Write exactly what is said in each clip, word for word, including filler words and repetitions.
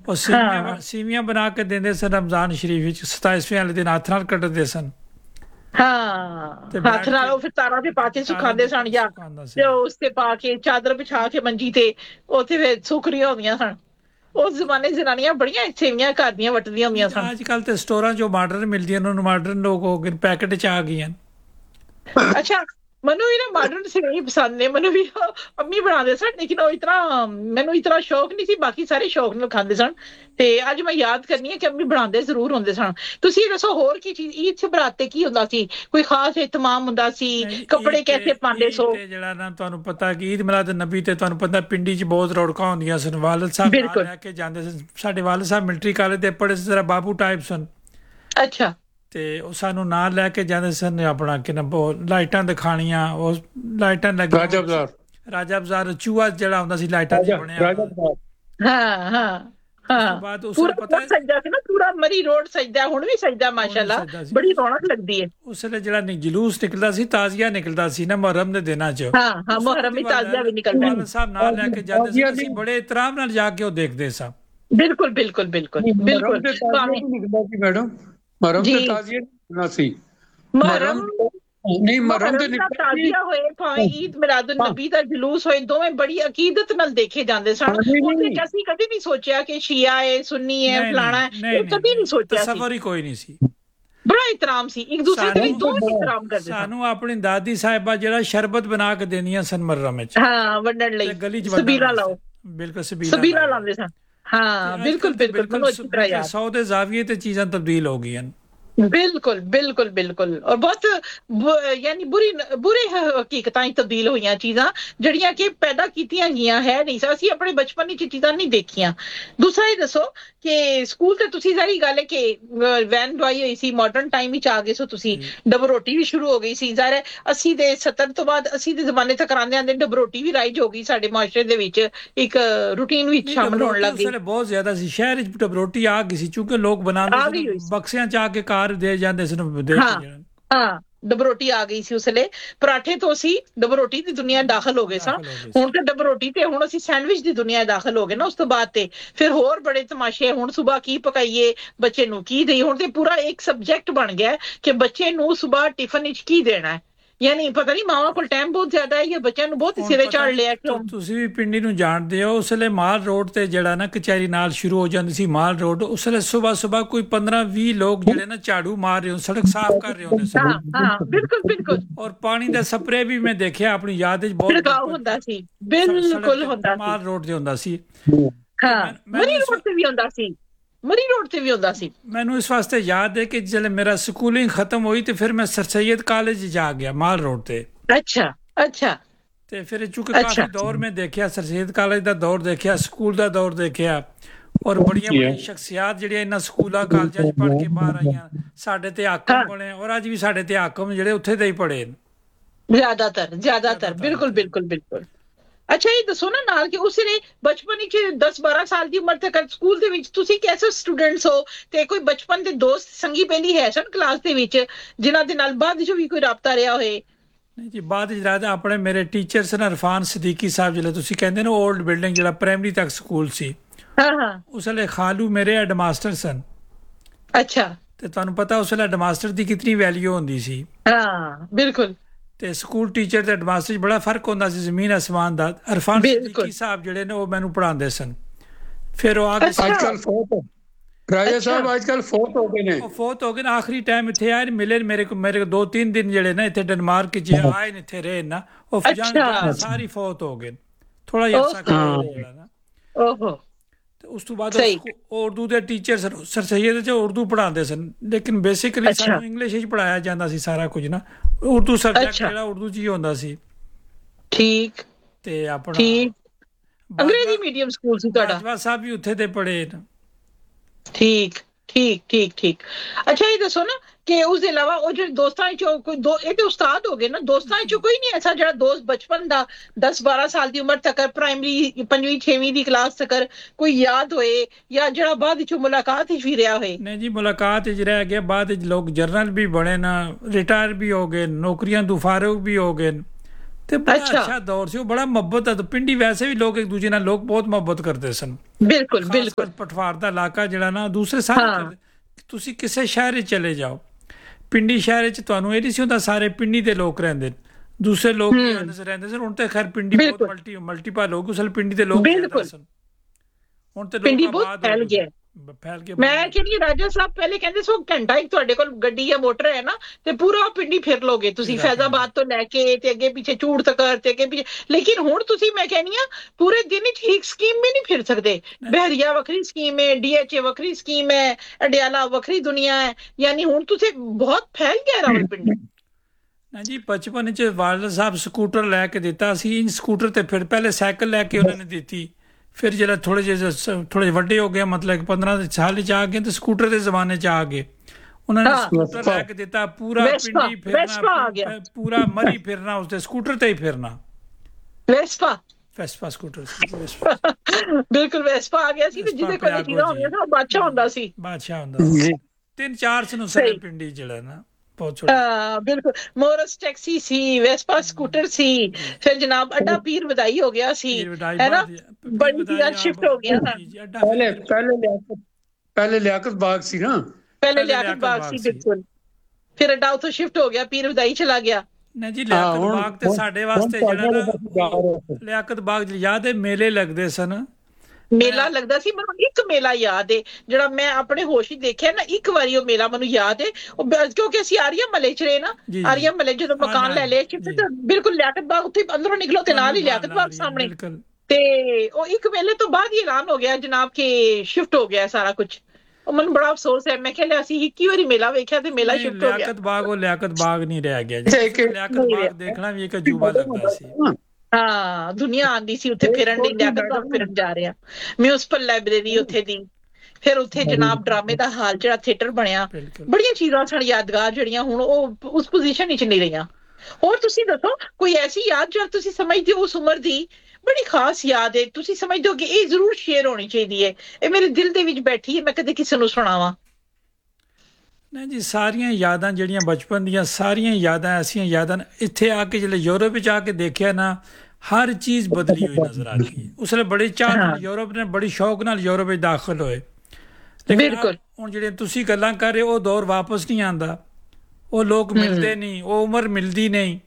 ਉਹ ਸੀਵੀਆਂ ਸੀਵੀਆਂ ਬਣਾ ਕੇ ਦਿੰਦੇ ਸਨ ਰਮਜ਼ਾਨ ਸ਼ਰੀਫ ਵਿੱਚ ਸਤਾਈਸਵੇਂ ਵਾਲੇ ਦਿਨ ਹੱਥ ਨਾਲ ਕੱਢਦੇ ਸਨ। ਹਾਂ ਹੱਥ ਨਾਲ ਉਹ ਫਿਰ ਤਾਰਾਂ ਤੇ ਪਾ ਕੇ ਸੁਖਾਉਂਦੇ ਸਨ ਜਾਂ ਤੇ ਉਸ ਤੇ ਪਾ ਕੇ ਚਾਦਰ ਵਿਛਾ ਕੇ ਮੰਜੀ ਤੇ ਉੱਥੇ ਫਿਰ ਸੁੱਕ ਰਹੀਆਂ ਹੁੰਦੀਆਂ ਸਨ। ਉਸ ਜ਼ਮਾਨੇ ਜਨਾਨੀਆਂ ਬੜੀਆਂ ਸੇਵੀਆਂ ਘਰ ਦੀਆਂ ਵੱਟਦੀਆਂ ਹੁੰਦੀਆਂ ਸਨ। ਅੱਜ ਕੱਲ੍ਹ ਤੇ ਸਟੋਰਾਂ 'ਚੋਂ ਮਾਡਰਨ ਮਿਲਦੀਆਂ ਉਹਨਾਂ ਨੂੰ ਮਾਡਰਨ ਲੋਕ ਹੋ ਗਏ ਪੈਕਟ 'ਚ ਆ ਗਈਆਂ। ਅੱਛਾ ਮੈਨੂੰ ਵੀ ਨਾ ਮਾਡਰਨ ਸੇਵੀਆਂ ਪਸੰਦ ਨੇ। ਮੈਨੂੰ ਵੀ ਅੰਮੀ ਬਣਾਉਂਦੇ ਸਨ ਲੇਕਿਨ ਉਹ ਇਤਨਾ ਮੈਨੂੰ ਇਤਨਾ ਸ਼ੌਕ ਨਹੀਂ ਸੀ। ਬਾਕੀ ਸਾਰੇ ਸ਼ੌਕ ਨਾਲ ਖਾਂਦੇ ਸਨ ਤੇ ਅੱਜ ਮੈਂ ਯਾਦ ਕਰਨੀ ਹੈ ਕਿ ਅੰਮੀ ਬਣਾਉਂਦੇ ਜ਼ਰੂਰ ਹੁੰਦੇ ਸਨ। ਤੁਸੀਂ ਦੱਸੋ ਹੋਰ ਕੀ ਚੀਜ਼ ਈਦ 'ਚ ਬਰਾਤੇ ਕੀ ਹੁੰਦਾ ਸੀ? ਕੋਈ ਖਾਸ ਇਤਮਾਮ ਹੁੰਦਾ ਸੀ? ਕੱਪੜੇ ਕੈਸੇ ਪਾਉਂਦੇ ਸੋ? ਜਿਹੜਾ ਨਾ ਤੁਹਾਨੂੰ ਪਤਾ ਕਿ ਈਦ ਮਿਲਾਦ ਨਬੀ ਤੇ ਤੁਹਾਨੂੰ ਪਤਾ ਪਿੰਡੀ 'ਚ ਬਹੁਤ ਰੌਣਕਾਂ ਹੁੰਦੀਆਂ ਸਨ। ਵਾਲਦ ਸਾਹਿਬ ਨਾਲ ਲੈ ਕੇ ਜਾਂਦੇ ਸਨ। ਸਾਡੇ ਵਾਲਦ ਸਾਹਿਬ ਮਿਲਟਰੀ ਕਾਲਜ ਦੇ ਪੜ੍ਹੇ ਜ਼ਰਾ ਬਾਬੂ ਟਾਈਪ ਸਨ। ਅੱਛਾ ਤੇ ਉਹ ਸਾਨੂੰ ਨਾਲ ਲੈ ਕੇ ਜਾਂਦੇ ਸਨ ਆਪਣਾ ਕਿ ਨਾ ਲਾਈਟਾਂ ਦਿਖਾਣੀਆਂ ਉਹ ਲਾਈਟਾਂ ਲੱਗੀਆਂ ਰਾਜਾ ਬਾਜ਼ਾਰ ਰਾਜਾ ਬਾਜ਼ਾਰ ਚੂਹਾ ਜਿਹੜਾ ਹੁੰਦਾ ਸੀ ਲਾਈਟਾਂ ਦੀ ਬਣਿਆ। ਹਾਂ ਹਾਂ ਹਾਂ ਬਾਅਦ ਉਸ ਨੂੰ ਪਤਾ ਸਜਦਾ ਸੀ ਨਾ ਪੂਰਾ ਮਰੀ ਰੋਡ ਸਜਦਾ ਹੁਣ ਵੀ ਸਜਦਾ ਮਾਸ਼ਾਅੱਲਾ ਬੜੀ ਰੌਣਕ ਲੱਗਦੀ ਹੈ। ਉਸ ਵੇਲੇ ਜਿਹੜਾ ਜਲੂਸ ਨਿਕਲਦਾ ਸੀ ਤਾਜ਼ੀਆ ਨਿਕਲਦਾ ਸੀ ਨਾ ਮੁਹਰਮ ਦੇ ਦਿਨਾਂ 'ਚ। ਹਾਂ ਹਾਂ ਮੁਹਰਮ ਵੀ ਤਾਜ਼ੀਆ ਵੀ ਨਿਕਲਦਾ। ਵਾਲਦ ਸਾਹਿਬ ਨਾਲ ਲੈ ਕੇ ਜਾਂਦੇ ਸੀ ਅਸੀਂ ਬੜੇ ਇਤਰਾਮ ਨਾਲ ਜਾ ਕੇ ਉਹ ਦੇਖਦੇ ਸਾਂ। ਬਿਲਕੁਲ ਬਿਲਕੁਲ ਬਿਲਕੁਲ ਬਿਲਕੁਲ ਨਿਕਲਦਾ ਸੀ ਮੈਡਮ ਮੁਹਰਮ ਤੇ ਤਾਜ਼ੀਆ ਨਿਕਲਣਾ ਸੀ। ਮੁਹਰਮ ਨਹੀਂ ਮੁਹਰਮ ਤੇ ਤਾਜ਼ੀਆ ਹੋਏ ਭਾਵੇਂ ਈਦ ਮਿਲਾਦੁਨ ਨਬੀ ਦਾ ਜਲੂਸ ਹੋਏ ਦੋਵੇਂ ਬੜੀ ਅਕੀਦਤ ਨਾਲ ਦੇਖੇ ਜਾਂਦੇ ਸਨ। ਉਹਦੇ ਚ ਅਸੀਂ ਕਦੇ ਨਹੀਂ ਸੋਚਿਆ ਕਿ ਸ਼ੀਆ ਹੈ ਸੁੰਨੀ ਹੈ ਫਲਾਣਾ ਹੈ ਇਹ ਕਦੇ ਨਹੀਂ ਸੋਚਿਆ। ਤਸੱਵੁਰ ਹੀ ਕੋਈ ਨਹੀਂ ਸੀ। ਬੜਾ ਇਤਰਾਮ ਸੀ ਇੱਕ ਦੂਸਰੇ ਦੇ ਦੋਵੇਂ ਇਤਰਾਮ ਕਰਦੇ ਸਾਨੂੰ ਆਪਣੀ ਦਾਦੀ ਸਾਹਿਬਾ ਜਿਹੜਾ ਸ਼ਰਬਤ ਬਣਾ ਕੇ ਦੇਣੀਆਂ ਸਨ ਮੁਹਰਮ ਵਿੱਚ ਹਾਂ ਵੰਡਣ ਲਈ ਗਲੀ ਚ ਸਬੀਲਾ ਲਾਓ ਬਿਲਕੁਲ ਸਬੀਲਾ ਲਾਉਂਦੇ ਸਨ। ਹਾਂ ਬਿਲਕੁਲ ਬਿਲਕੁਲ ਮੈਨੂੰ ਅੱਛੀ ਤਰ੍ਹਾਂ ਯਾਦ। ਸੌ ਦੇ ਜ਼ਾਵੀਏ ਤੇ ਚੀਜ਼ਾਂ ਤਬਦੀਲ ਹੋ ਗਈਆਂ। ਬਿਲਕੁਲ ਬਿਲਕੁਲ ਬਿਲकुल और बहुत यानी बुरी बुरे हकीकतां तब्दील होईयां चीज़ां ਜਿਹੜੀਆਂ ਕਿ ਪੈਦਾ ਕੀਤੀਆਂ ਗਈਆਂ ਹੈ ਨਹੀਂ ਸੀ। ਅਸੀਂ ਆਪਣੇ ਬਚਪਨ ਵਿੱਚ ਚੀਜ਼ਾਂ ਨਹੀਂ ਦੇਖੀਆਂ। ਦੂਸਰਾ ਇਹ ਦੱਸੋ ਕਿ ਸਕੂਲ ਤੇ ਤੁਸੀਂ ਸਾਰੀ ਗੱਲ ਹੈ ਕਿ ਵੈਨ ਦਵਾਈ ਹੋਈ ਸੀ ਮਾਡਰਨ ਟਾਈਮ ਵਿੱਚ ਆ ਗਏ ਸੋ ਤੁਸੀਂ ਡਬਰੋਟੀ ਵੀ ਸ਼ੁਰੂ ਹੋ ਗਈ ਸੀ। ਜ਼ਾਹਿਰ ਅੱਸੀ ਦੇ ਸੱਤਰ ਤੋਂ ਬਾਅਦ ਅੱਸੀ ਦੇ ਜ਼ਮਾਨੇ ਤੱਕ ਆਉਂਦੇ ਆਉਂਦੇ ਡਬਰੋਟੀ ਵੀ ਰਾਈਜ ਹੋ ਗਈ ਸਾਡੇ ਮਾਸ਼ਰੇ ਦੇ ਵਿੱਚ ਇੱਕ ਰੂਟੀਨ ਵਿੱਚ ਸ਼ਾਮਲ ਹੋਣ ਲੱਗ ਗਈ। ਬਹੁਤ ਜ਼ਿਆਦਾ ਸੀ ਸ਼ਹਿਰ ਵਿੱਚ ਡਬਰੋਟੀ ਆ ਗਈ ਸੀ ਕਿਉਂਕਿ ਲੋਕ ਬਣਾਉਂਦੇ ਸੀ ਬਕਸਿਆਂ ਚ ਆ ਕੇ ਕਾਰ ਦੇ ਜਾਂਦੇ ਸੀ। ਹਾਂ ਹਾਂ ਡਬਰੋਟੀ ਆ ਗਈ ਸੀ ਉਸ ਵੇਲੇ ਪਰਾਠੇ ਤੋਂ ਅਸੀਂ ਡਬਰੋਟੀ ਦੀ ਦੁਨੀਆ ਦਾਖਲ ਹੋ ਗਏ ਸਾਂ। ਹੁਣ ਤੇ ਡਬਰੋਟੀ ਤੇ ਹੁਣ ਅਸੀਂ ਸੈਂਡਵਿਚ ਦੀ ਦੁਨੀਆ ਦਾਖਲ ਹੋ ਗਏ ਨਾ ਉਸ ਤੋਂ ਬਾਅਦ ਤੇ ਫਿਰ ਹੋਰ ਬੜੇ ਤਮਾਸ਼ੇ। ਹੁਣ ਸੁਬਾਹ ਕੀ ਪਕਾਈਏ ਬੱਚੇ ਨੂੰ ਕੀ ਦੇਈਏ। ਹੁਣ ਤੇ ਪੂਰਾ ਇੱਕ ਸਬਜੈਕਟ ਬਣ ਗਿਆ ਕਿ ਬੱਚੇ ਨੂੰ ਸੁਬਾਹ ਟਿਫਨ ਵਿੱਚ ਕੀ ਦੇਣਾ ਹੈ। ਯਾਨੀ ਪਤਾ ਨਹੀਂ ਮਾਵਾਂ ਕੋਲ ਟਾਈਮ ਬਹੁਤ ਜ਼ਿਆਦਾ ਹੈ ਜਾਂ ਬੱਚਿਆਂ ਨੂੰ ਬਹੁਤ ਸਿਰੇ ਚੜ ਲਿਆ। ਕਿਉਂ ਤੁਸੀਂ ਵੀ ਪਿੰਡੀ ਨੂੰ ਜਾਣਦੇ ਹੋ ਉਸ ਵੇਲੇ ਮਾਲ ਰੋਡ ਤੇ ਜਿਹੜਾ ਨਾ ਕਚਹਿਰੀ ਨਾਲ ਸ਼ੁਰੂ ਹੋ ਜਾਂਦੀ ਸੀ ਮਾਲ ਰੋਡ ਉਸ ਵੇਲੇ ਸੁਬਾਹ ਸੁਬਾਹ ਕੋਈ ਪੰਦਰਾਂ ਵੀਹ ਲੋਕ ਜਿਹੜੇ ਨਾ ਝਾੜੂ ਮਾਰ ਰਹੇ ਹੋ ਸੜਕ ਸਾਫ਼ ਕਰ ਰਹੇ ਹੁੰਦੇ ਸੀ। ਹਾਂ ਹਾਂ ਬਿਲਕੁਲ ਬਿਲਕੁਲ ਔਰ ਪਾਣੀ ਦਾ ਸਪਰੇ ਵੀ ਮੈਂ ਦੇਖਿਆ ਆਪਣੀ ਯਾਦ ਵਿੱਚ ਬਹੁਤ ਹੁੰਦਾ ਸੀ। ਬਿਲਕੁਲ ਹੁੰਦਾ ਸੀ ਮਾਲ ਰੋਡ ਤੇ ਹੁੰਦਾ ਸੀ। ਹਾਂ ਮਰੀ ਰੋਡ ਤੇ ਵੀ ਹੁੰਦਾ ਸੀ ਮਰੀ ਰੋਡ ਤੇ ਵੀ ਹੁੰਦਾ ਸੀ। ਮੈਨੂੰ ਇਸ ਵਾਸਤੇ ਯਾਦ ਹੈ ਕਿ ਜਦੋਂ ਮੇਰਾ ਸਕੂਲਿੰਗ ਖਤਮ ਹੋਈ ਤੇ ਫਿਰ ਮੈਂ ਸਰ ਸੈਦ ਕਾਲਜ ਜਾ ਗਿਆ ਮਾਲ ਰੋਡ ਤੇ। ਅੱਛਾ ਅੱਛਾ ਤੇ ਫਿਰ ਚੁੱਕ ਕਾਫੀ ਦੌਰ ਮੈਂ ਦੇਖਿਆ ਸਰ ਸੈਦ ਕਾਲਜ ਦਾ ਦੌਰ ਦੇਖਿਆ ਸਕੂਲ ਦਾ ਦੌਰ ਦੇਖਿਆ ਔਰ ਬੜੀਆਂ ਬੜੀਆਂ ਸ਼ਖਸੀਅਤ ਜਿਹੜੀਆਂ ਇਹਨਾਂ ਸਕੂਲਾਂ ਕਾਲਜਾਂ 'ਚ ਪੜ੍ਹ ਕੇ ਬਾਹਰ ਆਈਆਂ ਸਾਡੇ ਤੇ ਹਾਕਮ ਬਣੇ ਔਰ ਅੱਜ ਵੀ ਸਾਡੇ ਤੇ ਹਾਕਮ ਜਿਹੜੇ ਉੱਥੇ ਦੇ ਹੀ ਪੜ੍ਹੇ ਜ਼ਿਆਦਾਤਰ ਜ਼ਿਆਦਾਤਰ ਬਿਲਕੁਲ ਬਿਲਕੁਲ ਬਿਲਕੁਲ। ਅੱਛਾ ਇਹ ਦੱਸੋ ਨਾ ਨਾਲ ਕਿ ਉਸ ਨੇ ਬਚਪਨ ਵਿੱਚ ਦਸ ਬਾਰਾਂ ਸਾਲ ਦੀ ਉਮਰ ਤੱਕ ਸਕੂਲ ਦੇ ਵਿੱਚ ਤੁਸੀਂ ਕੈਸੇ ਸਟੂਡੈਂਟਸ ਹੋ ਤੇ ਕੋਈ ਬਚਪਨ ਦੇ ਦੋਸਤ ਸੰਗੀ ਪਹਿਲੀ ਹੈ ਸਨ ਕਲਾਸ ਦੇ ਵਿੱਚ ਜਿਨ੍ਹਾਂ ਦੇ ਨਾਲ ਬਾਅਦ ਵਿੱਚ ਵੀ ਕੋਈ ਰਾਬਤਾ ਰਿਹਾ ਹੋਏ? ਨਹੀਂ ਜੀ ਬਾਅਦ ਵਿੱਚ ਰਾਦਾ ਆਪਣੇ ਮੇਰੇ ਟੀਚਰ ਸਨ ਇਰਫਾਨ ਸਦੀਕੀ ਸਾਹਿਬ ਜਿਹੜੇ ਤੁਸੀਂ ਕਹਿੰਦੇ ਨਾ ਓਲਡ ਬਿਲਡਿੰਗ ਜਿਹੜਾ ਪ੍ਰਾਇਮਰੀ ਤੱਕ ਸਕੂਲ ਸੀ। ਹਾਂ ਹਾਂ ਉਸ ਵੇਲੇ ਖਾਲੂ ਮੇਰੇ ਹੈਡ ਮਾਸਟਰ ਸਨ। ਅੱਛਾ ਤੇ ਤੁਹਾਨੂੰ ਪਤਾ ਉਸ ਵੇਲੇ ਹੈਡ ਮਾਸਟਰ ਦੀ ਕਿਤਨੀ ਵੈਲਿਊ ਹੁੰਦੀ ਸੀ। ਹਾਂ ਬਿਲਕੁਲ ਤੇ ਸਕੂਲ ਟੀਚਰ ਤੇ ਐਡਮਾਸਟਰ 'ਚ ਬੜਾ ਫਰਕ ਹੁੰਦਾ ਸੀ ਜ਼ਮੀਨ ਅਸਮਾਨ ਦਾ। ਇਰਫਾਨ ਸਦੀਕੀ ਸਾਹਿਬ ਜਿਹੜੇ ਨੇ ਉਹ ਮੈਨੂੰ ਪੜ੍ਹਾਉਂਦੇ ਸਨ। ਫਿਰ ਉਹ ਆ ਕੇ ਅੱਜ ਕੱਲ ਫੋਟ ਰਾਜਾ ਸਾਹਿਬ ਅੱਜ ਕੱਲ ਫੋਟ ਹੋ ਗਏ ਨੇ ਉਹ ਫੋਟ ਹੋ ਗਏ ਨਾ ਆਖਰੀ ਟਾਈਮ ਇੱਥੇ ਆਏ ਮਿਲੇ ਮੇਰੇ ਕੋ ਮੇਰੇ ਦੋ ਤਿੰਨ ਦਿਨ ਜਿਹੜੇ ਨਾ ਇੱਥੇ ਡੈਨਮਾਰਕ 'ਚ ਆਏ ਨੇ ਇੱਥੇ ਰਹੇ ਨਾ ਉਹ ਸਾਰੀ ਫੋਟ ਹੋ ਗਏ ਥੋੜਾ ਜਿਹਾ ਜਿਹੜਾ ਨਾ ਓਹੋ। ਤੇ ਉਸ ਤੋਂ ਬਾਅਦ ਉਰਦੂ ਦੇ ਟੀਚਰ ਸਰ ਸਰ ਸੈਦ 'ਚ ਉਰਦੂ ਪੜ੍ਹਾਉਂਦੇ ਸਨ ਲੇਕਿਨ ਬੇਸਿਕਲੀ ਸਾਨੂੰ ਇੰਗਲਿਸ਼ 'ਚ ਪੜ੍ਹਾਇਆ ਜਾਂਦਾ ਸੀ ਸਾਰਾ ਕੁਝ ਨਾ ਉਰਦੂ ਸਬਜੈਕਟ ਜਿਹੜਾ ਉਰਦੂ 'ਚ ਹੀ ਹੁੰਦਾ ਸੀ। ਠੀਕ ਤੇ ਆਪਣਾ ਠੀਕ ਅੰਗਰੇਜ਼ੀ ਮੀਡੀਅਮ ਸਕੂਲ ਸੀ ਤੁਹਾਡਾ? ਬਾਜਵਾ ਸਾਹਿਬ ਵੀ ਉੱਥੇ ਦੇ ਪੜ੍ਹੇ। ਠੀਕ ਠੀਕ ਠੀਕ ਠੀਕ। ਅੱਛਾ ਇਹ ਦੱਸੋ ਨਾ ਕਿ ਉਸ ਦੇ ਇਲਾਵਾ ਉਹ ਜਿਹੜੇ ਦੋਸਤਾਂ ਚੋਂ ਕੋਈ ਦੋ ਇਹ ਤੇ ਉਸਤਾਦ ਹੋ ਗਏ ਨਾ ਦੋਸਤਾਂ ਚੋਂ ਕੋਈ ਨਹੀਂ ਐਸਾ ਜਿਹੜਾ ਦੋਸਤ ਬਚਪਨ ਦਾ ਦਸ ਬਾਰਾਂ ਸਾਲ ਦੀ ਉਮਰ ਤੱਕ ਪ੍ਰਾਇਮਰੀ ਪੰਜਵੀਂ ਛੇਵੀਂ ਦੀ ਕਲਾਸ ਤੱਕ ਕੋਈ ਯਾਦ ਹੋਏ ਜਾਂ ਜਿਹੜਾ ਬਾਅਦ ਵਿੱਚੋਂ ਮੁਲਾਕਾਤ ਵਿੱਚ ਵੀ ਰਿਹਾ ਹੋਏ? ਨਹੀਂ ਜੀ ਮੁਲਾਕਾਤ ਵਿੱਚ ਰਹਿ ਗਿਆ ਬਾਅਦ ਵਿੱਚ ਲੋਕ ਜਰਨਲ ਵੀ ਬਣੇ ਨਾ ਰਿਟਾਇਰ ਵੀ ਹੋ ਗਏ ਨੌਕਰੀਆਂ ਤੋਂ ਫਾਰਗ ਵੀ ਹੋ ਗਏ ਤੇ ਬੜਾ ਅੱਛਾ ਦੌਰ ਸੀ ਉਹ, ਬੜਾ ਮੁਹੱਬਤ ਹੈ। ਪਿੰਡੀ ਵੈਸੇ ਵੀ ਲੋਕ ਇੱਕ ਦੂਜੇ ਨਾਲ ਲੋਕ ਬਹੁਤ ਮੁਹੱਬਤ ਕਰਦੇ ਸਨ। ਬਿਲਕੁਲ ਬਿਲਕੁਲ। ਪਠਵਾਰ ਦਾ ਇਲਾਕਾ ਜਿਹੜਾ ਨਾ ਦੂਸਰੇ ਸਾਰੇ, ਤੁਸੀਂ ਕਿਸੇ ਸ਼ਹਿਰ 'ਚ ਚਲੇ ਜਾਓ, ਪਿੰਡੀ ਸ਼ਹਿਰ 'ਚ ਤੁਹਾਨੂੰ ਇਹ ਨਹੀਂ ਸੀ ਹੁੰਦਾ ਸਾਰੇ ਪਿੰਡੀ ਦੇ ਲੋਕ ਰਹਿੰਦੇ, ਦੂਸਰੇ ਲੋਕ ਰਹਿੰਦੇ ਸਨ। ਹੁਣ ਤੇ ਖੈਰ ਪਿੰਡੀ ਬਹੁਤ ਮਲਟੀ ਮਲਟੀਪਲ ਹੋ ਗਈ, ਉਸ ਵੇਲੇ ਪਿੰਡੀ ਦੇ ਲੋਕ ਸਨ। ਹੁਣ ਤੇ ਪਿੰਡੀ ਬਹੁਤ ਫੈਲ ਗਿਆ, ਫੈਲ ਕੇ। ਮੈਂ ਕਹਿੰਦੀ ਰਾਜਾ ਸਾਹਿਬ ਪਹਿਲੇ ਕਹਿੰਦੇ ਸੋ ਘੰਟਾ ਇੱਕ ਤੁਹਾਡੇ ਕੋਲ ਗੱਡੀ ਜਾਂ ਮੋਟਰ ਹੈ ਨਾ ਤੇ ਪੂਰਾ ਪਿੰਡੀ ਫਿਰ ਲੋਗੇ ਤੁਸੀਂ, ਫੈਜ਼ਾਬਾਦ ਤੋਂ ਲੈ ਕੇ ਤੇ ਅੱਗੇ ਪਿੱਛੇ ਚੂੜ ਤੱਕ ਤੇ ਅੱਗੇ ਪਿੱਛੇ। ਲੇਕਿਨ ਹੁਣ ਤੁਸੀਂ, ਮੈਂ ਕਹਿੰਦੀ ਆ ਪੂਰੇ ਦਿਨ ਚ ਇੱਕ ਸਕੀਮ ਵੀ ਨਹੀਂ ਫਿਰ ਸਕਦੇ। ਬਹਿਰੀਆ ਵੱਖਰੀ ਸਕੀਮ ਹੈ, ਡੀਐਚਏ ਵੱਖਰੀ ਸਕੀਮ ਹੈ, ਅਡਿਆਲਾ ਵੱਖਰੀ ਦੁਨੀਆ ਹੈ। ਯਾਨੀ ਹੁਣ ਤੁਸੀਂ ਬਹੁਤ ਫੈਲ ਗਿਆ ਰਾਵਲਪਿੰਡੀ। ਨਾ ਜੀ ਬਚਪਨ ਚ ਵਾਲਦ ਸਾਹਿਬ ਸਕੂਟਰ ਲੈ ਕੇ ਦਿੱਤਾ ਸੀ, ਇਨ ਸਕੂਟਰ ਤੇ ਫਿਰ ਪਹਿਲੇ ਸਾਈਕਲ ਲੈ ਕੇ ਉਹਨਾਂ ਨੇ ਦਿੱਤੀ, ਫਿਰ ਜਿਹੜਾ ਥੋੜੇ ਜਿਹੇ ਥੋੜੇ ਜਿਹੇ ਵੱਡੇ ਹੋ ਗਏ, ਮਤਲਬ ਪੰਦਰਾਂ ਸਾਲ ਚ ਆ ਗਏ ਤੇ ਸਕੂਟਰ ਦੇ ਜ਼ਮਾਨੇ ਚ ਆ ਗਏ, ਉਹਨਾਂ ਨੇ ਸਕੂਟਰ ਲੈ ਕੇ ਦਿੱਤਾ। ਪੂਰਾ ਪਿੰਡੀ ਫਿਰਨਾ, ਪੂਰਾ ਮਰੀ ਫਿਰਨਾ, ਉਸਦੇ ਸਕੂਟਰ ਤੇ ਹੀ ਫਿਰਨਾ। ਵੈਸਪਾ ਵੈਸਪਾ ਸਕੂਟਰ ਬਿਲਕੁਲ ਵੈਸਪਾ ਆ ਗਿਆ ਸੀ ਤੇ ਜਿਹਦੇ ਕੋਲ ਚੀਜ਼ਾਂ ਹੁੰਦੀਆਂ ਸੀ ਉਹ ਬਾਦਸ਼ਾਹ ਹੁੰਦਾ ਸੀ, ਬਾਦਸ਼ਾਹ ਹੁੰਦਾ ਸੀ। ਤਿੰਨ ਚਾਰ ਸਨ ਸਾਰੇ ਪਿੰਡੀ ਜਿਹੜਾ ਨਾ ਬਹੁਤ ਛੋਟਾ। ਹਾਂ ਬਿਲਕੁਲ। ਮੋਰਸ ਟੈਕਸੀ ਸੀ, ਵੈਸਪਾ ਸਕੂਟਰ ਸੀ, ਫਿਰ ਜਨਾਬ ਅੱਡਾ ਪੀਰ ਵਧਾਈ ਹੋ ਗਿਆ ਸੀ, ਹੈ ਨਾ, ਬੜੀ ਚੀਜ਼ਾਂ ਸ਼ਿਫਟ ਹੋ ਗਿਆ ਨਾ। ਪਹਿਲੇ ਪਹਿਲੇ ਲਿਆਕਤ ਪਹਿਲੇ ਲਿਆਕਤ ਬਾਗ ਸੀ ਨਾ, ਪਹਿਲੇ ਲਿਆਕਤ ਬਾਗ ਸੀ ਬਿਲਕੁਲ। ਫਿਰ ਅੱਡਾ ਉੱਥੋਂ ਸ਼ਿਫਟ ਹੋ ਗਿਆ, ਪੀਰ ਵਧਾਈ ਚਲਾ ਗਿਆ। ਨਹੀਂ ਜੀ ਲਿਆਕਤ ਬਾਗ ਤੇ ਸਾਡੇ ਵਾਸਤੇ ਜਿਹੜਾ ਨਾ, ਲਿਆਕਤ ਬਾਗ ਯਾਦ ਹੈ ਮੇਲੇ ਲੱਗਦੇ ਸਨ, ਮੇਲਾ ਲੱਗਦਾ ਸੀ। ਮੈਨੂੰ ਇੱਕ ਮੇਲਾ ਯਾਦ ਹੈ ਜਿਹੜਾ ਮੈਂ ਆਪਣੇ ਹੋਸ਼ ਹੀ ਦੇਖਿਆ ਨਾ, ਇੱਕ ਵਾਰੀ ਉਹ ਮੇਲਾ ਮੈਨੂੰ ਯਾਦ ਹੈ, ਕਿਉਂਕਿ ਅਸੀਂ ਆਰੀਆ ਮਲੇ ਚ ਰਹੇ ਨਾ, ਆਰੀਆ ਮਲੇ ਜਦੋਂ ਮਕਾਨ ਲੈ ਲਿਆ ਬਿਲਕੁਲ ਲਿਆਕਤ ਬਾਗ, ਉੱਥੇ ਅੰਦਰੋਂ ਨਿਕਲੋ ਤੇ ਨਾਲ ਹੀ ਲਿਆਕਤ ਬਾਗ ਸਾਹਮਣੇ। ਤੇ ਉਹ ਇੱਕ ਮੇਲੇ ਤੋਂ ਬਾਅਦ ਹੀ ਐਲਾਨ ਹੋ ਗਿਆ ਜਨਾਬ ਕਿ ਸ਼ਿਫਟ ਹੋ ਗਿਆ ਸਾਰਾ ਕੁਝ। ਉਹ ਮੈਨੂੰ ਬੜਾ ਅਫਸੋਸ ਹੈ, ਮੈਂ ਕਿਹਾ ਅਸੀਂ ਇੱਕੀ ਵਾਰੀ ਮੇਲਾ ਵੇਖਿਆ ਤੇ ਮੇਲਾ ਸ਼ਿਫਟ ਹੋ ਗਿਆ। ਲਿਆਕਤ ਬਾਗ ਉਹ ਲਿਆਕਤ ਬਾਗ ਨਹੀਂ ਰਹਿ ਗਿਆ ਜੀ, ਲਿਆਕਤ ਬਾਗ ਦੇਖਣਾ ਵੀ ਇੱਕ ਅਜੂਬਾ ਲੱਗਦਾ ਸੀ। ਹਾਂ ਦੁਨੀਆ ਆਉਂਦੀ ਸੀ ਉੱਥੇ ਫਿਰਨ ਲਈ, ਲਿਆਕਤ ਬਾਗ ਫਿਰਨ ਜਾ ਰਿਹਾ, ਮਿਊਨਿਸਪਲ ਲਾਇਬ੍ਰੇਰੀ ਉੱਥੇ ਦੀ, ਫਿਰ ਉੱਥੇ ਜਨਾਬ ਡਰਾਮੇ ਦਾ ਹਾਲ ਜਿਹੜਾ ਥੀਏਟਰ ਬਣਿਆ, ਬੜੀਆਂ ਚੀਜ਼ਾਂ ਸਨ ਯਾਦਗਾਰ ਜਿਹੜੀਆਂ ਹੁਣ ਉਹ ਉਸ ਪੋਜੀਸ਼ਨ ਵਿੱਚ ਨਹੀਂ ਰਹੀਆਂ। ਹੋਰ ਤੁਸੀਂ ਦੱਸੋ ਕੋਈ ਐਸੀ ਯਾਦ ਜੋ ਤੁਸੀਂ ਸਮਝਦੇ ਹੋ ਉਸ ਉਮਰ ਦੀ ਬੜੀ ਖਾਸ ਯਾਦ ਹੈ, ਤੁਸੀਂ ਸਮਝਦੇ ਹੋ ਕਿ ਇਹ ਜ਼ਰੂਰ ਸ਼ੇਅਰ ਹੋਣੀ ਚਾਹੀਦੀ ਹੈ, ਇਹ ਮੇਰੇ ਦਿਲ ਦੇ ਵਿੱਚ ਬੈਠੀ ਹੈ, ਮੈਂ ਕਦੇ ਕਿਸੇ ਨੂੰ ਸੁਣਾਵਾਂ? ਨਹੀਂ ਜੀ ਸਾਰੀਆਂ ਯਾਦਾਂ ਜਿਹੜੀਆਂ ਬਚਪਨ ਦੀਆਂ ਸਾਰੀਆਂ ਯਾਦਾਂ ਐਸੀਆਂ ਯਾਦਾਂ, ਇੱਥੇ ਆ ਕੇ ਜਿਹੜੇ ਯੂਰਪ ਵਿੱਚ ਆ ਕੇ ਦੇਖਿਆ ਨਾ, ਹਰ ਚੀਜ਼ ਬਦਲੀ ਹੋਈ ਨਜ਼ਰ ਆ ਗਈ। ਉਸ ਵੇਲੇ ਬੜੇ ਚਾਅ ਨਾਲ ਯੂਰਪ ਨੇ, ਬੜੀ ਸ਼ੌਕ ਨਾਲ ਯੂਰਪ ਵਿੱਚ ਦਾਖਲ ਹੋਏ। ਬਿਲਕੁਲ ਹੁਣ ਜਿਹੜੇ ਤੁਸੀਂ ਗੱਲਾਂ ਕਰ ਰਹੇ ਉਹ ਦੌਰ ਵਾਪਸ ਨਹੀਂ ਆਉਂਦਾ, ਉਹ ਲੋਕ ਮਿਲਦੇ ਨਹੀਂ, ਉਹ ਉਮਰ ਮਿਲਦੀ ਨਹੀਂ,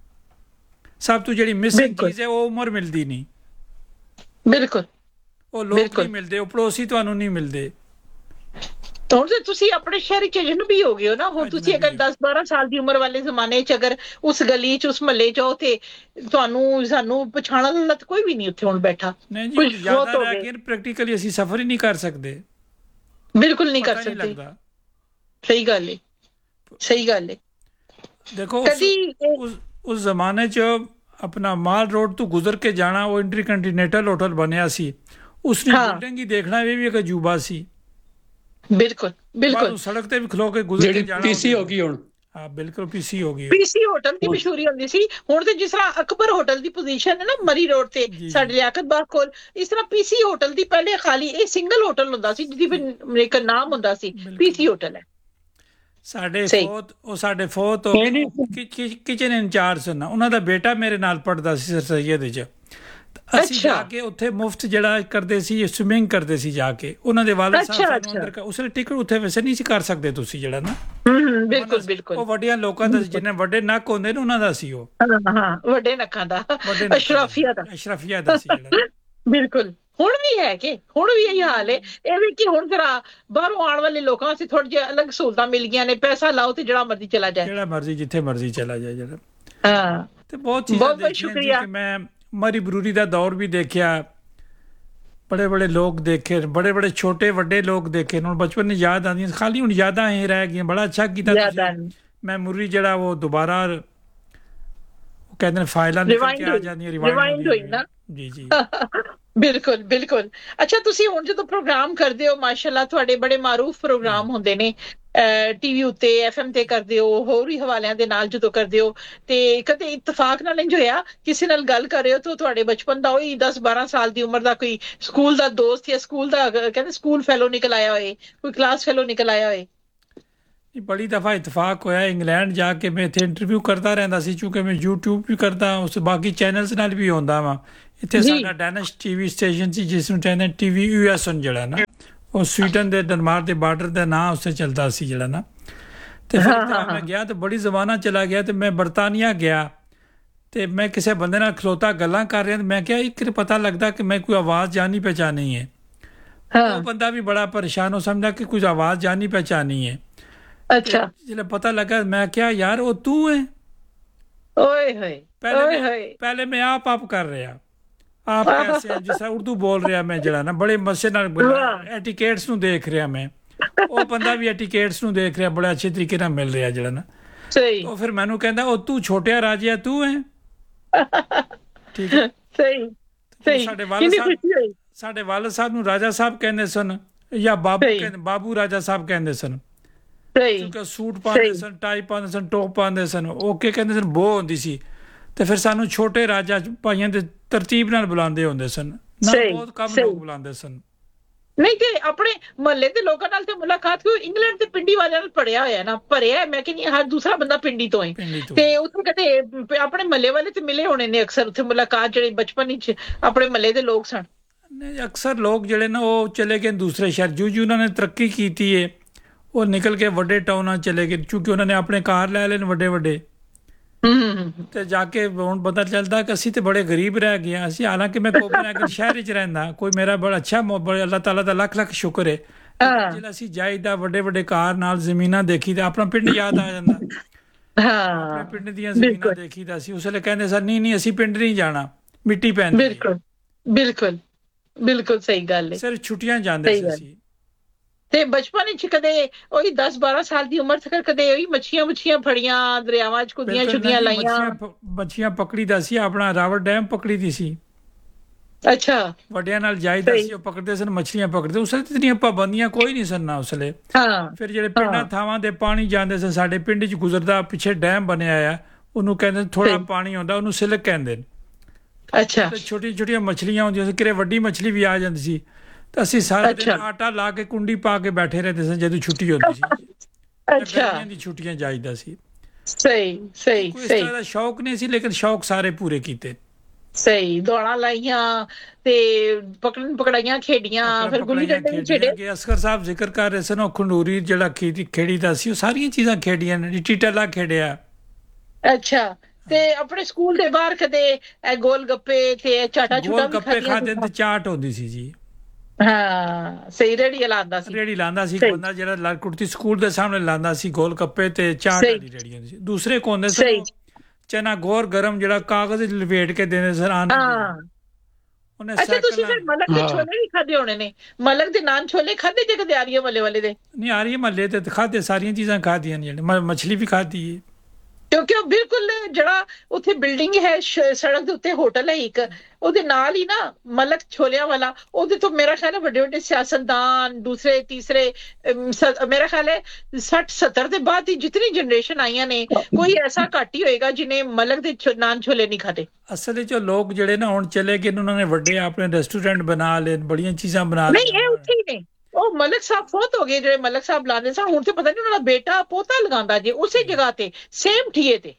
ਸਭ ਤੋਂ ਜਿਹੜੀ ਮਿਸਿੰਗ ਚੀਜ਼ ਹੈ ਉਹ ਉਮਰ ਮਿਲਦੀ ਨਹੀਂ। ਬਿਲਕੁਲ ਉਹ ਲੋਕ ਨਹੀਂ ਮਿਲਦੇ, ਉਹ ਪੜੋਸੀ ਤੁਹਾਨੂੰ ਨਹੀਂ ਮਿਲਦੇ। ਹੁਣ ਤੇ ਤੁਸੀਂ ਆਪਣੇ ਸ਼ਹਿਰ ਚ ਅਜਨਬੀ ਹੋ ਗਏ ਹੋ ਨਾ। ਹੁਣ ਤੁਸੀਂ ਅਗਰ ਦਸ ਬਾਰਾਂ ਸਾਲ ਦੀ ਉਮਰ ਵਾਲੇ ਜ਼ਮਾਨੇ ਚ ਅਗਰ ਉਸ ਗਲੀ ਚ ਉਸ ਮਹੱਲੇ ਚ ਹੋ ਤੇ ਤੁਹਾਨੂੰ ਸਾਨੂੰ ਪਛਾਣਨ ਵਾਲਾ ਕੋਈ ਵੀ ਨਹੀਂ ਉੱਥੇ ਹੁਣ ਬੈਠਾ। ਨਹੀਂ ਜੀ ਜ਼ਿਆਦਾ ਰਹਿ ਕੇ ਪ੍ਰੈਕਟੀਕਲੀ ਅਸੀਂ ਸਫ਼ਰ ਹੀ ਨਹੀਂ ਕਰ ਸਕਦੇ, ਬਿਲਕੁਲ ਨਹੀਂ ਕਰ ਸਕਦੇ। ਸਹੀ ਗੱਲ ਹੈ, ਸਹੀ ਗੱਲ ਹੈ। ਦੇਖੋ ਉਸ ਉਸ ਜ਼ਮਾਨੇ ਚ ਆਪਣਾ ਮਾਲ ਰੋਡ ਤੋਂ ਗੁਜ਼ਰ ਕੇ ਜਾਣਾ, ਉਹ ਇੰਟਰ ਕੰਟੀਨੈਂਟਲ ਹੋਟਲ ਬਣਿਆ ਸੀ, ਉਸ ਦੀ ਬਿਲਡਿੰਗ ਹੀ ਦੇਖਣਾ ਇਹ ਵੀ ਇੱਕ ਅਜੂਬਾ ਸੀ। ਬਿਲਕੁਲ ਬਿਲਕੁਲ ਸੜਕ ਤੇ ਵੀ ਖਲੋ ਕੇ ਗੁਜ਼ਰ ਕੇ ਜਾਣਾ। ਪੀਸੀ ਹੋ ਗਈ ਹੁਣ। ਹਾਂ ਬਿਲਕੁਲ ਪੀਸੀ ਹੋ ਗਈ। ਪੀਸੀ ਹੋਟਲ ਦੀ ਮਸ਼ਹੂਰੀ ਹੁੰਦੀ ਸੀ। ਹੁਣ ਤੇ ਜਿਸ ਤਰ੍ਹਾਂ ਅਕਬਰ ਹੋਟਲ ਦੀ ਪੋਜੀਸ਼ਨ ਹੈ ਨਾ ਮਰੀ ਰੋਡ ਤੇ ਸਾਡੇ ਲਿਆਕਤ ਬਾਗ ਕੋਲ, ਇਸ ਤਰ੍ਹਾਂ ਪੀਸੀ ਹੋਟਲ ਦੀ ਪਹਿਲੇ ਖਾਲੀ ਇਹ ਸਿੰਗਲ ਹੋਟਲ ਹੁੰਦਾ ਸੀ ਜਿਹਦੀ ਇੱਕ ਨਾਮ ਹੁੰਦਾ ਸੀ, ਪੀਸੀ ਹੋਟਲ ਹੈ। ਸਾਡੇ ਫੋਤ ਉਹ ਸਾਡੇ ਫੋਤ ਕਿਚਨ ਇੰਚਾਰਜ ਸਨ, ਉਹਨਾਂ ਦਾ ਬੇਟਾ ਮੇਰੇ ਨਾਲ ਪੜ੍ਹਦਾ ਸੀ ਸਰ ਸੈਯਦ ਵਿੱਚ। ਅਸੀਂ ਜਾ ਕੇ ਉੱਥੇ ਮੁਫਤ ਜਿਹੜਾ ਕਰਦੇ ਸੀ, ਸਵਿਮਿੰਗ ਕਰਦੇ ਸੀ ਜਾ ਕੇ, ਉਹਨਾਂ ਦੇ ਵਾਲਿਦ ਸਾਹਿਬ ਅੰਦਰ। ਉਸ ਵੇਲੇ ਟਿਕਟ ਉੱਥੇ ਵੈਸੇ ਨਹੀਂ ਸੀ ਕਰ ਸਕਦੇ ਤੁਸੀਂ ਜਿਹੜਾ ਨਾ। ਬਿਲਕੁਲ ਬਿਲਕੁਲ ਉਹ ਵੱਡਿਆਂ ਲੋਕਾਂ ਦਾ ਜਿਹਨੇ ਵੱਡੇ ਨੱਕ ਹੁੰਦੇ ਨੇ ਉਹਨਾਂ ਦਾ ਸੀ ਉਹ। ਹਾਂ ਵੱਡੇ ਨੱਕਾਂ ਦਾ, ਅਸ਼ਰਾਫੀਆ ਦਾ, ਅਸ਼ਰਾਫੀਆ ਦਾ ਸੀ ਜਿਹੜਾ। ਬਿਲਕੁਲ ਹੁਣ ਵੀ ਹੈ ਕਿ ਹੁਣ ਵੀ ਇਹੀ ਹਾਲ ਹੈ। ਇਹ ਵੀ ਕਿ ਹੁਣ ਜਰਾ ਬਾਹਰੋਂ ਆਉਣ ਵਾਲੇ ਲੋਕਾਂ ਵਾਸਤੇ ਥੋੜੀ ਜਿਹੀ ਅਲੱਗ ਸਹੂਲਤਾਂ ਮਿਲ ਗਈਆਂ ਨੇ, ਪੈਸਾ ਲਾਓ ਤੇ ਜਿਹੜਾ ਮਰਜ਼ੀ ਚਲਾ ਜਾਏ, ਜਿਹੜਾ ਮਰਜ਼ੀ ਜਿੱਥੇ ਮਰਜ਼ੀ ਚਲਾ ਜਾਏ ਜਿਹੜਾ। ਹਾਂ ਤੇ ਬਹੁਤ ਚੀਜ਼ਾਂ ਦੇਖੀਆਂ। ਮੈਂ ਮਰੀ ਬਰੂਰੀ ਦਾ ਦੌਰ ਵੀ ਦੇਖਿਆ, ਬੜੇ ਬੜੇ ਲੋਕ ਦੇਖੇ, ਬੜੇ ਬੜੇ ਛੋਟੇ ਵੱਡੇ ਲੋਕ ਦੇਖੇ। ਹੁਣ ਬਚਪਨ ਦੀ ਯਾਦ ਆਉਂਦੀਆਂ, ਖਾਲੀ ਹੁਣ ਯਾਦਾਂ ਇਹ ਰਹਿ ਗਈਆਂ। ਬੜਾ ਅੱਛਾ ਕੀਤਾ ਮੈਮੋਰੀ ਜਿਹੜਾ ਉਹ ਦੁਬਾਰਾ ਉਹ ਕਹਿੰਦੇ ਨੇ ਫਾਈਲਾਂ ਨਿਕਲ ਕੇ ਆ ਜਾਂਦੀਆਂ, ਰਿਵਾਈਂਡ ਹੋਈ ਨਾ। ਜੀ ਜੀ ਬਿਲਕੁਲ ਬਿਲਕੁਲ। ਅੱਛਾ ਤੁਸੀਂ ਹੁਣ ਜਦੋਂ ਪ੍ਰੋਗਰਾਮ ਕਰਦੇ ਹੋ, ਮਾਸ਼ਾਅੱਲਾ ਤੁਹਾਡੇ ਬੜੇ ਮਾਰੂਫ ਪ੍ਰੋਗਰਾਮ ਹੁੰਦੇ ਨੇ ਟੀਵੀ ਉੱਤੇ, ਐਫ ਐਮ ਤੇ ਕਰਦੇ ਹੋ, ਹੋਰ ਵੀ ਹਵਾਲਿਆਂ ਦੇ ਨਾਲ ਜਦੋਂ ਕਰਦੇ ਹੋ, ਤੇ ਕਦੇ ਇਤਫਾਕ ਨਾਲ ਇੰਜ ਹੋਇਆ ਕਿਸੇ ਨਾਲ ਗੱਲ ਕਰ ਰਹੇ ਹੋ ਤਾਂ ਤੁਹਾਡੇ ਬਚਪਨ ਦਾ ਉਹੀ ਦਸ ਬਾਰਾਂ ਸਾਲ ਦੀ ਉਮਰ ਦਾ ਕੋਈ ਸਕੂਲ ਦਾ ਦੋਸਤ ਜਾਂ ਸਕੂਲ ਦਾ ਕਹਿੰਦੇ ਸਕੂਲ ਫੈਲੋ ਨਿਕਲ ਆਇਆ ਹੋਏ, ਕੋਈ ਕਲਾਸ ਫੈਲੋ ਨਿਕਲ ਆਇਆ ਹੋਏ? ਬੜੀ ਦਫਾ ਇਤਫਾਕ ਹੋਇਆ ਇੰਗਲੈਂਡ ਜਾ ਕੇ ਮੈਂ ਇੱਥੇ ਇੰਟਰਵਿਊ ਕਰਦਾ ਰਹਿੰਦਾ ਸੀ ਕਿਉਂਕਿ ਮੈਂ YouTube ਵੀ ਕਰਦਾ ਉਸ ਬਾਕੀ ਚੈਨਲਸ ਨਾਲ ਵੀ ਹੁੰਦਾ ਵਾਂ ਇੱਥੇ ਸਾਡਾ ਡੈਨਿਸ਼ ਟੀਵੀ ਸਟੇਸ਼ਨ ਸੀ ਜਿਸ ਨੂੰ ਕਹਿੰਦੇ ਟੀਵੀ ਯੂ ਐਸ ਜਿਹੜਾ ਨਾ ਉਹ ਸਵੀਡਨ ਦੇ ਡਨਮਾਰਕ ਦੇ ਬਾਰਡਰ ਦਾ ਨਾਂ ਉਸ ਤੇ ਚੱਲਦਾ ਸੀ ਜਿਹੜਾ ਨਾ ਤੇ ਫਿਰ ਮੈਂ ਗਿਆ ਤੇ ਬੜੀ ਜ਼ਮਾਨਾ ਚਲਾ ਗਿਆ ਤੇ ਮੈਂ ਬਰਤਾਨੀਆ ਗਿਆ ਤੇ ਮੈਂ ਕਿਸੇ ਬੰਦੇ ਨਾਲ ਖਲੋਤਾ ਗੱਲਾਂ ਕਰ ਰਿਹਾ ਤੇ ਮੈਂ ਕਿਹਾ ਇੱਕ ਪਤਾ ਲੱਗਦਾ ਕਿ ਮੈਂ ਕੋਈ ਆਵਾਜ਼ ਜਾਣੀ ਪਹਿਚਾਨੀ ਹੈ ਉਹ ਬੰਦਾ ਵੀ ਬੜਾ ਪਰੇਸ਼ਾਨ ਹੋ ਸਮਝਦਾ ਕਿ ਕੁਝ ਆਵਾਜ਼ ਜਾਣੀ ਪਹਿਚਾਨੀ ਹੈ अच्छा जिले पता लगा मैं क्या यार वो तू है ओए होए पहले ओए मैं, होए पहले मैं आप आप कर रहा आप कैसे जिस तरह उर्दू बोल रहा मैं जरा ना बड़े मजे नाल एटिकेट्स नु देख रहा मैं वो बंदा भी एटिकेट्स नु देख रहा बड़े अच्छे तरीके नाल मिल रहा जरा ना सही तो फिर मैनू कहंदा ओ तू छोटिया राजिया तू है ठीक है सही सही साडे वालिद साहब साडे वालिद साहब नु राजा साहब कहंदे सन या बाबू कहंदे बाबू राजा साहब कहंदे सन ਕਿਉਂਕਿ ਸੂਟ ਪਾਉਂਦੇ ਸਨ ਟਾਈ ਪਾਉਂਦੇ ਸਨ ਟੋਪ ਪਾਉਂਦੇ ਸਨ ਓਕੇ ਕਹਿੰਦੇ ਸਨ ਬੋ ਹੁੰਦੀ ਸੀ ਤੇ ਫਿਰ ਸਾਨੂੰ ਛੋਟੇ ਰਾਜਾ ਭਾਈਆਂ ਦੇ ਤਰਤੀਬ ਨਾਲ ਬੁਲਾਉਂਦੇ ਹੁੰਦੇ ਸਨ ਨਾ ਬਹੁਤ ਕਮ ਲੋਕ ਬੁਲਾਉਂਦੇ ਸਨ ਨਹੀਂ ਤੇ ਆਪਣੇ ਮਹੱਲੇ ਦੇ ਲੋਕਾਂ ਨਾਲ ਤੇ ਮੁਲਾਕਾਤ ਕਿਉਂ ਇੰਗਲੈਂਡ ਦੇ ਪਿੰਡੀ ਵਾਲਿਆਂ ਨਾਲ ਪੜਿਆ ਹੋਇਆ ਨਾ ਭਰਿਆ ਮੈਂ ਕਹਿੰਦੀ ਹਰ ਦੂਸਰਾ ਬੰਦਾ ਪਿੰਡੀ ਤੋਂ ਹੈ ਤੇ ਉੱਥੇ ਕਦੇ ਆਪਣੇ ਮਹੱਲੇ ਵਾਲੇ ਤੇ ਮਿਲੇ ਹੋਣੇ ਨੇ ਅਕਸਰ ਉੱਥੇ ਮੁਲਾਕਾਤ ਜਿਹੜੇ ਬਚਪਨ ਵਿੱਚ ਆਪਣੇ ਮਹੱਲੇ ਦੇ ਲੋਕ ਸਨ ਨਹੀਂ ਅਕਸਰ ਲੋਕ ਜਿਹੜੇ ਨਾ ਉਹ ਚਲੇ ਗਏ ਦੂਸਰੇ ਸ਼ਹਿਰ ਜੂ ਜੂ ਉਹਨਾਂ ਨੇ ਤਰੱਕੀ ਕੀਤੀ ਹੈ ਉਹ ਨਿਕਲ ਕੇ ਵੱਡੇ ਟਾਊਨਾਂ ਚਲੇ ਗਏ ਕਿਉਂਕਿ ਉਹਨਾਂ ਨੇ ਆਪਣੇ ਕਾਰ ਲੈ ਲੈਣ ਵੱਡੇ ਵੱਡੇ ਤੇ ਜਾ ਕੇ ਹੁਣ ਪਤਾ ਚੱਲਦਾ ਕਿ ਅਸੀਂ ਤੇ ਬੜੇ ਗਰੀਬ ਰਹਿ ਗਏ ਅਸੀਂ ਹਾਲਾਂਕਿ ਮੈਂ ਕੋਪਨਹੈਗਨ ਸ਼ਹਿਰ ਵਿੱਚ ਰਹਿੰਦਾ ਕੋਈ ਮੇਰਾ ਬੜਾ ਅੱਛਾ ਅੱਲਾਹ ਤਾਲਾ ਦਾ ਲੱਖ ਲੱਖ ਸ਼ੁਕਰ ਹੈ ਜਿਹੜਾ ਅਸੀਂ ਜਾਈਦਾ ਵੱਡੇ ਵੱਡੇ ਕਾਰ ਨਾਲ ਜ਼ਮੀਨਾਂ ਦੇਖੀ ਤਾਂ ਆਪਣਾ ਪਿੰਡ ਯਾਦ ਆ ਜਾਂਦਾ ਆਪਣੇ ਪਿੰਡ ਦੀਆਂ ਜ਼ਮੀਨਾਂ ਦੇਖੀਦਾ ਸੀ ਉਸ ਵੇਲੇ ਕਹਿੰਦੇ ਸਰ ਨਹੀਂ ਨਹੀਂ ਅਸੀਂ ਪਿੰਡ ਨਹੀਂ ਜਾਣਾ ਮਿੱਟੀ ਪੈਂਦੀ ਬਿਲਕੁਲ ਬਿਲਕੁਲ ਬਿਲਕੁਲ ਸਹੀ ਗੱਲ ਹੈ ਸਿਰ ਛੁੱਟੀਆਂ ਜਾਂਦੇ ਸੀ ਅਸੀਂ ਤੇ ਬਚਪਨ ਵਿੱਚ ਕਦੇ ਉਹੀ ਦਸ ਬਾਰਾਂ ਸਾਲ ਦੀ ਉਮਰ ਤੱਕ ਕਦੇ ਉਹੀ ਮੱਛੀਆਂ ਮੁੱਛੀਆਂ ਫੜੀਆਂ ਦਰਿਆਵਾਂ 'ਚ ਕੁੱਦੀਆਂ ਛੁੱਦੀਆਂ ਲਾਈਆਂ ਮੱਛੀਆਂ ਪਕੜੀ ਦਾ ਸੀ ਆਪਣਾ ਰਾਵਰ ਡੈਮ ਪਕੜੀ ਦੀ ਸੀ ਅੱਛਾ ਵੱਡਿਆਂ ਨਾਲ ਜਾਈਦਾ ਸੀ ਉਹ ਪਕੜਦੇ ਸਨ ਮੱਛੀਆਂ ਪਕੜਦੇ ਉਸ ਵੇਲੇ ਇਤਨੀਆਂ ਪਾਬੰਦੀਆਂ ਕੋਈ ਨਹੀਂ ਸਨ ਨਾ ਉਸ ਵੇਲੇ ਫਿਰ ਜਿਹੜੇ ਪਿੰਡਾਂ ਥਾਵਾਂ ਦੇ ਪਾਣੀ ਜਾਂਦੇ ਸਨ ਸਾਡੇ ਪਿੰਡ 'ਚ ਗੁਜ਼ਰਦਾ ਪਿੱਛੇ ਡੈਮ ਬਣਿਆ ਆ ਉਹਨੂੰ ਕਹਿੰਦੇ ਥੋੜਾ ਪਾਣੀ ਆਉਂਦਾ ਉਹਨੂੰ ਸਿਲਕ ਕਹਿੰਦੇ ਨੇ ਅੱਛਾ ਛੋਟੀਆਂ ਛੋਟੀਆਂ ਮੱਛਲੀਆਂ ਹੁੰਦੀਆਂ ਸੀ ਕਿਰੇ ਵੱਡੀ ਮੱਛਲੀ ਵੀ ਆ ਜਾਂਦੀ ਸੀ ਤਾਂ ਅਸੀਂ ਸਾਰਾ ਦਿਨ ਆਟਾ ਲਾ ਕੇ ਕੁੰਡੀ ਪਾ ਕੇ ਬੈਠੇ ਰਹਿੰਦੇ ਸੀ ਜਦੋਂ ਛੁੱਟੀ ਹੁੰਦੀ ਸੀ ਅੱਛਾ ਦੀ ਛੁੱਟੀਆਂ ਜਾਈਦਾ ਸੀ ਸਹੀ ਸਹੀ ਕੋਈ ਇਸ ਤਰ੍ਹਾਂ ਦਾ ਸ਼ੌਕ ਨਹੀਂ ਸੀ ਲੇਕਿਨ ਸ਼ੌਕ ਸਾਰੇ ਪੂਰੇ ਕੀਤੇ ਸਹੀ ਦੌੜਾਂ ਲਾਈਆਂ ਤੇ ਪਕੜਨ ਪਕੜਾਈਆਂ ਖੇਡੀਆਂ ਫਿਰ ਗੁੱਲੀ ਡੰਡੇ ਵੀ ਖੇਡੇ ਅਸਕਰ ਸਾਹਿਬ ਜ਼ਿਕਰ ਕਰ ਰਹੇ ਸਨ ਉਹ ਖੰਡੂਰੀ ਜਿਹੜਾ ਖੇਡੀ ਖੇਡੀ ਦਾ ਸੀ ਉਹ ਸਾਰੀਆਂ ਚੀਜ਼ਾਂ ਖੇਡੀਆਂ ਨੇ ਟੀਟਲਾ ਖੇਡਿਆ ਅੱਛਾ ਤੇ ਆਪਣੇ ਸਕੂਲ ਦੇ ਬਾਹਰ ਕਦੇ ਗੋਲ ਗੱਪੇ ਤੇ ਚਾਟਾ ਚੂਟਾ ਵੀ ਗੱਪੇ ਖਾਦੇ ਤੇ ਚਾਟ ਹੁੰਦੀ ਸੀ ਜੀ ਹਾਂ ਸਹੀ ਰੇੜੀ ਲਾਉਂਦਾ ਸੀ ਰੇੜੀ ਲਾਉਂਦਾ ਸੀ ਬੰਦਾ ਜਿਹੜਾ ਲੜਕੁੜਤੀ ਸਕੂਲ ਦੇ ਸਾਹਮਣੇ ਲਾਉਂਦਾ ਸੀ ਗੋਲ ਗੱਪੇ ਤੇ ਚਾਟ ਵਾਲੀ ਰੇੜੀ ਹੁੰਦੀ ਸੀ ਦੂਸਰੇ ਕੋਨੇ ਸੀ ਚਨਾ ਗੋਰ ਗਰਮ ਜਿਹੜਾ ਕਾਗਜ਼ ਵਿੱਚ ਲਪੇਟ ਕੇ ਦਿੰਦੇ ਸਨ ਆਨ ਉਹਨੇ ਅੱਛਾ ਤੁਸੀਂ ਫਿਰ ਮਲਕ ਦੇ ਛੋਲੇ ਵੀ ਖਾਦੇ ਹੋਣੇ ਨੇ ਮਲਕ ਦੇ ਨਾਨ ਛੋਲੇ ਖਾਦੇ ਜੇ ਕਦੇ ਆਰੀਏ ਮੱਲੇ ਵਾਲੇ ਦੇ ਨਹੀਂ ਆਰੀਏ ਮੱਲੇ ਤੇ ਖਾਦੇ ਸਾਰੀਆਂ ਚੀਜ਼ਾਂ ਖਾਦੀਆਂ ਨੇ ਮੱਛਲੀ ਵੀ ਖਾਦੀ ਹੈ ਕਿਉਂਕਿ ਉਹ ਬਿਲਕੁਲ ਜਿਹੜਾ ਉੱਥੇ ਬਿਲਡਿੰਗ ਹੈ ਸੜਕ ਦੇ ਉੱਤੇ ਹੋਟਲ ਹੈ ਇੱਕ ਉਹਦੇ ਨਾਲ ਹੀ ਨਾ ਮਲਕ ਛੋਲਿਆਂ ਵਾਲਾ ਉਹਦੇ ਤੋਂ ਮੇਰਾ ਖਿਆਲ ਹੈ ਵੱਡੇ ਵੱਡੇ ਸਿਆਸਤਦਾਨ ਦੂਸਰੇ ਤੀਸਰੇ ਮੇਰਾ ਖਿਆਲ ਹੈ ਸੱਠ ਸੱਤਰ ਦੇ ਬਾਅਦ ਹੀ ਜਿਤਨੀ ਜਨਰੇਸ਼ਨ ਆਈਆਂ ਨੇ ਕੋਈ ਐਸਾ ਘੱਟ ਹੀ ਹੋਏਗਾ ਜਿਹਨੇ ਮਲਕ ਦੇ ਨਾਨ ਛੋਲੇ ਨਹੀਂ ਖਾਦੇ ਅਸਲ ਵਿੱਚ ਲੋਕ ਜਿਹੜੇ ਨਾ ਹੁਣ ਚਲੇ ਗਏ ਉਹਨਾਂ ਨੇ ਵੱਡੇ ਆਪਣੇ ਰੈਸਟੋਰੈਂਟ ਬਣਾ ਲਏ ਬੜੀਆਂ ਚੀਜ਼ਾਂ ਬਣਾ ਲਈਆਂ ਨਹੀਂ ਇਹ ਉੱਥੇ ਹੀ ਨੇ ਉਹ ਮਲਕ ਸਾਹਿਬ ਫੌਤ ਹੋ ਗਏ ਜਿਹੜੇ ਮਲਕ ਸਾਹਿਬ ਲਾਉਂਦੇ ਸਨ ਹੁਣ ਤੇ ਪਤਾ ਨਹੀਂ ਉਹਨਾਂ ਦਾ ਬੇਟਾ ਪੋਤਾ ਲਗਾਉਂਦਾ ਜੇ ਉਸੇ ਜਗ੍ਹਾ ਤੇ ਸੇਮ ਠੀਏ ਤੇ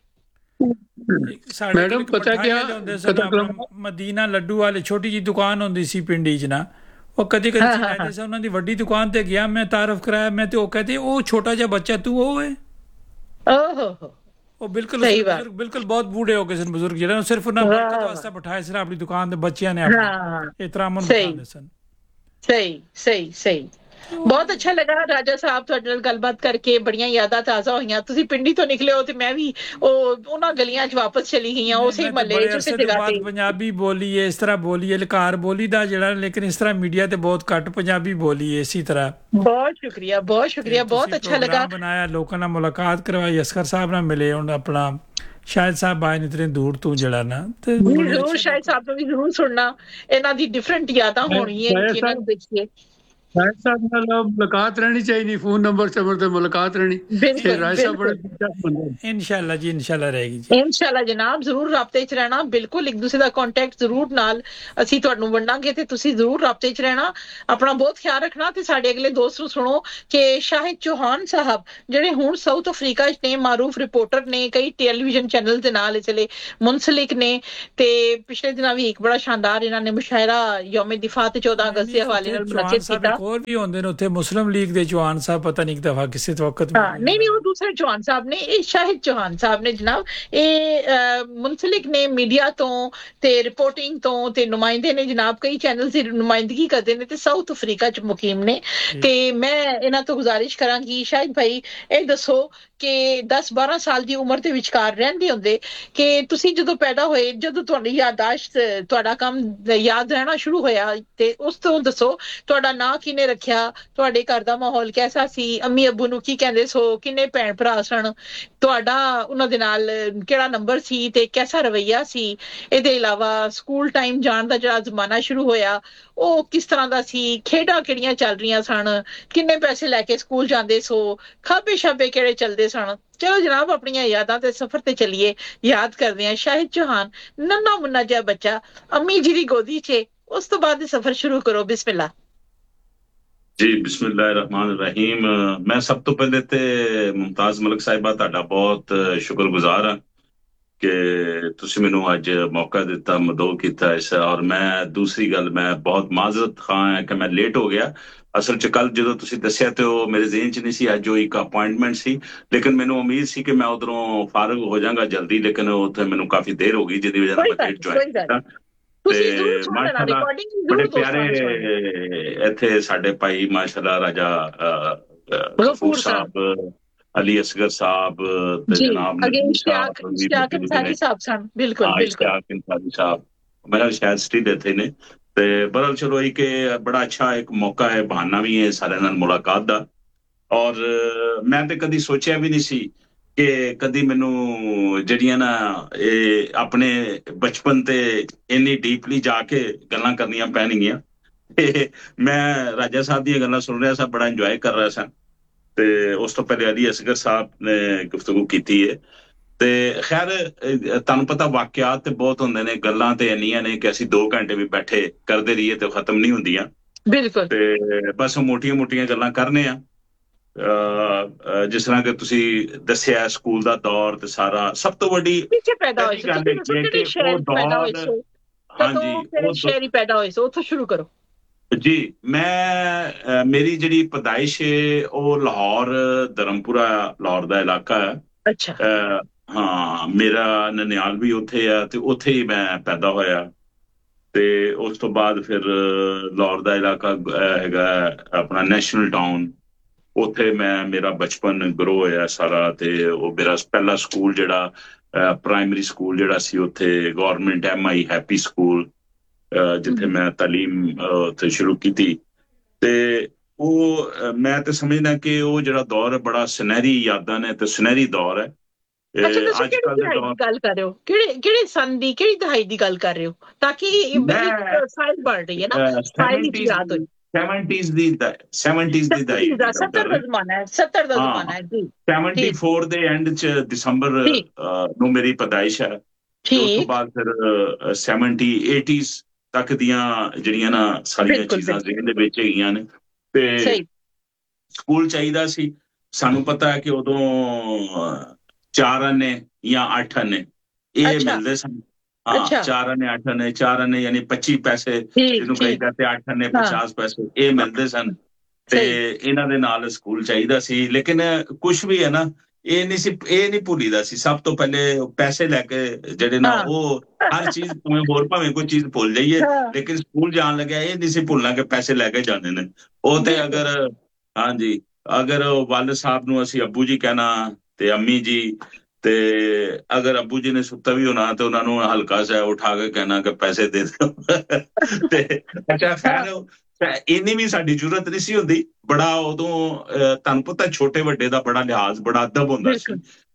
ਮੈਡਮ ਪਤਾ ਕਿਆ ਮਦੀਨਾ ਲੱਡੂ ਵਾਲੇ ਛੋਟੀ ਜੀ ਦੁਕਾਨ ਹੁੰਦੀ ਸੀ ਪਿੰਡੀ 'ਚ ਨਾ ਉਹ ਕਦੀ ਕਦੀ ਚਲਾਉਂਦੇ ਸੀ ਉਹਨਾਂ ਦੀ ਵੱਡੀ ਦੁਕਾਨ ਤੇ ਗਿਆ ਮੈਂ ਤਾਰਫ ਕਰਾਇਆ ਮੈਂ ਤੇ ਉਹ ਕਹਤੇ ਉਹ ਛੋਟਾ ਜਿਹਾ ਬੱਚਾ ਤੂੰ ਉਹ ਹੈ ਓਹੋ ਉਹ ਬਿਲਕੁਲ ਬਿਲਕੁਲ ਬਹੁਤ ਬੂढ़े ਹੋ ਗਏ ਸਨ ਬਜ਼ੁਰਗ ਜਿਹੜੇ ਸਿਰਫ ਉਹਨਾਂ ਬਰਕਤ ਵਾਸਤੇ ਬਿਠਾਏ ਸਨ ਆਪਣੀ ਦੁਕਾਨ ਦੇ ਬੱਚਿਆਂ ਨੇ ਆਪਣੀ ਇਤਰਾਮ ਦਿੰਦੇ ਸਨ ਸਹੀ ਸਹੀ ਸਹੀ ਬਹੁਤ ਅੱਛਾ ਲੱਗਾ ਰਾਜਾ ਸਾਹਿਬ ਤੁਹਾਡੇ ਨਾਲ ਗੱਲਬਾਤ ਕਰਕੇ ਬੜੀਆਂ ਯਾਦਾਂ ਤਾਜ਼ਾ ਹੋਈਆਂ ਤੁਸੀਂ ਪਿੰਡੀ ਤੋਂ ਨਿਕਲੇ ਹੋ ਤੇ ਮੈਂ ਵੀ ਉਹ ਉਹਨਾਂ ਗਲੀਆਂ 'ਚ ਵਾਪਸ ਚਲੀ ਗਈ ਹਾਂ ਉਸੇ ਮਹੱਲੇ 'ਚ ਉਸੇ ਜਗ੍ਹਾ ਤੇ ਪੰਜਾਬੀ ਬੋਲੀ ਹੈ ਇਸ ਤਰ੍ਹਾਂ ਬੋਲੀ ਹੈ ਲਕਾਰ ਬੋਲੀ ਦਾ ਜਿਹੜਾ ਲੇਕਿਨ ਇਸ ਤਰ੍ਹਾਂ ਮੀਡੀਆ ਤੇ ਬਹੁਤ ਘੱਟ ਪੰਜਾਬੀ ਬੋਲੀ ਹੈ ਇਸੇ ਤਰ੍ਹਾਂ ਬਹੁਤ ਸ਼ੁਕਰੀਆ ਬਹੁਤ ਸ਼ੁਕਰੀਆ ਬਹੁਤ ਅੱਛਾ ਲੱਗਾ ਬਣਾਇਆ ਲੋਕਾਂ ਨਾਲ ਮੁਲਾਕਾਤ ਕਰਵਾਈ ਅਸਕਰ ਸਾਹਿਬ ਨਾਲ ਮਿਲੇ ਹੁਣ ਆਪਣਾ ਸ਼ਾਇਦ ਸਾਹਿਬ ਆਏ ਨੇ ਇਤਨੇ ਦੂਰ ਤੋਂ ਜਿਹੜਾ ਨਾ ਤੇ ਜ਼ਰੂਰ ਸ਼ਾਇਦ ਸਾਹਿਬ ਨੂੰ ਵੀ ਜ਼ਰੂਰ ਸੁਣਨਾ ਇਹਨਾਂ ਦੀ ਡਿਫਰੈਂਟ ਯਾਦਾਂ ਹੋਣਗੀਆਂ ਇਹਨਾਂ ਨੂੰ ਦੇਖੀਏ ਰਾਏ ਸਾਹਿਬ ਨਾਲ ਮੁਲਾਕਾਤ ਰਹਿਣੀ ਚਾਹੀਦੀ, ਫੋਨ ਨੰਬਰ ਚਮਰ ਤੇ ਮੁਲਾਕਾਤ ਰਹਿਣੀ। ਬਿਲਕੁਲ ਰਾਏ ਸਾਹਿਬ ਬੜੇ ਬਿਲਕੁਲ ਦਿਲਚਸਪ ਬੰਦੇ। ਇਨਸ਼ਾਅੱਲਾ ਜੀ, ਇਨਸ਼ਾਅੱਲਾ ਰਹੇਗੀ ਜੀ। ਇਨਸ਼ਾਅੱਲਾ ਜਨਾਬ, ਜ਼ਰੂਰ ਰਾਬਤੇ 'ਚ ਰਹਿਣਾ, ਬਿਲਕੁਲ ਇੱਕ ਦੂਸਰੇ ਦਾ ਕੰਟੈਕਟ ਜ਼ਰੂਰ ਨਾਲ ਅਸੀਂ ਤੁਹਾਨੂੰ ਵੰਡਾਂਗੇ ਤੇ ਤੁਸੀਂ ਜ਼ਰੂਰ ਰਾਬਤੇ 'ਚ ਰਹਿਣਾ। ਆਪਣਾ ਬਹੁਤ ਖਿਆਲ ਰੱਖਣਾ ਤੇ ਸਾਡੇ ਅਗਲੇ ਦੋਸਤ ਨੂੰ ਸੁਣੋ ਕਿ ਸ਼ਾਹਿਦ ਚੌਹਾਨ ਸਾਹਿਬ ਜਿਹੜੇ ਹੁਣ ਸਾਊਥ ਅਫਰੀਕਾ 'ਚ ਨੇ, ਮਾਰੂਫ ਰਿਪੋਰਟਰ ਨੇ, ਕਈ ਟੈਲੀਵਿਜ਼ਨ ਚੈਨਲ ਦੇ ਨਾਲ ਇਸ ਵੇਲੇ ਮੁਨਸਲਿਕ ਨੇ ਤੇ ਪਿਛਲੇ ਦਿਨਾਂ ਵੀ ਇੱਕ ਬੜਾ ਸ਼ਾਨਦਾਰ ਇਹਨਾਂ ਨੇ ਮੁਸ਼ਾਇਰਾ ਯੌਮ ਦਿਫਾ ਤੇ ਚੌਦਾਂ ਅਗਸਤ ਦੇ ਹਵਾਲੇ ਨਾਲ ਮੁਨੱਕਿਦ ਕੀਤਾ। ਹੋਰ ਵੀ ਹੁੰਦੇ ਨੇ ਉੱਥੇ ਮੁਸਲਿਮ ਲੀਗ ਦੇ ਚੌਹਾਨ ਸਾਹਿਬ, ਪਤਾ ਨਹੀਂ ਇੱਕ ਦਫਾ ਕਿਸੇ ਵਕਤ। ਹਾਂ ਨਹੀਂ ਨਹੀਂ, ਉਹ ਦੂਸਰੇ ਚੌਹਾਨ ਸਾਹਿਬ ਨੇ, ਇਹ ਸ਼ਾਹਿਦ ਚੌਹਾਨ ਸਾਹਿਬ ਨੇ ਜਨਾਬ। ਇਹ ਮੁਨਸਲਿਕ ਨੇ ਮੀਡੀਆ ਤੋਂ ਤੇ ਰਿਪੋਰਟਿੰਗ ਤੋਂ ਤੇ ਨੁਮਾਇੰਦੇ ਨੇ ਜਨਾਬ, ਕਈ ਚੈਨਲਸ ਦੀ ਨੁਮਾਇੰਦਗੀ ਕਰਦੇ ਨੇ ਤੇ ਸਾਊਥ ਅਫਰੀਕਾ 'ਚ ਮੁਕੀਮ ਨੇ। ਤੇ ਮੈਂ ਇਹਨਾਂ ਤੋਂ ਗੁਜ਼ਾਰਿਸ਼ ਕਰਾਂਗੀ ਸ਼ਾਹਿਦ ਭਾਈ ਇਹ ਦੱਸੋ ਕਿ ਦਸ ਬਾਰਾਂ ਸਾਲ ਦੀ ਉਮਰ ਦੇ ਵਿਚਕਾਰ ਰਹਿੰਦੇ ਹੁੰਦੇ ਕਿ ਤੁਸੀਂ ਜਦੋਂ ਪੈਦਾ ਹੋਏ, ਜਦੋਂ ਤੁਹਾਡੀ ਯਾਦਾਸ਼ਤ, ਤੁਹਾਡਾ ਕੰਮ ਯਾਦ ਰਹਿਣਾ ਸ਼ੁਰੂ ਹੋਇਆ ਤੇ ਉਸ ਤੋਂ ਦੱਸੋ ਤੁਹਾਡਾ ਨਾਂ ਕਿਹਨੇ ਰੱਖਿਆ, ਤੁਹਾਡੇ ਘਰ ਦਾ ਮਾਹੌਲ ਕੈਸਾ ਸੀ, ਅੰਮੀ ਅੱਬੂ ਨੂੰ ਕੀ ਕਹਿੰਦੇ ਸੋ, ਕਿੰਨੇ ਭੈਣ ਭਰਾ ਸਨ, ਤੁਹਾਡਾ ਉਹਨਾਂ ਦੇ ਨਾਲ ਕਿਹੜਾ ਨੰਬਰ ਸੀ ਤੇ ਕੈਸਾ ਰਵਈਆ ਸੀ। ਇਹਦੇ ਇਲਾਵਾ ਸਕੂਲ ਟਾਈਮ ਜਾਣ ਦਾ ਜਿਹੜਾ ਜ਼ਮਾਨਾ ਸ਼ੁਰੂ ਹੋਇਆ ਉਹ ਕਿਸ ਤਰ੍ਹਾਂ ਦਾ ਸੀ, ਖੇਡਾਂ ਕਿਹੜੀਆਂ ਚੱਲ ਰਹੀਆਂ ਸਨ, ਕਿੰਨੇ ਪੈਸੇ ਲੈ ਕੇ ਸਕੂਲ ਜਾਂਦੇ ਸੋ, ਖਾਬੇ ਛਾਬੇ ਕਿਹੜੇ ਚੱਲਦੇ ਸਨ। ਚਲੋ ਜਨਾਬ ਆਪਣੀਆਂ ਯਾਦਾਂ ਤੇ ਸਫ਼ਰ ਤੇ ਚੱਲੀਏ, ਯਾਦ ਕਰਦੇ ਹਾਂ ਸ਼ਾਹਿਦ ਚੌਹਾਨ, ਨੰਨਾ ਮੁੰਨਾ ਜਿਹਾ ਬੱਚਾ ਅੰਮੀ ਜੀ ਦੀ ਗੋਦੀ 'ਚ, ਉਸ ਤੋਂ ਬਾਅਦ ਸਫ਼ਰ ਸ਼ੁਰੂ ਕਰੋ। ਬਿਸਮਿल्लाह ਜੀ। ਬਿਸਮਿल्लाह रहमान रहीम। मैं सब तो पहले ते मुमताज मलिक साहिबा ਤੁਹਾਡਾ ਬਹੁਤ ਸ਼ੁਕਰਗੁਜ਼ਾਰ ਹਾਂ ਕਿ ਤੁਸੀਂ ਮੈਨੂੰ ਅੱਜ ਮੌਕਾ ਦਿੱਤਾ, ਮਦੋ ਕੀਤਾ ਇਸ। ਔਰ ਮੈਂ ਦੂਸਰੀ ਗੱਲ, ਮੈਂ ਬਹੁਤ ਮਾਜ਼ਰਤ ਖਾਂ ਹਾਂ ਕਿ ਮੈਂ ਲੇਟ ਹੋ ਗਿਆ। ਅਸਲ 'ਚ ਕੱਲ ਜਦੋਂ ਤੁਸੀਂ ਦੱਸਿਆ ਤੇ ਉਹ ਮੇਰੇ ਜ਼ਿਹਨ 'ਚ ਨਹੀਂ ਸੀ, ਅੱਜ ਉਹ ਇੱਕ ਅਪਾਇੰਟਮੈਂਟ ਸੀ, ਲੇਕਿਨ ਮੈਨੂੰ ਉਮੀਦ ਸੀ ਕਿ ਮੈਂ ਉਧਰੋਂ ਫਾਰਗ ਹੋ ਜਾਵਾਂਗਾ ਜਲਦੀ, ਲੇਕਿਨ ਉੱਥੇ ਮੈਨੂੰ ਕਾਫੀ ਦੇਰ ਹੋ ਗਈ ਜਿਹਦੀ ਵਜ੍ਹਾ ਨਾਲ ਮੈਂ ਲੇਟ ਜੁਆਇਨ ਕੀਤਾ। ਤੇ ਮਾਸ਼ਾਅੱਲਾ ਬੜੇ ਪਿਆਰੇ ਇੱਥੇ ਸਾਡੇ ਭਾਈ ਮਾਸ਼ਾਅੱਲਾ ਰਾਜਾ ਗਫੂਰ ਸਾਹਿਬ, ਅਲੀ ਅਸਗਰ ਸਾਹਿਬ ਤੇ ਜਨਾਬ ਇਸ਼ਤਿਆਕ ਅੰਸਾਰੀ ਸਾਹਿਬ ਸਨ। ਬਿਲਕੁਲ ਇਸ਼ਤਿਆਕ ਅੰਸਾਰੀ ਸਾਹਿਬ ਮੇਰਾ ਸ਼ਾਇਦ ਸਟੇਟ ਇੱਥੇ ਨੇ। ਤੇ ਬਰਲ ਚਲੋ ਇੱਕ ਬੜਾ ਅੱਛਾ ਇੱਕ ਮੌਕਾ ਹੈ, ਬਹਾਨਾ ਵੀ ਹੈ ਸਾਰਿਆਂ ਨਾਲ ਮੁਲਾਕਾਤ ਦਾ। ਔਰ ਮੈਂ ਤੇ ਕਦੀ ਸੋਚਿਆ ਵੀ ਨਹੀਂ ਸੀ ਕਿ ਕਦੀ ਮੈਨੂੰ ਜਿਹੜੀਆਂ ਨਾ ਇਹ ਆਪਣੇ ਬਚਪਨ ਤੇ ਇੰਨੀ ਡੀਪਲੀ ਜਾ ਕੇ ਗੱਲਾਂ ਕਰਨੀਆਂ ਪੈਣਗੀਆਂ। ਮੈਂ ਰਾਜਾ ਸਾਹਿਬ ਦੀਆਂ ਗੱਲਾਂ ਸੁਣ ਰਿਹਾ ਸਾਂ, ਬੜਾ ਇੰਜੋਏ ਕਰ ਰਿਹਾ ਸਾਂ। ਤੇ ਉਸ ਤੋਂ ਪਹਿਲੇ ਅਲੀ ਅਸਗਰ ਸਾਹਿਬ ਨੇ ਗੁਫ਼ਤਗੂ ਕੀਤੀ ਹੈ। ਤੇ ਖੈਰ ਤੁਹਾਨੂੰ ਪਤਾ ਵਾਕਿਆਤ ਤੇ ਬਹੁਤ ਹੁੰਦੇ ਨੇ, ਗੱਲਾਂ ਤੇ ਇੰਨੀਆਂ ਨੇ ਕਿ ਅਸੀਂ ਦੋ ਘੰਟੇ ਵੀ ਬੈਠੇ ਕਰਦੇ ਰਹੀਏ ਤੇ ਖਤਮ ਨਹੀਂ ਹੁੰਦੀਆਂ। ਬਿਲਕੁਲ। ਤੇ ਬਸ ਮੋਟੀਆਂ ਮੋਟੀਆਂ ਗੱਲਾਂ ਕਰਨੇ ਆ। ਜਿਸ ਤਰ੍ਹਾਂ ਕਿ ਤੁਸੀਂ ਦੱਸਿਆ ਸਕੂਲ ਦਾ ਦੌਰ ਤੇ ਸਾਰਾ, ਸਭ ਤੋਂ ਵੱਡੀ ਪੈਦਾ ਹੋਈ ਸ਼ਹਿਰੀ ਪੈਦਾ ਹੋਈ ਸੀ, ਉੱਥੋਂ ਸ਼ੁਰੂ ਕਰੋ ਜੀ। ਮੈਂ ਮੇਰੀ ਜਿਹੜੀ ਪੈਦਾਇਸ਼ ਹੈ ਉਹ ਲਾਹੌਰ, ਧਰਮਪੁਰਾ ਲਾਹੌਰ ਦਾ ਇਲਾਕਾ ਹੈ। ਅੱਛਾ। ਹਾਂ, ਮੇਰਾ ਨਨਿਆਲ ਵੀ ਉੱਥੇ ਆ ਤੇ ਉੱਥੇ ਹੀ ਮੈਂ ਪੈਦਾ ਹੋਇਆ। ਤੇ ਉਸ ਤੋਂ ਬਾਅਦ ਫਿਰ ਲਾਹੌਰ ਦਾ ਇਲਾਕਾ ਹੈਗਾ ਆਪਣਾ ਨੈਸ਼ਨਲ ਟਾਊਨ, ਉੱਥੇ ਮੈਂ ਮੇਰਾ ਬਚਪਨ ਗਰੋ ਹੋਇਆ ਸਾਰਾ। ਤੇ ਉਹ ਮੇਰਾ ਪਹਿਲਾ ਸਕੂਲ ਜਿਹੜਾ ਪ੍ਰਾਇਮਰੀ ਸਕੂਲ ਜਿਹੜਾ ਸੀ ਉੱਥੇ government M I happy school, ਜਿੱਥੇ ਮੈਂ ਤਾਲੀਮ ਉੱਥੇ ਸ਼ੁਰੂ ਕੀਤੀ। ਤੇ ਉਹ ਮੈਂ ਤੇ ਸਮਝਦਾ ਕਿ ਉਹ ਜਿਹੜਾ ਦੌਰ ਹੈ ਬੜਾ ਸੁਨਹਿਰੀ ਯਾਦਾਂ ਨੇ ਤੇ ਸੁਨਹਿਰੀ ਦੌਰ ਹੈ। ਅੱਜ ਕੱਲ ਦੀ ਗੱਲ ਕਰ ਰਹੇ ਹੋ, ਕਿਹੜੇ ਕਿਹੜੇ ਸੰਨ ਦੀ, ਕਿਹੜੀ ਦਹਾਈ ਦੀ ਗੱਲ ਕਰ ਰਹੇ ਹੋ, ਤਾਂ ਕਿ ਸਾਈਲ ਬਣ ਰਹੀ ਹੈ ਨਾ, ਸਾਈਲ ਦੀ ਯਾਦ ਹੋਈ। ਸੈਵਨਟੀਜ਼ ਦੀ ਸੈਵਨਟੀਜ਼ ਦੀ ਦਹਾਈ, ਸੱਤਰ ਦਾ ਜ਼ਮਾਨਾ ਹੈ, ਸੱਤਰ ਦਾ ਜ਼ਮਾਨਾ ਹੈ ਜੀ। ਸੈਵਨਟੀ ਫੋਰ ਦੇ ਐਂਡ 'ਚ ਦਸੰਬਰ ਨੂੰ ਮੇਰੀ ਪੈਦਾਇਸ਼ ਹੈ। ਉਸ ਤੋਂ ਬਾਅਦ ਫਿਰ ਸੈਵਨਟੀ ਏਟੀਜ਼ ਤੱਕ ਦੀਆਂ ਜਿਹੜੀਆਂ ਨਾ ਸਾਰੀਆਂ ਚੀਜ਼ਾਂ ਜ਼ਿਹਨ ਦੇ ਵਿੱਚ ਹੈਗੀਆਂ ਨੇ। ਤੇ ਸਕੂਲ ਚਾਹੀਦਾ ਸੀ, ਸਾਨੂੰ ਪਤਾ ਹੈ ਕਿ ਉਦੋਂ ਚਾਰ ਆਨੇ ਜਾਂ ਅੱਠ ਆਨੇ ਇਹ ਮਿਲਦੇ ਸਨ। ਹਾਂ, ਚਾਰ ਆਨੇ ਅੱਠ ਆਨੇ, ਚਾਰ ਆਨੇ ਯਾਨੀ ਪੱਚੀ ਪੈਸੇ ਜਿਹਨੂੰ ਕਹਿੰਦਾ, ਤੇ ਅੱਠ ਆਨੇ ਪਚਾਸ ਪੈਸੇ ਇਹ ਮਿਲਦੇ ਸਨ। ਤੇ ਇਹਨਾਂ ਦੇ ਨਾਲ ਸਕੂਲ ਚਾਹੀਦਾ ਸੀ। ਲੇਕਿਨ ਕੁਛ ਵੀ ਹੈ ਨਾ, ਇਹ ਨਹੀਂ ਸੀ, ਇਹ ਨਹੀਂ ਭੁੱਲੀਦਾ ਸੀ। ਸਭ ਤੋਂ ਪਹਿਲੇ ਪੈਸੇ ਲੈ ਕੇ ਜਿਹੜੇ ਨਾ, ਉਹ ਹਰ ਚੀਜ਼ ਭਾਵੇਂ ਹੋਰ ਭਾਵੇਂ ਕੋਈ ਚੀਜ਼ ਭੁੱਲ ਜਾਈਏ, ਲੇਕਿਨ ਸਕੂਲ ਜਾਣ ਲੱਗਿਆ ਇਹ ਨਹੀਂ ਸੀ ਭੁੱਲਣਾ ਕਿ ਪੈਸੇ ਲੈ ਕੇ ਜਾਂਦੇ ਨੇ ਉਹ। ਤੇ ਅਗਰ ਹਾਂਜੀ ਅਗਰ ਵਾਲਿਦ ਸਾਹਿਬ ਨੂੰ ਅਸੀਂ ਅੱਬੂ ਜੀ ਕਹਿਣਾ ਤੇ ਅੰਮੀ ਜੀ, ਤੇ ਅਗਰ ਅੱਬੂ ਜੀ ਨੇ ਸੁੱਤਾ ਵੀ ਹੋਣਾ ਤੇ ਉਹਨਾਂ ਨੂੰ ਹਲਕਾ ਜਿਹਾ ਉਠਾ ਕੇ ਕਹਿਣਾ ਕਿ ਪੈਸੇ ਦੇ ਦਿਓ। ਤੇ ਅੱਛਾ ਖੈਰ ਇੰਨੀ ਵੀ ਸਾਡੀ ਜ਼ਰੂਰਤ ਨਹੀਂ ਸੀ ਹੁੰਦੀ। ਬੜਾ ਉਦੋਂ ਤੁਹਾਨੂੰ ਪਤਾ ਛੋਟੇ ਵੱਡੇ ਦਾ ਬੜਾ ਲਿਹਾਜ਼, ਬੜਾ ਅਦਬ ਹੁੰਦਾ ਸੀ।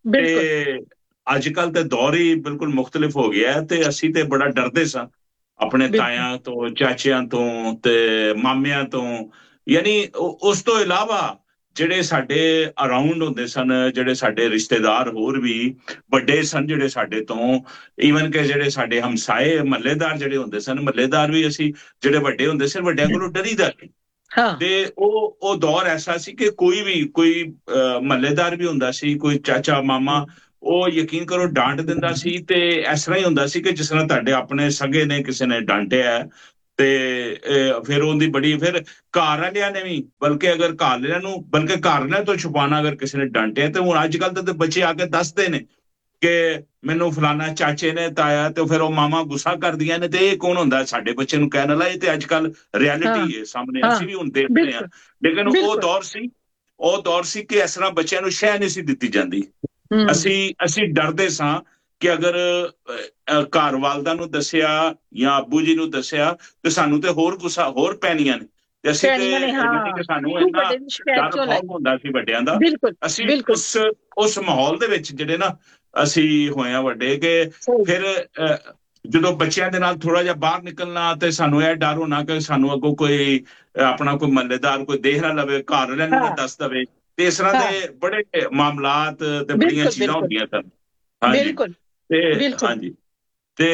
ਤੇ ਅੱਜ ਕੱਲ ਤੇ ਦੌਰ ਹੀ ਬਿਲਕੁਲ ਮੁਖਤਲਿਫ ਹੋ ਗਿਆ ਤੇ ਅਸੀਂ ਤੇ ਬੜਾ ਡਰਦੇ ਸਾਂ ਆਪਣੇ ਤਾਇਆਂ ਤੋਂ, ਚਾਚਿਆਂ ਤੋਂ ਤੇ ਮਾਮਿਆਂ ਤੋਂ ਯਾਨੀ ਉਸ ਤੋਂ ਇਲਾਵਾ ਜਿਹੜੇ ਸਾਡੇ ਅਰਾਊਂਡ ਹੁੰਦੇ ਸਨ, ਜਿਹੜੇ ਸਾਡੇ ਰਿਸ਼ਤੇਦਾਰ ਹੋਰ ਵੀ ਵੱਡੇ ਸਨ ਜਿਹੜੇ ਸਾਡੇ ਤੋਂ, ਈਵਨ ਕਿ ਜਿਹੜੇ ਸਾਡੇ ਹਮਸਾਏ ਮਹੱਲੇਦਾਰ ਜਿਹੜੇ ਹੁੰਦੇ ਸਨ, ਮਹੱਲੇਦਾਰ ਵੀ ਅਸੀਂ ਜਿਹੜੇ ਵੱਡੇ ਹੁੰਦੇ ਸਨ ਵੱਡਿਆਂ ਕੋਲੋਂ ਡਰੀਦਾ ਸੀ। ਤੇ ਉਹ ਉਹ ਦੌਰ ਐਸਾ ਸੀ ਕਿ ਕੋਈ ਵੀ ਕੋਈ ਮਹੱਲੇਦਾਰ ਵੀ ਹੁੰਦਾ ਸੀ, ਕੋਈ ਚਾਚਾ ਮਾਮਾ, ਉਹ ਯਕੀਨ ਕਰੋ ਡਾਂਟ ਦਿੰਦਾ ਸੀ। ਤੇ ਇਸ ਤਰ੍ਹਾਂ ਹੀ ਹੁੰਦਾ ਸੀ ਕਿ ਜਿਸ ਤਰ੍ਹਾਂ ਤੁਹਾਡੇ ਆਪਣੇ ਸਗੇ ਨੇ ਕਿਸੇ ਨੇ ਡਾਂਟਿਆ, ਤੇ ਫਿਰ ਉਹਦੀ ਬੜੀ, ਫਿਰ ਘਰ ਵਾਲਿਆਂ ਨੇ ਵੀ, ਬਲਕਿ ਅਗਰ ਘਰ ਵਾਲਿਆਂ ਨੂੰ, ਬਲਕਿ ਘਰ ਵਾਲਿਆਂ ਤੋਂ ਛੁਪਾਉਣਾ ਅਗਰ ਕਿਸੇ ਨੇ ਡਾਂਟਿਆ, ਤੇ ਹੁਣ ਅੱਜ ਕੱਲ੍ਹ ਤਾਂ ਬੱਚੇ ਆ ਕੇ ਦੱਸਦੇ ਨੇ ਕਿ ਮੈਨੂੰ ਫਲਾਨਾ ਚਾਚੇ ਨੇ ਤਾਇਆ, ਤੇ ਫਿਰ ਉਹ ਮਾਮਾ ਗੁੱਸਾ ਕਰਦੀਆਂ ਨੇ। ਤੇ ਇਹ ਕੌਣ ਹੁੰਦਾ ਸਾਡੇ ਬੱਚੇ ਨੂੰ ਕਹਿਣ ਵਾਲਾ? ਇਹ ਤੇ ਅੱਜ ਕੱਲ੍ਹ ਰਿਐਲਿਟੀ ਹੈ ਸਾਹਮਣੇ, ਅਸੀਂ ਵੀ ਹੁਣ ਦੇਖਦੇ ਹਾਂ। ਲੇਕਿਨ ਉਹ ਦੌਰ ਸੀ, ਉਹ ਦੌਰ ਸੀ ਕਿ ਇਸ ਤਰ੍ਹਾਂ ਬੱਚਿਆਂ ਨੂੰ ਸ਼ਹਿ ਨਹੀਂ ਸੀ ਦਿੱਤੀ ਜਾਂਦੀ। ਅਸੀਂ ਅਸੀਂ ਡਰਦੇ ਸਾਂ ਕਿ ਅਗਰ ਘਰ ਵਾਲਦਾ ਨੂੰ ਦੱਸਿਆ ਜਾਂ ਅੱਬੂ ਜੀ ਨੂੰ ਦੱਸਿਆ ਤੇ ਸਾਨੂੰ ਤੇ ਹੋਰ ਗੁੱਸਾ ਹੋਰ ਪੈਣੀਆਂ ਨੇ, ਤੇ ਅਸੀਂ ਤੇ ਸਾਨੂੰ ਇੰਨਾ ਡਰ ਖੌਫ ਹੁੰਦਾ ਸੀ ਵੱਡਿਆਂ ਦਾ। ਅਸੀਂ ਉਸ ਉਸ ਮਾਹੌਲ ਦੇ ਵਿੱਚ ਜਿਹੜੇ ਨਾ ਅਸੀਂ ਹੋਏ ਵੱਡੇ, ਕਿ ਫਿਰ ਜਦੋਂ ਬੱਚਿਆਂ ਦੇ ਨਾਲ ਥੋੜਾ ਜਿਹਾ ਬਾਹਰ ਨਿਕਲਣਾ ਤੇ ਸਾਨੂੰ ਇਹ ਡਰ ਹੋਣਾ ਕਿ ਸਾਨੂੰ ਅੱਗੋਂ ਕੋਈ ਆਪਣਾ ਕੋਈ ਮਹੱਲੇਦਾਰ ਕੋਈ ਦੇਖ ਨਾ ਲਵੇ, ਘਰ ਵਾਲਿਆਂ ਨੂੰ ਨਾ ਦੱਸ ਦਵੇ। ਤੇ ਇਸ ਤਰ੍ਹਾਂ ਦੇ ਬੜੇ ਮਾਮਲਾਤ ਤੇ ਬੜੀਆਂ ਚੀਜ਼ਾਂ ਹੁੰਦੀਆਂ ਸਨ। ਹਾਂਜੀ ਤੇ ਹਾਂਜੀ ਤੇ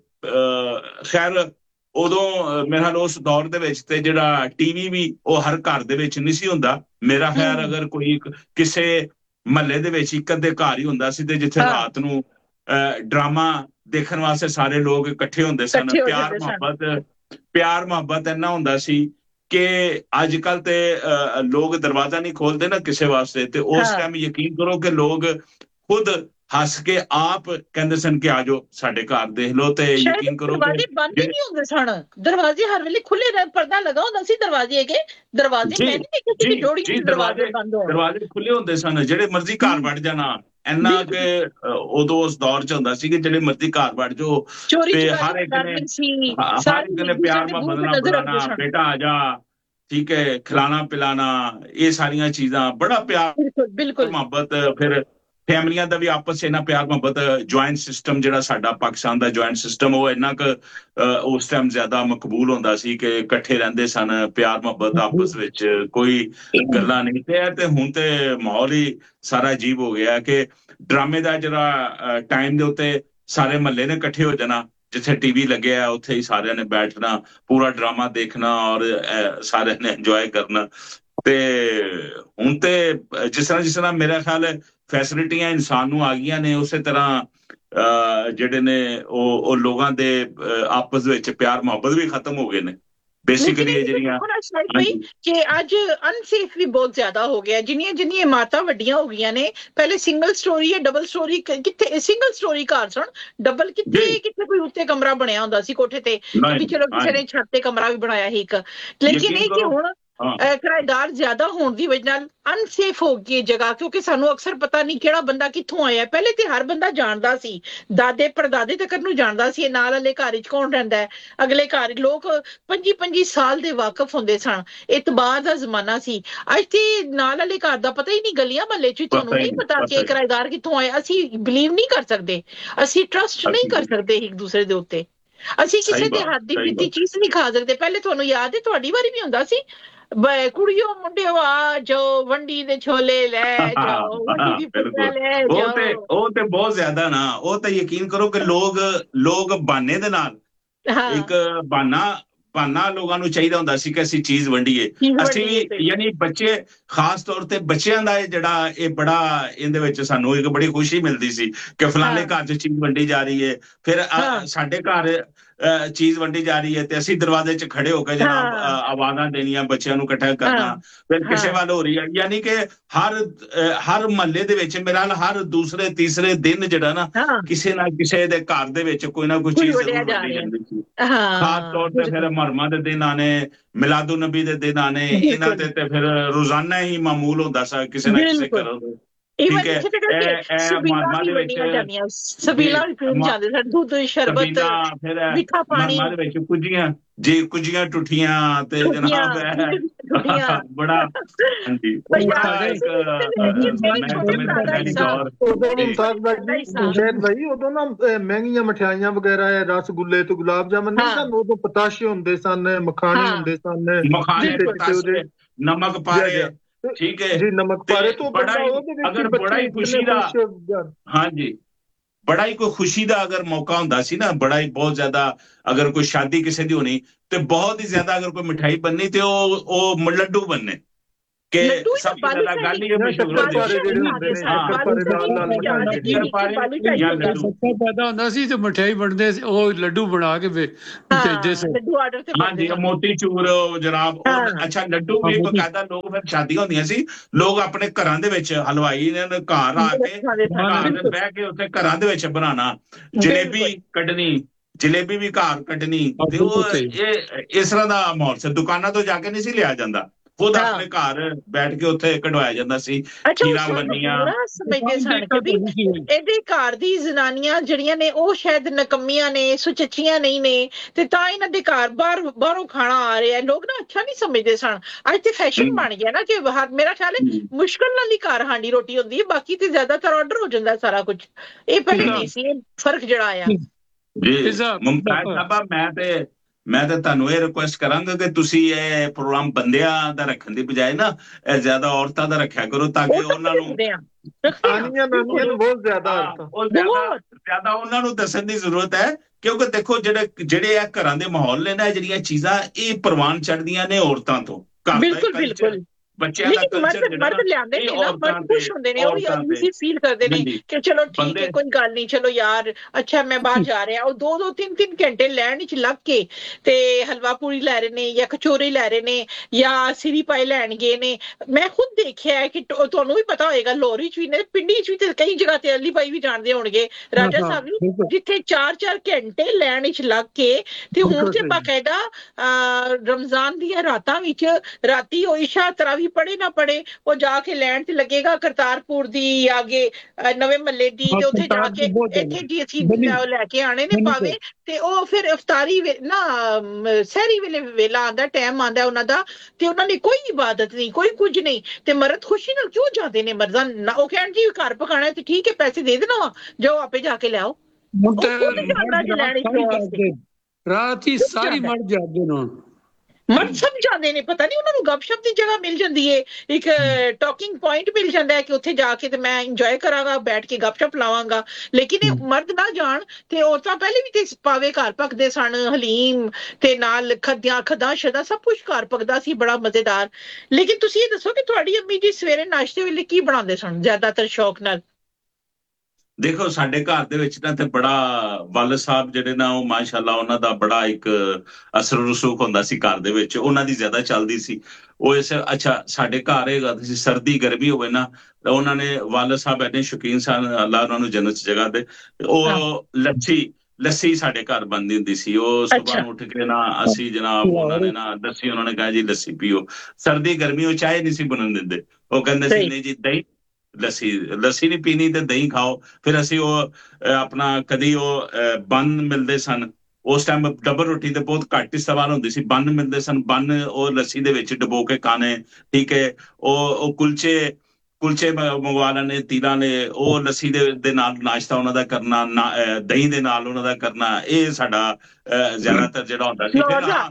ਖੈਰ ਉਦੋਂ ਮੇਰੇ ਖਿਆਲ ਉਸ ਦੌਰ ਦੇ ਵਿੱਚ ਤੇ ਜਿਹੜਾ ਟੀਵੀ ਵੀ ਉਹ ਹਰ ਘਰ ਦੇ ਵਿੱਚ ਨਹੀਂ ਸੀ ਹੁੰਦਾ। ਮੇਰਾ ਖੈਰ ਅਗਰ ਕੋਈ ਕਿਸੇ ਮਹੱਲੇ ਦੇ ਵਿੱਚ ਇੱਕ ਅੱਧੇ ਘਰ ਹੀ ਹੁੰਦਾ ਸੀ, ਤੇ ਜਿੱਥੇ ਰਾਤ ਨੂੰ ਡਰਾਮਾ ਦੇਖਣ ਵਾਸਤੇ ਸਾਰੇ ਲੋਕ ਇਕੱਠੇ ਹੁੰਦੇ ਸਨ। ਪਿਆਰ ਮੁਹੱਬਤ ਪਿਆਰ ਮੁਹੱਬਤ ਇੰਨਾ ਹੁੰਦਾ ਸੀ ਕਿ ਅੱਜ ਕੱਲ ਤੇ ਲੋਕ ਦਰਵਾਜ਼ਾ ਨਹੀਂ ਖੋਲਦੇ ਨਾ ਕਿਸੇ ਵਾਸਤੇ, ਤੇ ਉਸ ਟਾਈਮ ਯਕੀਨ ਕਰੋ ਕਿ ਲੋਕ ਖੁਦ ਹੱਸ ਕੇ ਆਪ ਕਹਿੰਦੇ ਸਨ ਕਿ ਆ ਜਾਓ ਸਾਡੇ ਘਰ ਦੇਖ ਲਓ। ਤੇ ਯਕੀਨ ਕਰੋ ਦਰਵਾਜ਼ੇ ਬੰਦ ਹੀ ਨਹੀਂ ਹੁੰਦੇ ਸਨ, ਦਰਵਾਜ਼ੇ ਹਰ ਵੇਲੇ ਖੁੱਲੇ ਰਹੇ, ਪਰਦਾ ਲਗਾ ਹੁੰਦਾ ਸੀ ਦਰਵਾਜ਼ੇ ਅੱਗੇ। ਦਰਵਾਜ਼ੇ ਮੈਂ ਨਹੀਂ ਦੇਖੇ ਕਿ ਜੋੜੀ ਦੇ ਦਰਵਾਜ਼ੇ ਬੰਦ ਹੋਣ, ਦਰਵਾਜ਼ੇ ਖੁੱਲੇ ਹੁੰਦੇ ਸਨ, ਜਿਹੜੇ ਮਰਜ਼ੀ ਘਰ ਵੜ ਜਾਣਾ। ਇੰਨਾ ਕਿ ਉਦੋਂ ਉਸ ਦੌਰ 'ਚ ਹੁੰਦਾ ਸੀ ਕਿ ਜਿਹੜੇ ਮਰਜ਼ੀ ਘਰ ਵੜ ਜਾਓ, ਤੇ ਹਰ ਇੱਕ ਨੇ ਹਰ ਇੱਕ ਨੇ ਪਿਆਰ ਮੁਹੱਬਤ ਨਾਲ ਬੁਲਾਣਾ, ਬੇਟਾ ਆ ਜਾ, ਠੀਕ ਹੈ, ਖਿਲਾਣਾ ਪਿਲਾਣਾ, ਇਹ ਸਾਰੀਆਂ ਚੀਜ਼ਾਂ ਬੜਾ ਪਿਆਰ ਬਿਲਕੁਲ ਮੁਹੱਬਤ। ਫਿਰ ਫੈਮਲੀਆਂ ਦਾ ਵੀ ਆਪਸ 'ਚ ਇੰਨਾ ਪਿਆਰ ਮੁਹੱਬਤ। ਜੁਆਇੰਟ ਸਿਸਟਮ ਜਿਹੜਾ ਸਾਡਾ ਪਾਕਿਸਤਾਨ ਦਾ ਜੁਆਇੰਟ ਸਿਸਟਮ, ਉਹ ਇੰਨਾ ਕੁ ਉਸ ਟਾਈਮ ਜ਼ਿਆਦਾ ਮਕਬੂਲ ਹੁੰਦਾ ਸੀ ਕਿ ਇਕੱਠੇ ਰਹਿੰਦੇ ਸਨ, ਪਿਆਰ ਮੁਹੱਬਤ ਆਪਸ ਵਿੱਚ, ਕੋਈ ਗੱਲਾਂ ਨਹੀਂ। ਤੇ ਤੇ ਹੁਣ ਤੇ ਮਾਹੌਲ ਹੀ ਸਾਰਾ ਅਜੀਬ ਹੋ ਗਿਆ ਕਿ ਡਰਾਮੇ ਦਾ ਜਿਹੜਾ ਟਾਈਮ ਦੇ ਉੱਤੇ ਸਾਰੇ ਮਹੱਲੇ ਨੇ ਇਕੱਠੇ ਹੋ ਜਾਣਾ, ਜਿੱਥੇ ਟੀਵੀ ਲੱਗਿਆ ਉੱਥੇ ਹੀ ਸਾਰਿਆਂ ਨੇ ਬੈਠਣਾ, ਪੂਰਾ ਡਰਾਮਾ ਦੇਖਣਾ ਔਰ ਸਾਰਿਆਂ ਨੇ ਇੰਜੋਏ ਕਰਨਾ। ਤੇ ਹੁਣ ਤੇ ਜਿਸ ਤਰ੍ਹਾਂ ਜਿਸ ਤਰ੍ਹਾਂ ਮੇਰਾ ਖਿਆਲ ਹੈ ਫੈਸਿਲਿਟੀਆਂ ਇਨਸਾਨ ਨੂੰ ਆ ਗਈਆਂ ਨੇ, ਉਸੇ ਤਰ੍ਹਾਂ ਜਿਹੜੇ ਨੇ ਉਹ ਉਹ ਲੋਕਾਂ ਦੇ ਆਪਸ ਵਿੱਚ ਪਿਆਰ ਮੁਹੱਬਤ ਵੀ ਖਤਮ ਹੋ ਗਏ ਨੇ। ਬੇਸਿਕਲੀ ਜਿਹੜੀਆਂ ਕਿ ਅੱਜ ਅਨਸੇਫ ਵੀ ਬਹੁਤ ਜ਼ਿਆਦਾ ਹੋ ਗਿਆ। ਜਿੰਨੀਆਂ ਜਿੰਨੀਆਂ ਇਮਾਰਤਾਂ ਵੱਡੀਆਂ ਹੋ ਗਈਆਂ ਨੇ, ਪਹਿਲੇ ਸਿੰਗਲ ਸਟੋਰੀ ਜਾਂ ਡਬਲ ਸਟੋਰੀ, ਕਿੱਥੇ ਸਿੰਗਲ ਸਟੋਰੀ ਘਰ ਸਨ, ਡਬਲ ਕਿੱਥੇ ਕਿੱਥੇ ਕੋਈ ਉੱਤੇ ਕਮਰਾ ਬਣਿਆ ਹੁੰਦਾ ਸੀ ਕੋਠੇ ਤੇ, ਕਿ ਚਲੋ ਕਿਸੇ ਨੇ ਛੱਤ ਤੇ ਕਮਰਾ ਵੀ ਬਣਾਇਆ ਸੀ ਇੱਕ। ਲੇਕਿਨ ਇਹ ਕਿ ਹੁਣ ਕਿਰਾਏਦਾਰ ਜ਼ਿਆਦਾ ਹੋਣ ਦੀ ਵਜ੍ਹਾ ਨਾਲ ਅਨਸੇਫ ਹੋ ਗਈ ਜਗ੍ਹਾ, ਕਿਉਂਕਿ ਸਾਨੂੰ ਅਕਸਰ ਪਤਾ ਨਹੀਂ ਕਿਹੜਾ ਬੰਦਾ ਕਿੱਥੋਂ ਆਇਆ। ਪਹਿਲੇ ਤੇ ਹਰ ਬੰਦਾ ਜਾਣਦਾ ਸੀ, ਦਾਦੇ ਪੜਦਾਦੇ ਤੱਕ ਨੂੰ ਜਾਣਦਾ ਸੀ, ਨਾਲ ਵਾਲੇ ਘਰ 'ਚ ਕੌਣ ਰਹਿੰਦਾ ਹੈ, ਅਗਲੇ ਘਰ ਲੋਕ ਪੰਜੀ ਪੰਜੀ ਸਾਲ ਦੇ ਵਾਕਿਫ ਹੁੰਦੇ ਸਨ। ਇਤਬਾਰ ਦਾ ਜ਼ਮਾਨਾ ਸੀ। ਅੱਜ ਤੇ ਨਾਲ ਵਾਲੇ ਘਰ ਦਾ ਪਤਾ ਹੀ ਨਹੀਂ, ਗਲੀਆਂ ਮਹੱਲੇ 'ਚ ਤੁਹਾਨੂੰ ਨਹੀਂ ਪਤਾ ਕਿ ਕਿਰਾਏਦਾਰ ਕਿੱਥੋਂ ਆਇਆ। ਅਸੀਂ ਬਿਲੀਵ ਨਹੀਂ ਕਰ ਸਕਦੇ, ਅਸੀਂ ਟਰਸਟ ਨਹੀਂ ਕਰ ਸਕਦੇ ਇੱਕ ਦੂਸਰੇ ਦੇ ਉੱਤੇ, ਅਸੀਂ ਕਿਸੇ ਦੇ ਹੱਥ ਦੀ ਪੀਤੀ ਚੀਜ਼ ਨਹੀਂ ਖਾ ਸਕਦੇ। ਪਹਿਲੇ ਤੁਹਾਨੂੰ ਯਾਦ ਹੈ, ਤੁਹਾਡੀ ਵਾਰੀ ਵੀ ਹੁੰਦਾ ਸੀ, ਕੁੜੀਓ ਮੁੰਡਿਓ ਆ ਜਾਓ, ਵੰਡੀ ਦੇ ਛੋਲੇ ਲੈ ਜਾਓ, ਵੰਡੀ ਦੀ ਪੁੱਛਾ ਲੈ ਜਾਓ। ਉਹ ਤੇ ਉਹ ਤੇ ਬਹੁਤ ਜ਼ਿਆਦਾ ਨਾ, ਉਹ ਤਾਂ ਯਕੀਨ ਕਰੋ ਕਿ ਲੋਕ ਲੋਕ ਬਹਾਨੇ ਦੇ ਨਾਲ, ਇੱਕ ਬਹਾਨਾ ਬਹਾਨਾ ਲੋਕਾਂ ਨੂੰ ਚਾਹੀਦਾ ਹੁੰਦਾ ਸੀ ਕਿ ਅਸੀਂ ਚੀਜ਼ ਵੰਡੀਏ। ਅਸੀਂ ਵੀ ਯਾਨੀ ਬੱਚੇ, ਖਾਸ ਤੌਰ ਤੇ ਬੱਚਿਆਂ ਦਾ ਇਹ ਜਿਹੜਾ ਇਹ ਬੜਾ ਇਹਦੇ ਵਿੱਚ ਸਾਨੂੰ ਇੱਕ ਬੜੀ ਖੁਸ਼ੀ ਮਿਲਦੀ ਸੀ ਕਿ ਫਲਾਣੇ ਘਰ 'ਚ ਚੀਜ਼ ਵੰਡੀ ਜਾ ਰਹੀ ਹੈ। ਫਿਰ ਸਾਡੇ ਘਰ ਚੀਜ਼ ਵੰਡੀ ਜਾ ਰਹੀ ਹੈ ਤੇ ਅਸੀਂ ਦਰਵਾਜ਼ੇ 'ਚ ਖੜੇ ਹੋ ਕੇ ਜਨਾਬ ਆਵਾਜ਼ਾਂ ਦੇਣੀਆਂ, ਬੱਚਿਆਂ ਨੂੰ ਇਕੱਠਾ ਕਰਨਾ, ਫਿਰ ਕਿਸੇ ਵੱਲ ਹੋ ਰਹੀ ਹੈ। ਯਾਨੀ ਕਿ ਹਰ ਹਰ ਮਹੱਲੇ ਦੇ ਵਿੱਚ ਮੇਰਾ ਹਰ ਦੂਸਰੇ ਤੀਸਰੇ ਦਿਨ ਜਿਹੜਾ ਨਾ ਕਿਸੇ ਨਾ ਕਿਸੇ ਦੇ ਘਰ ਦੇ ਵਿੱਚ ਕੋਈ ਨਾ ਕੋਈ ਚੀਜ਼ ਜ਼ਰੂਰ ਵੰਡੀ ਜਾਂਦੀ ਸੀ। ਖਾਸ ਤੌਰ ਤੇ ਫਿਰ ਮੁਹਰਮਾਂ ਦੇ ਦਿਨ ਆਣੇ, ਮਿਲਾਦੁ ਨਬੀ ਦੇ ਦਿਨ ਆਣੇ, ਇਹਨਾਂ ਤੇ ਤੇ ਫਿਰ ਰੋਜ਼ਾਨਾ ਹੀ ਮਾਮੂਲ ਹੁੰਦਾ ਸੀ ਕਿਸੇ ਨਾ ਕਿਸੇ ਘਰੋਂ। ਠੀਕ ਹੈ, ਮੁਹਰਮਾਂ ਦੇ ਵਿੱਚ ਸਬੀਲਾਂ ਵੀ ਪੀਣ ਜਾਂਦੇ ਸਨ, ਦੁੱਧ ਸ਼ਰਬਤ ਮਿੱਠਾ ਪਾਣੀ, ਮੁਹਰਮਾਂ ਦੇ ਵਿੱਚ ਕੁੱਜੀਆਂ ਜੀ ਕੁੱਜੀਆਂ ਟੁੱਟੀਆਂ ਤੇ ਜਨਾਬ ਬੜਾ ਹਾਂਜੀ ਭਾਈ ਉਦੋਂ ਨਾ ਮਹਿੰਗੀਆਂ ਮਠਿਆਈਆਂ ਵਗੈਰਾ, ਰਸਗੁੱਲੇ ਤੇ ਗੁਲਾਬ ਜਾਮਨ ਨਹੀਂ ਸਨ, ਉਦੋਂ ਪਤਾਸ਼ੇ ਹੁੰਦੇ ਸਨ, ਮਖਾਣੇ ਹੁੰਦੇ ਸਨ, ਨਮਕ ਪਾਰੇ, ਠੀਕ ਹੈ ਜੀ, ਨਮਕ ਪਾਰੇ ਤੋਂ ਬੜਾ ਹੀ ਅਗਰ ਬੜਾ ਹੀ ਖੁਸ਼ੀ ਦਾ, ਹਾਂਜੀ ਬੜਾ ਹੀ ਕੋਈ ਖੁਸ਼ੀ ਦਾ ਅਗਰ ਮੌਕਾ ਹੁੰਦਾ ਸੀ ਨਾ, ਬੜਾ ਹੀ ਬਹੁਤ ਜ਼ਿਆਦਾ ਅਗਰ ਕੋਈ ਸ਼ਾਦੀ ਕਿਸੇ ਦੀ ਹੋਣੀ ਤੇ ਬਹੁਤ ਹੀ ਜ਼ਿਆਦਾ ਅਗਰ ਕੋਈ ਮਿਠਾਈ ਬਣਨੀ ਤੇ ਉਹ ਉਹ ਲੱਡੂ ਬਣਨੇ ਕਿ ਸਭ ਤੋਂ ਜ਼ਿਆਦਾ ਗੱਲ ਹੀ ਮਸ਼ਹੂਰ ਹੋ ਪੈਦਾ ਹੁੰਦਾ ਸੀ ਤੇ ਮਠਿਆਈ ਬਣਦੇ ਸੀ, ਉਹ ਲੱਡੂ ਬਣਾ ਕੇ ਭੇਜਦੇ ਸੀ। ਹਾਂਜੀ ਮੋਤੀ ਚੂਰ ਜਨਾਬ। ਅੱਛਾ ਲੱਡੂ ਵੀ ਬਕਾਇਦਾ ਲੋਕ ਫਿਰ ਸ਼ਾਦੀਆਂ ਹੁੰਦੀਆਂ ਸੀ, ਲੋਕ ਆਪਣੇ ਘਰਾਂ ਦੇ ਵਿੱਚ ਹਲਵਾਈ ਨੇ ਘਰ ਆ ਕੇ ਘਰ ਬਹਿ ਕੇ ਉੱਥੇ ਘਰਾਂ ਦੇ ਵਿੱਚ ਬਣਾਉਣਾ, ਜਲੇਬੀ ਕੱਢਣੀ, ਜਲੇਬੀ ਵੀ ਘਰ ਕੱਢਣੀ, ਤੇ ਉਹ ਇਹ ਇਸ ਤਰ੍ਹਾਂ ਦਾ ਮਾਹੌਲ ਸੀ। ਦੁਕਾਨਾਂ ਤੋਂ ਜਾ ਕੇ ਨਹੀਂ ਸੀ ਲਿਆ ਜਾਂਦਾ, ਖੁਦ ਆਪਣੇ ਘਰ ਬੈਠ ਕੇ ਉੱਥੇ ਕਢਵਾਇਆ ਜਾਂਦਾ ਸੀ। ਖੀਰਾਂ ਬੰਨੀਆਂ ਸਮਝਦੇ ਸਨ ਕਿ ਇਹਦੇ ਘਰ ਦੀ ਜ਼ਨਾਨੀਆਂ ਜਿਹੜੀਆਂ ਨੇ ਉਹ ਸ਼ਾਇਦ ਨਕੰਮੀਆਂ ਨੇ, ਸੁਚੱਜੀਆਂ ਨਹੀਂ ਨੇ, ਤੇ ਤਾਂ ਇਹਨਾਂ ਦੇ ਘਰ ਬਾਹਰ ਬਾਹਰੋਂ ਖਾਣਾ ਆ ਰਿਹਾ। ਲੋਕ ਨਾ ਅੱਛਾ ਨਹੀਂ ਸਮਝਦੇ ਸਨ। ਅੱਜ ਤੇ ਫੈਸ਼ਨ ਬਣ ਗਿਆ ਨਾ ਕਿ ਮੇਰਾ ਖਿਆਲ ਹੈ ਮੁਸ਼ਕਿਲ ਨਾਲ ਹੀ ਘਰ ਹਾਂਡੀ ਰੋਟੀ ਹੁੰਦੀ ਹੈ, ਬਾਕੀ ਤੇ ਜ਼ਿਆਦਾਤਰ ਆਰਡਰ ਹੋ ਜਾਂਦਾ ਸਾਰਾ ਕੁਝ। ਇਹ ਪਹਿਲੇ ਨਹੀਂ ਸੀ, ਇਹ ਫਰਕ ਜਿਹੜਾ ਆਇਆ। ਜੀ ਮੁਮਤਾਜ਼ ਸਾਹਿਬਾ, ਮੈਂ ਤੇ ਮੈਂ ਤਾਂ ਤੁਹਾਨੂੰ ਇਹ ਰਿਕੁਐਸਟ ਕਰਾਂਗਾ ਕਿ ਤੁਸੀਂ ਇਹ ਪ੍ਰੋਗਰਾਮ ਬੰਦਿਆਂ ਦਾ ਰੱਖਣ ਦੀ ਬਜਾਏ ਨਾ ਇਹ ਜ਼ਿਆਦਾ ਔਰਤਾਂ ਦਾ ਰੱਖਿਆ ਕਰੋ, ਤਾਂ ਕਿ ਉਹਨਾਂ ਨੂੰ ਬਹੁਤ ਜ਼ਿਆਦਾ ਉਹ ਜ਼ਿਆਦਾ ਜ਼ਿਆਦਾ ਉਹਨਾਂ ਨੂੰ ਦੱਸਣ ਦੀ ਜ਼ਰੂਰਤ ਹੈ। ਕਿਉਂਕਿ ਦੇਖੋ ਜਿਹੜੇ ਜਿਹੜੇ ਆ ਘਰਾਂ ਦੇ ਮਾਹੌਲ ਨੇ ਨਾ, ਜਿਹੜੀਆਂ ਚੀਜ਼ਾਂ ਇਹ ਪ੍ਰਵਾਨ ਚੜ੍ਹਦੀਆਂ ਨੇ ਔਰਤਾਂ ਤੋਂ। ਬਿਲਕੁਲ ਬਿਲਕੁਲ ਬੱਚਿਆਂ ਦਾ ਕਲਚਰ ਮਰਦ ਲਿਆਂਦੇ ਨੇ ਨਾ, ਮਰਦ ਖੁਸ਼ ਹੁੰਦੇ ਨੇ, ਉਹ ਵੀ ਅਨਈਜ਼ੀ ਫੀਲ ਕਰਦੇ ਨੇ ਕਿ ਚਲੋ ਠੀਕ ਹੈ ਕੋਈ ਗੱਲ ਨਹੀਂ, ਚਲੋ ਯਾਰ ਅੱਛਾ ਮੈਂ ਬਾਹਰ ਜਾ ਰਿਹਾ। ਉਹ ਦੋ ਦੋ ਤਿੰਨ ਤਿੰਨ ਘੰਟੇ ਲੈਣ ਵਿੱਚ ਲੱਗ ਕੇ ਤੇ ਹਲਵਾ ਪੂਰੀ ਲੈ ਰਹੇ ਨੇ ਜਾਂ ਕਚੋਰੀ ਲੈ ਰਹੇ ਨੇ ਜਾਂ ਸਿਰੀ ਪਾਈ ਲੈਣ ਗਏ ਨੇ। ਮੈਂ ਖੁਦ ਦੇਖਿਆ ਹੈ ਕਿ ਤੁਹਾਨੂੰ ਵੀ ਪਤਾ ਹੋਏਗਾ, ਲੋਹਰੀ ਚ ਵੀ ਨੇ, ਪਿੰਡੀ ਚ ਵੀ ਤੇ ਕਈ ਜਗ੍ਹਾ ਤੇ ਅਲੀ ਬਾਈ ਵੀ ਜਾਣਦੇ ਹੋਣਗੇ, ਰਾਜਾ ਸਾਹਿਬ ਨੂੰ, ਜਿੱਥੇ ਚਾਰ ਚਾਰ ਘੰਟੇ ਲੈਣ ਵਿੱਚ ਲੱਗ ਕੇ ਤੇ ਹੁਣ ਤੇ ਬਾਕਾਇਦਾ ਰਮਜ਼ਾਨ ਦੀਆਂ ਰਾਤਾਂ ਵਿੱਚ ਰਾਤੀ ਉਹ ਇਸ਼ਾ ਤਰਾ ਵੀ ਪੜੇ ਨਾ ਪੜੇ ਉਹ ਜਾ ਕੇ ਲੈਣ ਤੇ ਲੱਗੇਗਾ ਕਰਤਾਰਪੁਰ ਦੀ, ਆਗੇ ਨਵੇਂ ਮਹੱਲੇ ਦੀ, ਤੇ ਉੱਥੇ ਜਾ ਕੇ ਇੱਥੇ ਜੀ ਅਸੀਂ ਲੈ ਕੇ ਆਣੇ ਨੇ ਭਾਵੇਂ, ਤੇ ਉਹ ਫਿਰ ਇਫਤਾਰੀ ਨਾ ਸਹਿਰੀ ਵੇਲੇ ਵੇਲਾ ਆਉਂਦਾ, ਟਾਈਮ ਆਉਂਦਾ ਉਹਨਾਂ ਦਾ, ਤੇ ਉਹਨਾਂ ਨੇ ਕੋਈ ਇਬਾਦਤ ਨਹੀਂ, ਕੋਈ ਕੁਝ ਨਹੀਂ, ਤੇ ਮਰਦ ਖੁਸ਼ੀ ਨਾਲ ਕਿਉਂ ਜਾਂਦੇ ਨੇ ਮਰਦਾਂ? ਉਹ ਕਹਿਣ ਜੀ ਘਰ ਪਕਾਣਾ ਤੇ ਠੀਕ ਹੈ, ਪੈਸੇ ਦੇ ਦੇਣਾ ਵਾ, ਜਾਓ ਆਪੇ ਜਾ ਕੇ ਲਿਆਓ। ਰਾਤ ਹੀ ਸਾਰੀ ਮਰ ਜਾਂਦੇ ਨੇ, ਮਰਦ ਸਭ ਜਾਂਦੇ ਨੇ, ਪਤਾ ਨਹੀਂ ਉਹਨਾਂ ਨੂੰ ਗੱਪਸ਼ਪ ਦੀ ਜਗ੍ਹਾ ਮਿਲ ਜਾਂਦੀ ਹੈ, ਇੱਕ ਟਾਕਿੰਗ ਪੁਆਇੰਟ ਮਿਲ ਜਾਂਦਾ ਹੈ ਕਿ ਉੱਥੇ ਜਾ ਕੇ ਤੇ ਮੈਂ ਇੰਜੋਏ ਕਰਾਂਗਾ, ਬੈਠ ਕੇ ਗੱਪਸ਼ਪ ਲਾਵਾਂਗਾ। ਲੇਕਿਨ ਇਹ ਮਰਦ ਨਾ ਜਾਣ ਤੇ ਔਰਤਾਂ ਪਹਿਲੇ ਵੀ ਤੇ ਪਾਵੇ ਘਰ ਪੱਕਦੇ ਸਨ, ਹਲੀਮ ਤੇ ਨਾਲ ਖੱਦਿਆਂ ਖੱਦਾਂ ਸ਼ਦਾ ਸਭ ਕੁਝ ਘਰ ਪੱਕਦਾ ਸੀ, ਬੜਾ ਮਜ਼ੇਦਾਰ। ਲੇਕਿਨ ਤੁਸੀਂ ਇਹ ਦੱਸੋ ਕਿ ਤੁਹਾਡੀ ਅੰਮੀ ਜੀ ਸਵੇਰੇ ਨਾਸ਼ਤੇ ਵੇਲੇ ਕੀ ਬਣਾਉਂਦੇ ਸਨ ਜ਼ਿਆਦਾਤਰ ਸ਼ੌਕ ਨਾਲ? ਦੇਖੋ ਸਾਡੇ ਘਰ ਦੇ ਵਿੱਚ ਨਾ ਤੇ ਬੜਾ ਵੱਲ ਸਾਹਿਬ ਜਿਹੜੇ ਨਾ ਉਹ ਮਾਸ਼ਾਅੱਲਾ ਉਹਨਾਂ ਦਾ ਬੜਾ ਇੱਕ ਅਸਰ ਰਸੂਖ ਹੁੰਦਾ ਸੀ ਘਰ ਦੇ ਵਿੱਚ, ਉਹਨਾਂ ਦੀ ਜ਼ਿਆਦਾ ਚੱਲਦੀ ਸੀ ਉਹ। ਇਸ ਅੱਛਾ ਸਾਡੇ ਘਰ ਹੈਗਾ ਸੀ ਸਰਦੀ ਗਰਮੀ ਹੋਵੇ ਨਾ, ਉਹਨਾਂ ਨੇ ਵੱਲ ਸਾਹਿਬ ਇੰਨੇ ਸ਼ੌਕੀਨ ਸਨ, ਅੱਲਾ ਉਹਨਾਂ ਨੂੰ ਜੰਨਤ ਚ ਜਗ੍ਹਾ ਦੇ, ਉਹ ਲੱਸੀ ਲੱਸੀ ਸਾਡੇ ਘਰ ਬਣਦੀ ਹੁੰਦੀ ਸੀ। ਉਹ ਸੁਬਾਹ ਨੂੰ ਉੱਠ ਕੇ ਨਾ ਅਸੀਂ ਜਨਾਬ ਉਹਨਾਂ ਨੇ ਨਾ ਲੱਸੀ, ਉਹਨਾਂ ਨੇ ਕਿਹਾ ਜੀ ਲੱਸੀ ਪੀਓ। ਸਰਦੀ ਗਰਮੀ ਉਹ ਚਾਹ ਨਹੀਂ ਸੀ ਬਣਨ ਦਿੰਦੇ, ਉਹ ਕਹਿੰਦੇ ਸੀ ਨਹੀਂ ਜੀ ਦਹੀਂ ਲੱਸੀ ਲੱਸੀ ਨਹੀਂ ਪੀਣੀ ਤੇ ਦਹੀਂ ਖਾਓ। ਫਿਰ ਅਸੀਂ ਉਹ ਆਪਣਾ ਕਦੀ ਉਹ ਬੰਨ ਮਿਲਦੇ ਸਨ, ਉਸ ਟਾਈਮ ਡਬਲ ਰੋਟੀ ਤੇ ਬਹੁਤ ਘੱਟ ਇਸਤੇਮਾਲ ਹੁੰਦੀ ਸੀ, ਬੰਨ ਮਿਲਦੇ ਸਨ, ਬੰਨ ਉਹ ਲੱਸੀ ਦੇ ਵਿੱਚ ਡੁਬੋ ਕੇ ਖਾਣੇ, ਠੀਕ ਹੈ। ਉਹ ਉਹ ਕੁਲਚੇ ਕੁਲਚੇ ਮੰਗਵਾ ਲੈਣੇ ਤੀਰਾਂ ਨੇ, ਉਹ ਲੱਸੀ ਦੇ ਦੇ ਨਾਲ ਨਾਸ਼ਤਾ ਉਹਨਾਂ ਦਾ ਕਰਨਾ, ਦਹੀਂ ਦੇ ਨਾਲ ਉਹਨਾਂ ਦਾ ਕਰਨਾ, ਇਹ ਸਾਡਾ ਜ਼ਿਆਦਾਤਰ ਜਿਹੜਾ ਹੁੰਦਾ ਸੀ।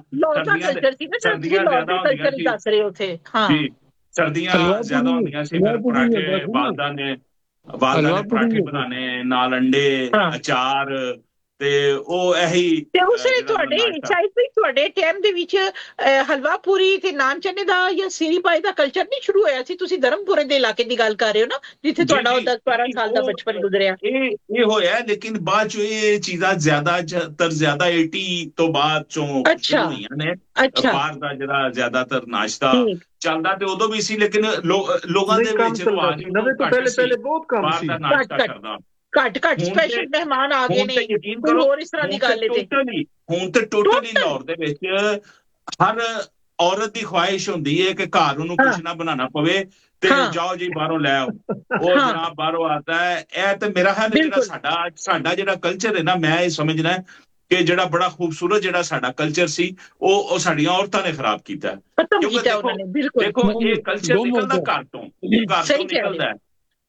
ਸਰਦੀਆਂ ਜ਼ਿਆਦਾ ਹੁੰਦੀਆਂ ਸੀ, ਸਰਦੀਆਂ ਜ਼ਿਆਦਾ ਹੁੰਦੀਆਂ ਸੀ, ਫਿਰ ਪਰਾਠੇ ਵਾਲਦਾ ਨੇ ਵਾਲਦਾ ਨੇ ਪਰਾਠੇ ਬਣਾਉਣੇ ਨਾਲ ਅੰਡੇ ਅਚਾਰ, ਤੇ ਉਹ ਇਹੀ ਤੇ ਉਸੇ ਤੁਹਾਡੇ ਸ਼ਾਇਦ ਵੀ ਤੁਹਾਡੇ ਟਾਈਮ ਦੇ ਵਿੱਚ ਹਲਵਾ ਪੂਰੀ ਤੇ ਨਾਨ ਚਨੇ ਦਾ ਜਾਂ ਸਿਰੀ ਪਾਈ ਦਾ ਕਲਚਰ ਨਹੀਂ ਸ਼ੁਰੂ ਹੋਇਆ ਸੀ? ਤੁਸੀਂ ਧਰਮਪੁਰੇ ਦੇ ਇਲਾਕੇ ਦੀ ਗੱਲ ਕਰ ਰਹੇ ਹੋ ਨਾ, ਜਿੱਥੇ ਤੁਹਾਡਾ ਉਹ ਦਸ ਬਾਰਾਂ ਸਾਲ ਦਾ ਬਚਪਨ ਗੁਜ਼ਰਿਆ। ਇਹ ਇਹ ਹੋਇਆ, ਲੇਕਿਨ ਬਾਅਦ ਚੋਂ ਇਹ ਚੀਜ਼ਾਂ ਜ਼ਿਆਦਾਤਰ ਜ਼ਿਆਦਾ ਏਟੀ ਤੋਂ ਬਾਅਦ ਚੋਂ ਸ਼ੁਰੂ ਹੋਈਆਂ ਨੇ। ਬਾਹਰ ਦਾ ਜਿਹੜਾ ਜ਼ਿਆਦਾਤਰ ਨਾਸ਼ਤਾ ਚੱਲਦਾ ਤੇ ਉਦੋਂ ਵੀ ਸੀ, ਲੇਕਿਨ ਲੋਕਾਂ ਦੇ ਵਿੱਚ ਰਿਵਾਜ ਬਾਹਰ ਦਾ ਨਾਸ਼ਤਾ ਕਰਦਾ ਘੱਟ ਘੱਟ ਸਪੈਸ਼ਲ ਮਹਿਮਾਨ ਆ ਗਏ ਨੇ, ਯਕੀਨ ਕਰੋ ਹੋਰ ਇਸ ਤਰ੍ਹਾਂ ਦੀ ਗੱਲ ਹੈ। ਹੁਣ ਤੇ ਟੋਟਲੀ ਲਾਹੌਰ ਦੇ ਵਿੱਚ ਹਰ ਔਰਤ ਦੀ ਖੁਆਇਸ਼ ਹੁੰਦੀ ਹੈ ਕਿ ਘਰ ਉਹਨੂੰ ਕੁਛ ਨਾ ਬਣਾਉਣਾ ਪਵੇ ਤੇ ਜਾਓ ਜੀ ਬਾਹਰੋਂ ਲੈ ਆਓ, ਉਹ ਜਨਾਬ ਬਾਹਰੋਂ ਆਤਾ ਹੈ। ਇਹ ਤੇ ਮੇਰਾ ਖਿਆਲ ਜਿਹੜਾ ਸਾਡਾ ਸਾਡਾ ਜਿਹੜਾ ਕਲਚਰ ਹੈ ਨਾ, ਮੈਂ ਇਹ ਸਮਝਣਾ ਕਿ ਜਿਹੜਾ ਬੜਾ ਖੂਬਸੂਰਤ ਜਿਹੜਾ ਸਾਡਾ ਕਲਚਰ ਸੀ ਉਹ ਉਹ ਸਾਡੀਆਂ ਔਰਤਾਂ ਨੇ ਖਰਾਬ ਕੀਤਾ। ਕਿਉਂਕਿ ਦੇਖੋ ਦੇਖੋ ਇਹ ਕਲਚਰ ਨਿਕਲਦਾ ਘਰ ਤੋਂ, ਘਰ ਤੋਂ ਨਿਕਲਦਾ ਹੈ।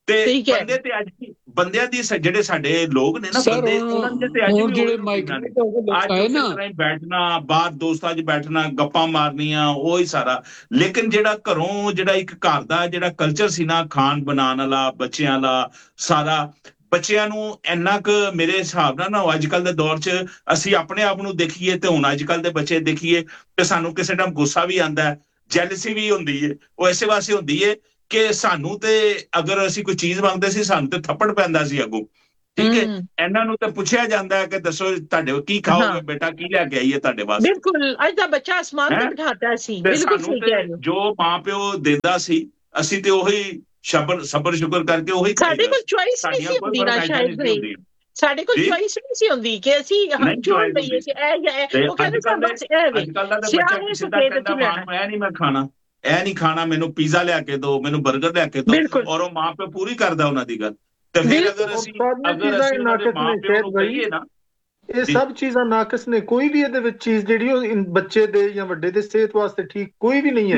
ਤੇ ਬੰਦੇ ਤੇ ਅੱਜ ਬੰਦਿਆਂ ਦੀ ਜਿਹੜੇ ਸਾਡੇ ਲੋਕ ਨੇ ਨਾ ਬੰਦੇ, ਉਹਨਾਂ ਦੇ ਤੇ ਅੱਜ ਵੀ ਜਿਹੜੇ ਅੱਜ ਨਾ ਬੈਠਣਾ, ਬਾਹਰ ਦੋਸਤਾਂ 'ਚ ਬੈਠਣਾ, ਗੱਪਾਂ ਮਾਰਨੀਆਂ, ਉਹੀ ਸਾਰਾ। ਲੇਕਿਨ ਜਿਹੜਾ ਘਰੋਂ ਜਿਹੜਾ ਇੱਕ ਘਰ ਦਾ ਜਿਹੜਾ ਕਲਚਰ ਸੀ ਨਾ, ਖਾਣ ਬਣਾਉਣ ਵਾਲਾ, ਬੱਚਿਆਂ ਦਾ ਸਾਰਾ, ਬੱਚਿਆਂ ਨੂੰ ਇੰਨਾ ਕੁ ਮੇਰੇ ਹਿਸਾਬ ਨਾਲ ਨਾ ਅੱਜ ਕੱਲ੍ਹ ਦੇ ਦੌਰ 'ਚ ਅਸੀਂ ਆਪਣੇ ਆਪ ਨੂੰ ਦੇਖੀਏ ਤੇ ਹੁਣ ਅੱਜ ਕੱਲ੍ਹ ਦੇ ਬੱਚੇ ਦੇਖੀਏ ਤੇ ਸਾਨੂੰ ਕਿਸੇ ਟਾਈਮ ਗੁੱਸਾ ਵੀ ਆਉਂਦਾ ਹੈ, ਜੈਲਸੀ ਵੀ ਹੁੰਦੀ ਹੈ। ਉਹ ਇਸੇ ਵਾਸਤੇ ਹੁੰਦੀ ਹੈ ਕਿ ਸਾਨੂੰ ਤੇ ਅਗਰ ਅਸੀਂ ਕੋਈ ਚੀਜ਼ ਮੰਗਦੇ ਸੀ, ਸਾਨੂੰ ਤੇ ਥੱਪੜ ਪੈਂਦਾ ਸੀ ਅੱਗੋਂ, ਠੀਕ ਹੈ। ਇਹਨਾਂ ਨੂੰ ਤਾਂ ਪੁੱਛਿਆ ਜਾਂਦਾ ਹੈ ਕਿ ਦੱਸੋ ਤੁਹਾਡੇ ਕੀ ਖਾਓਗੇ ਬੇਟਾ, ਕੀ ਲੈ ਕੇ ਆਈਏ ਤੁਹਾਡੇ ਵਾਸਤੇ। ਬਿਲਕੁਲ, ਅੱਜ ਦਾ ਬੱਚਾ ਅਸਮਾਨ ਤੇ ਬਿਠਾਤਾ ਸੀ। ਬਿਲਕੁਲ ਸਹੀ ਕਹਿ ਰਹੇ ਹੋ। ਜੋ ਮਾਂ ਪਿਓ ਦਿੰਦਾ ਸੀ ਅਸੀਂ ਤੇ ਉਹੀ ਸ਼ਬਰ ਸਬਰ ਸ਼ੁਕਰ ਕਰਕੇ ਉਹੀ ਸਾਡੇ ਕੋਲ ਚੁਆਇਸ ਨਹੀਂ ਸੀ ਹੁੰਦੀ ਨਾ, ਸ਼ਾਇਦ ਨਹੀਂ ਸਾਡੇ ਕੋਲ ਚੁਆਇਸ ਨਹੀਂ ਸੀ ਹੁੰਦੀ ਕਿ ਅਸੀਂ ਹਮ ਚੁਣ ਲਈਏ ਕਿ ਇਹ ਜਾਂ ਇਹ। ਉਹ ਕਹਿੰਦੇ ਸਭ ਬਸ ਇਹ ਵੇ ਸਿਆਣੇ ਸਫੇਦ ਚ ਲੈਣਾ, ਇਹ ਨਹੀਂ ਮੈਂ ਖਾਣਾ, ਇਹ ਨਹੀਂ ਖਾਣਾ, ਮੈਨੂੰ ਪੀਜ਼ਾ ਲਿਆ ਕੇ ਦਿਓ, ਮੈਨੂੰ 버ਗਰ ਲਿਆ ਕੇ ਦਿਓ, ਔਰ ਉਹ ਮਾਂ ਪਿਓ ਪੂਰੀ ਕਰਦਾ ਉਹਨਾਂ ਦੀ ਗੱਲ। ਤੇ ਫਿਰ ਅਗਰ ਅਸੀਂ ਅਗਰ ਅਸੀਂ ਮਾਂ ਪਿਓ ਨੂੰ ਕਹੀਏ ਨਾ, ਇਹ ਸਭ ਚੀਜ਼ਾਂ ਨਾਕਸ ਨੇ। ਕੋਈ ਵੀ ਇਹਦੇ ਵਿੱਚ ਚੀਜ਼ ਜਿਹੜੀ ਉਹ ਬੱਚੇ ਦੇ ਜਾਂ ਵੱਡੇ ਦੇ ਸਿਹਤ ਵਾਸਤੇ ਠੀਕ ਕੋਈ ਵੀ ਨਹੀਂ ਹੈ।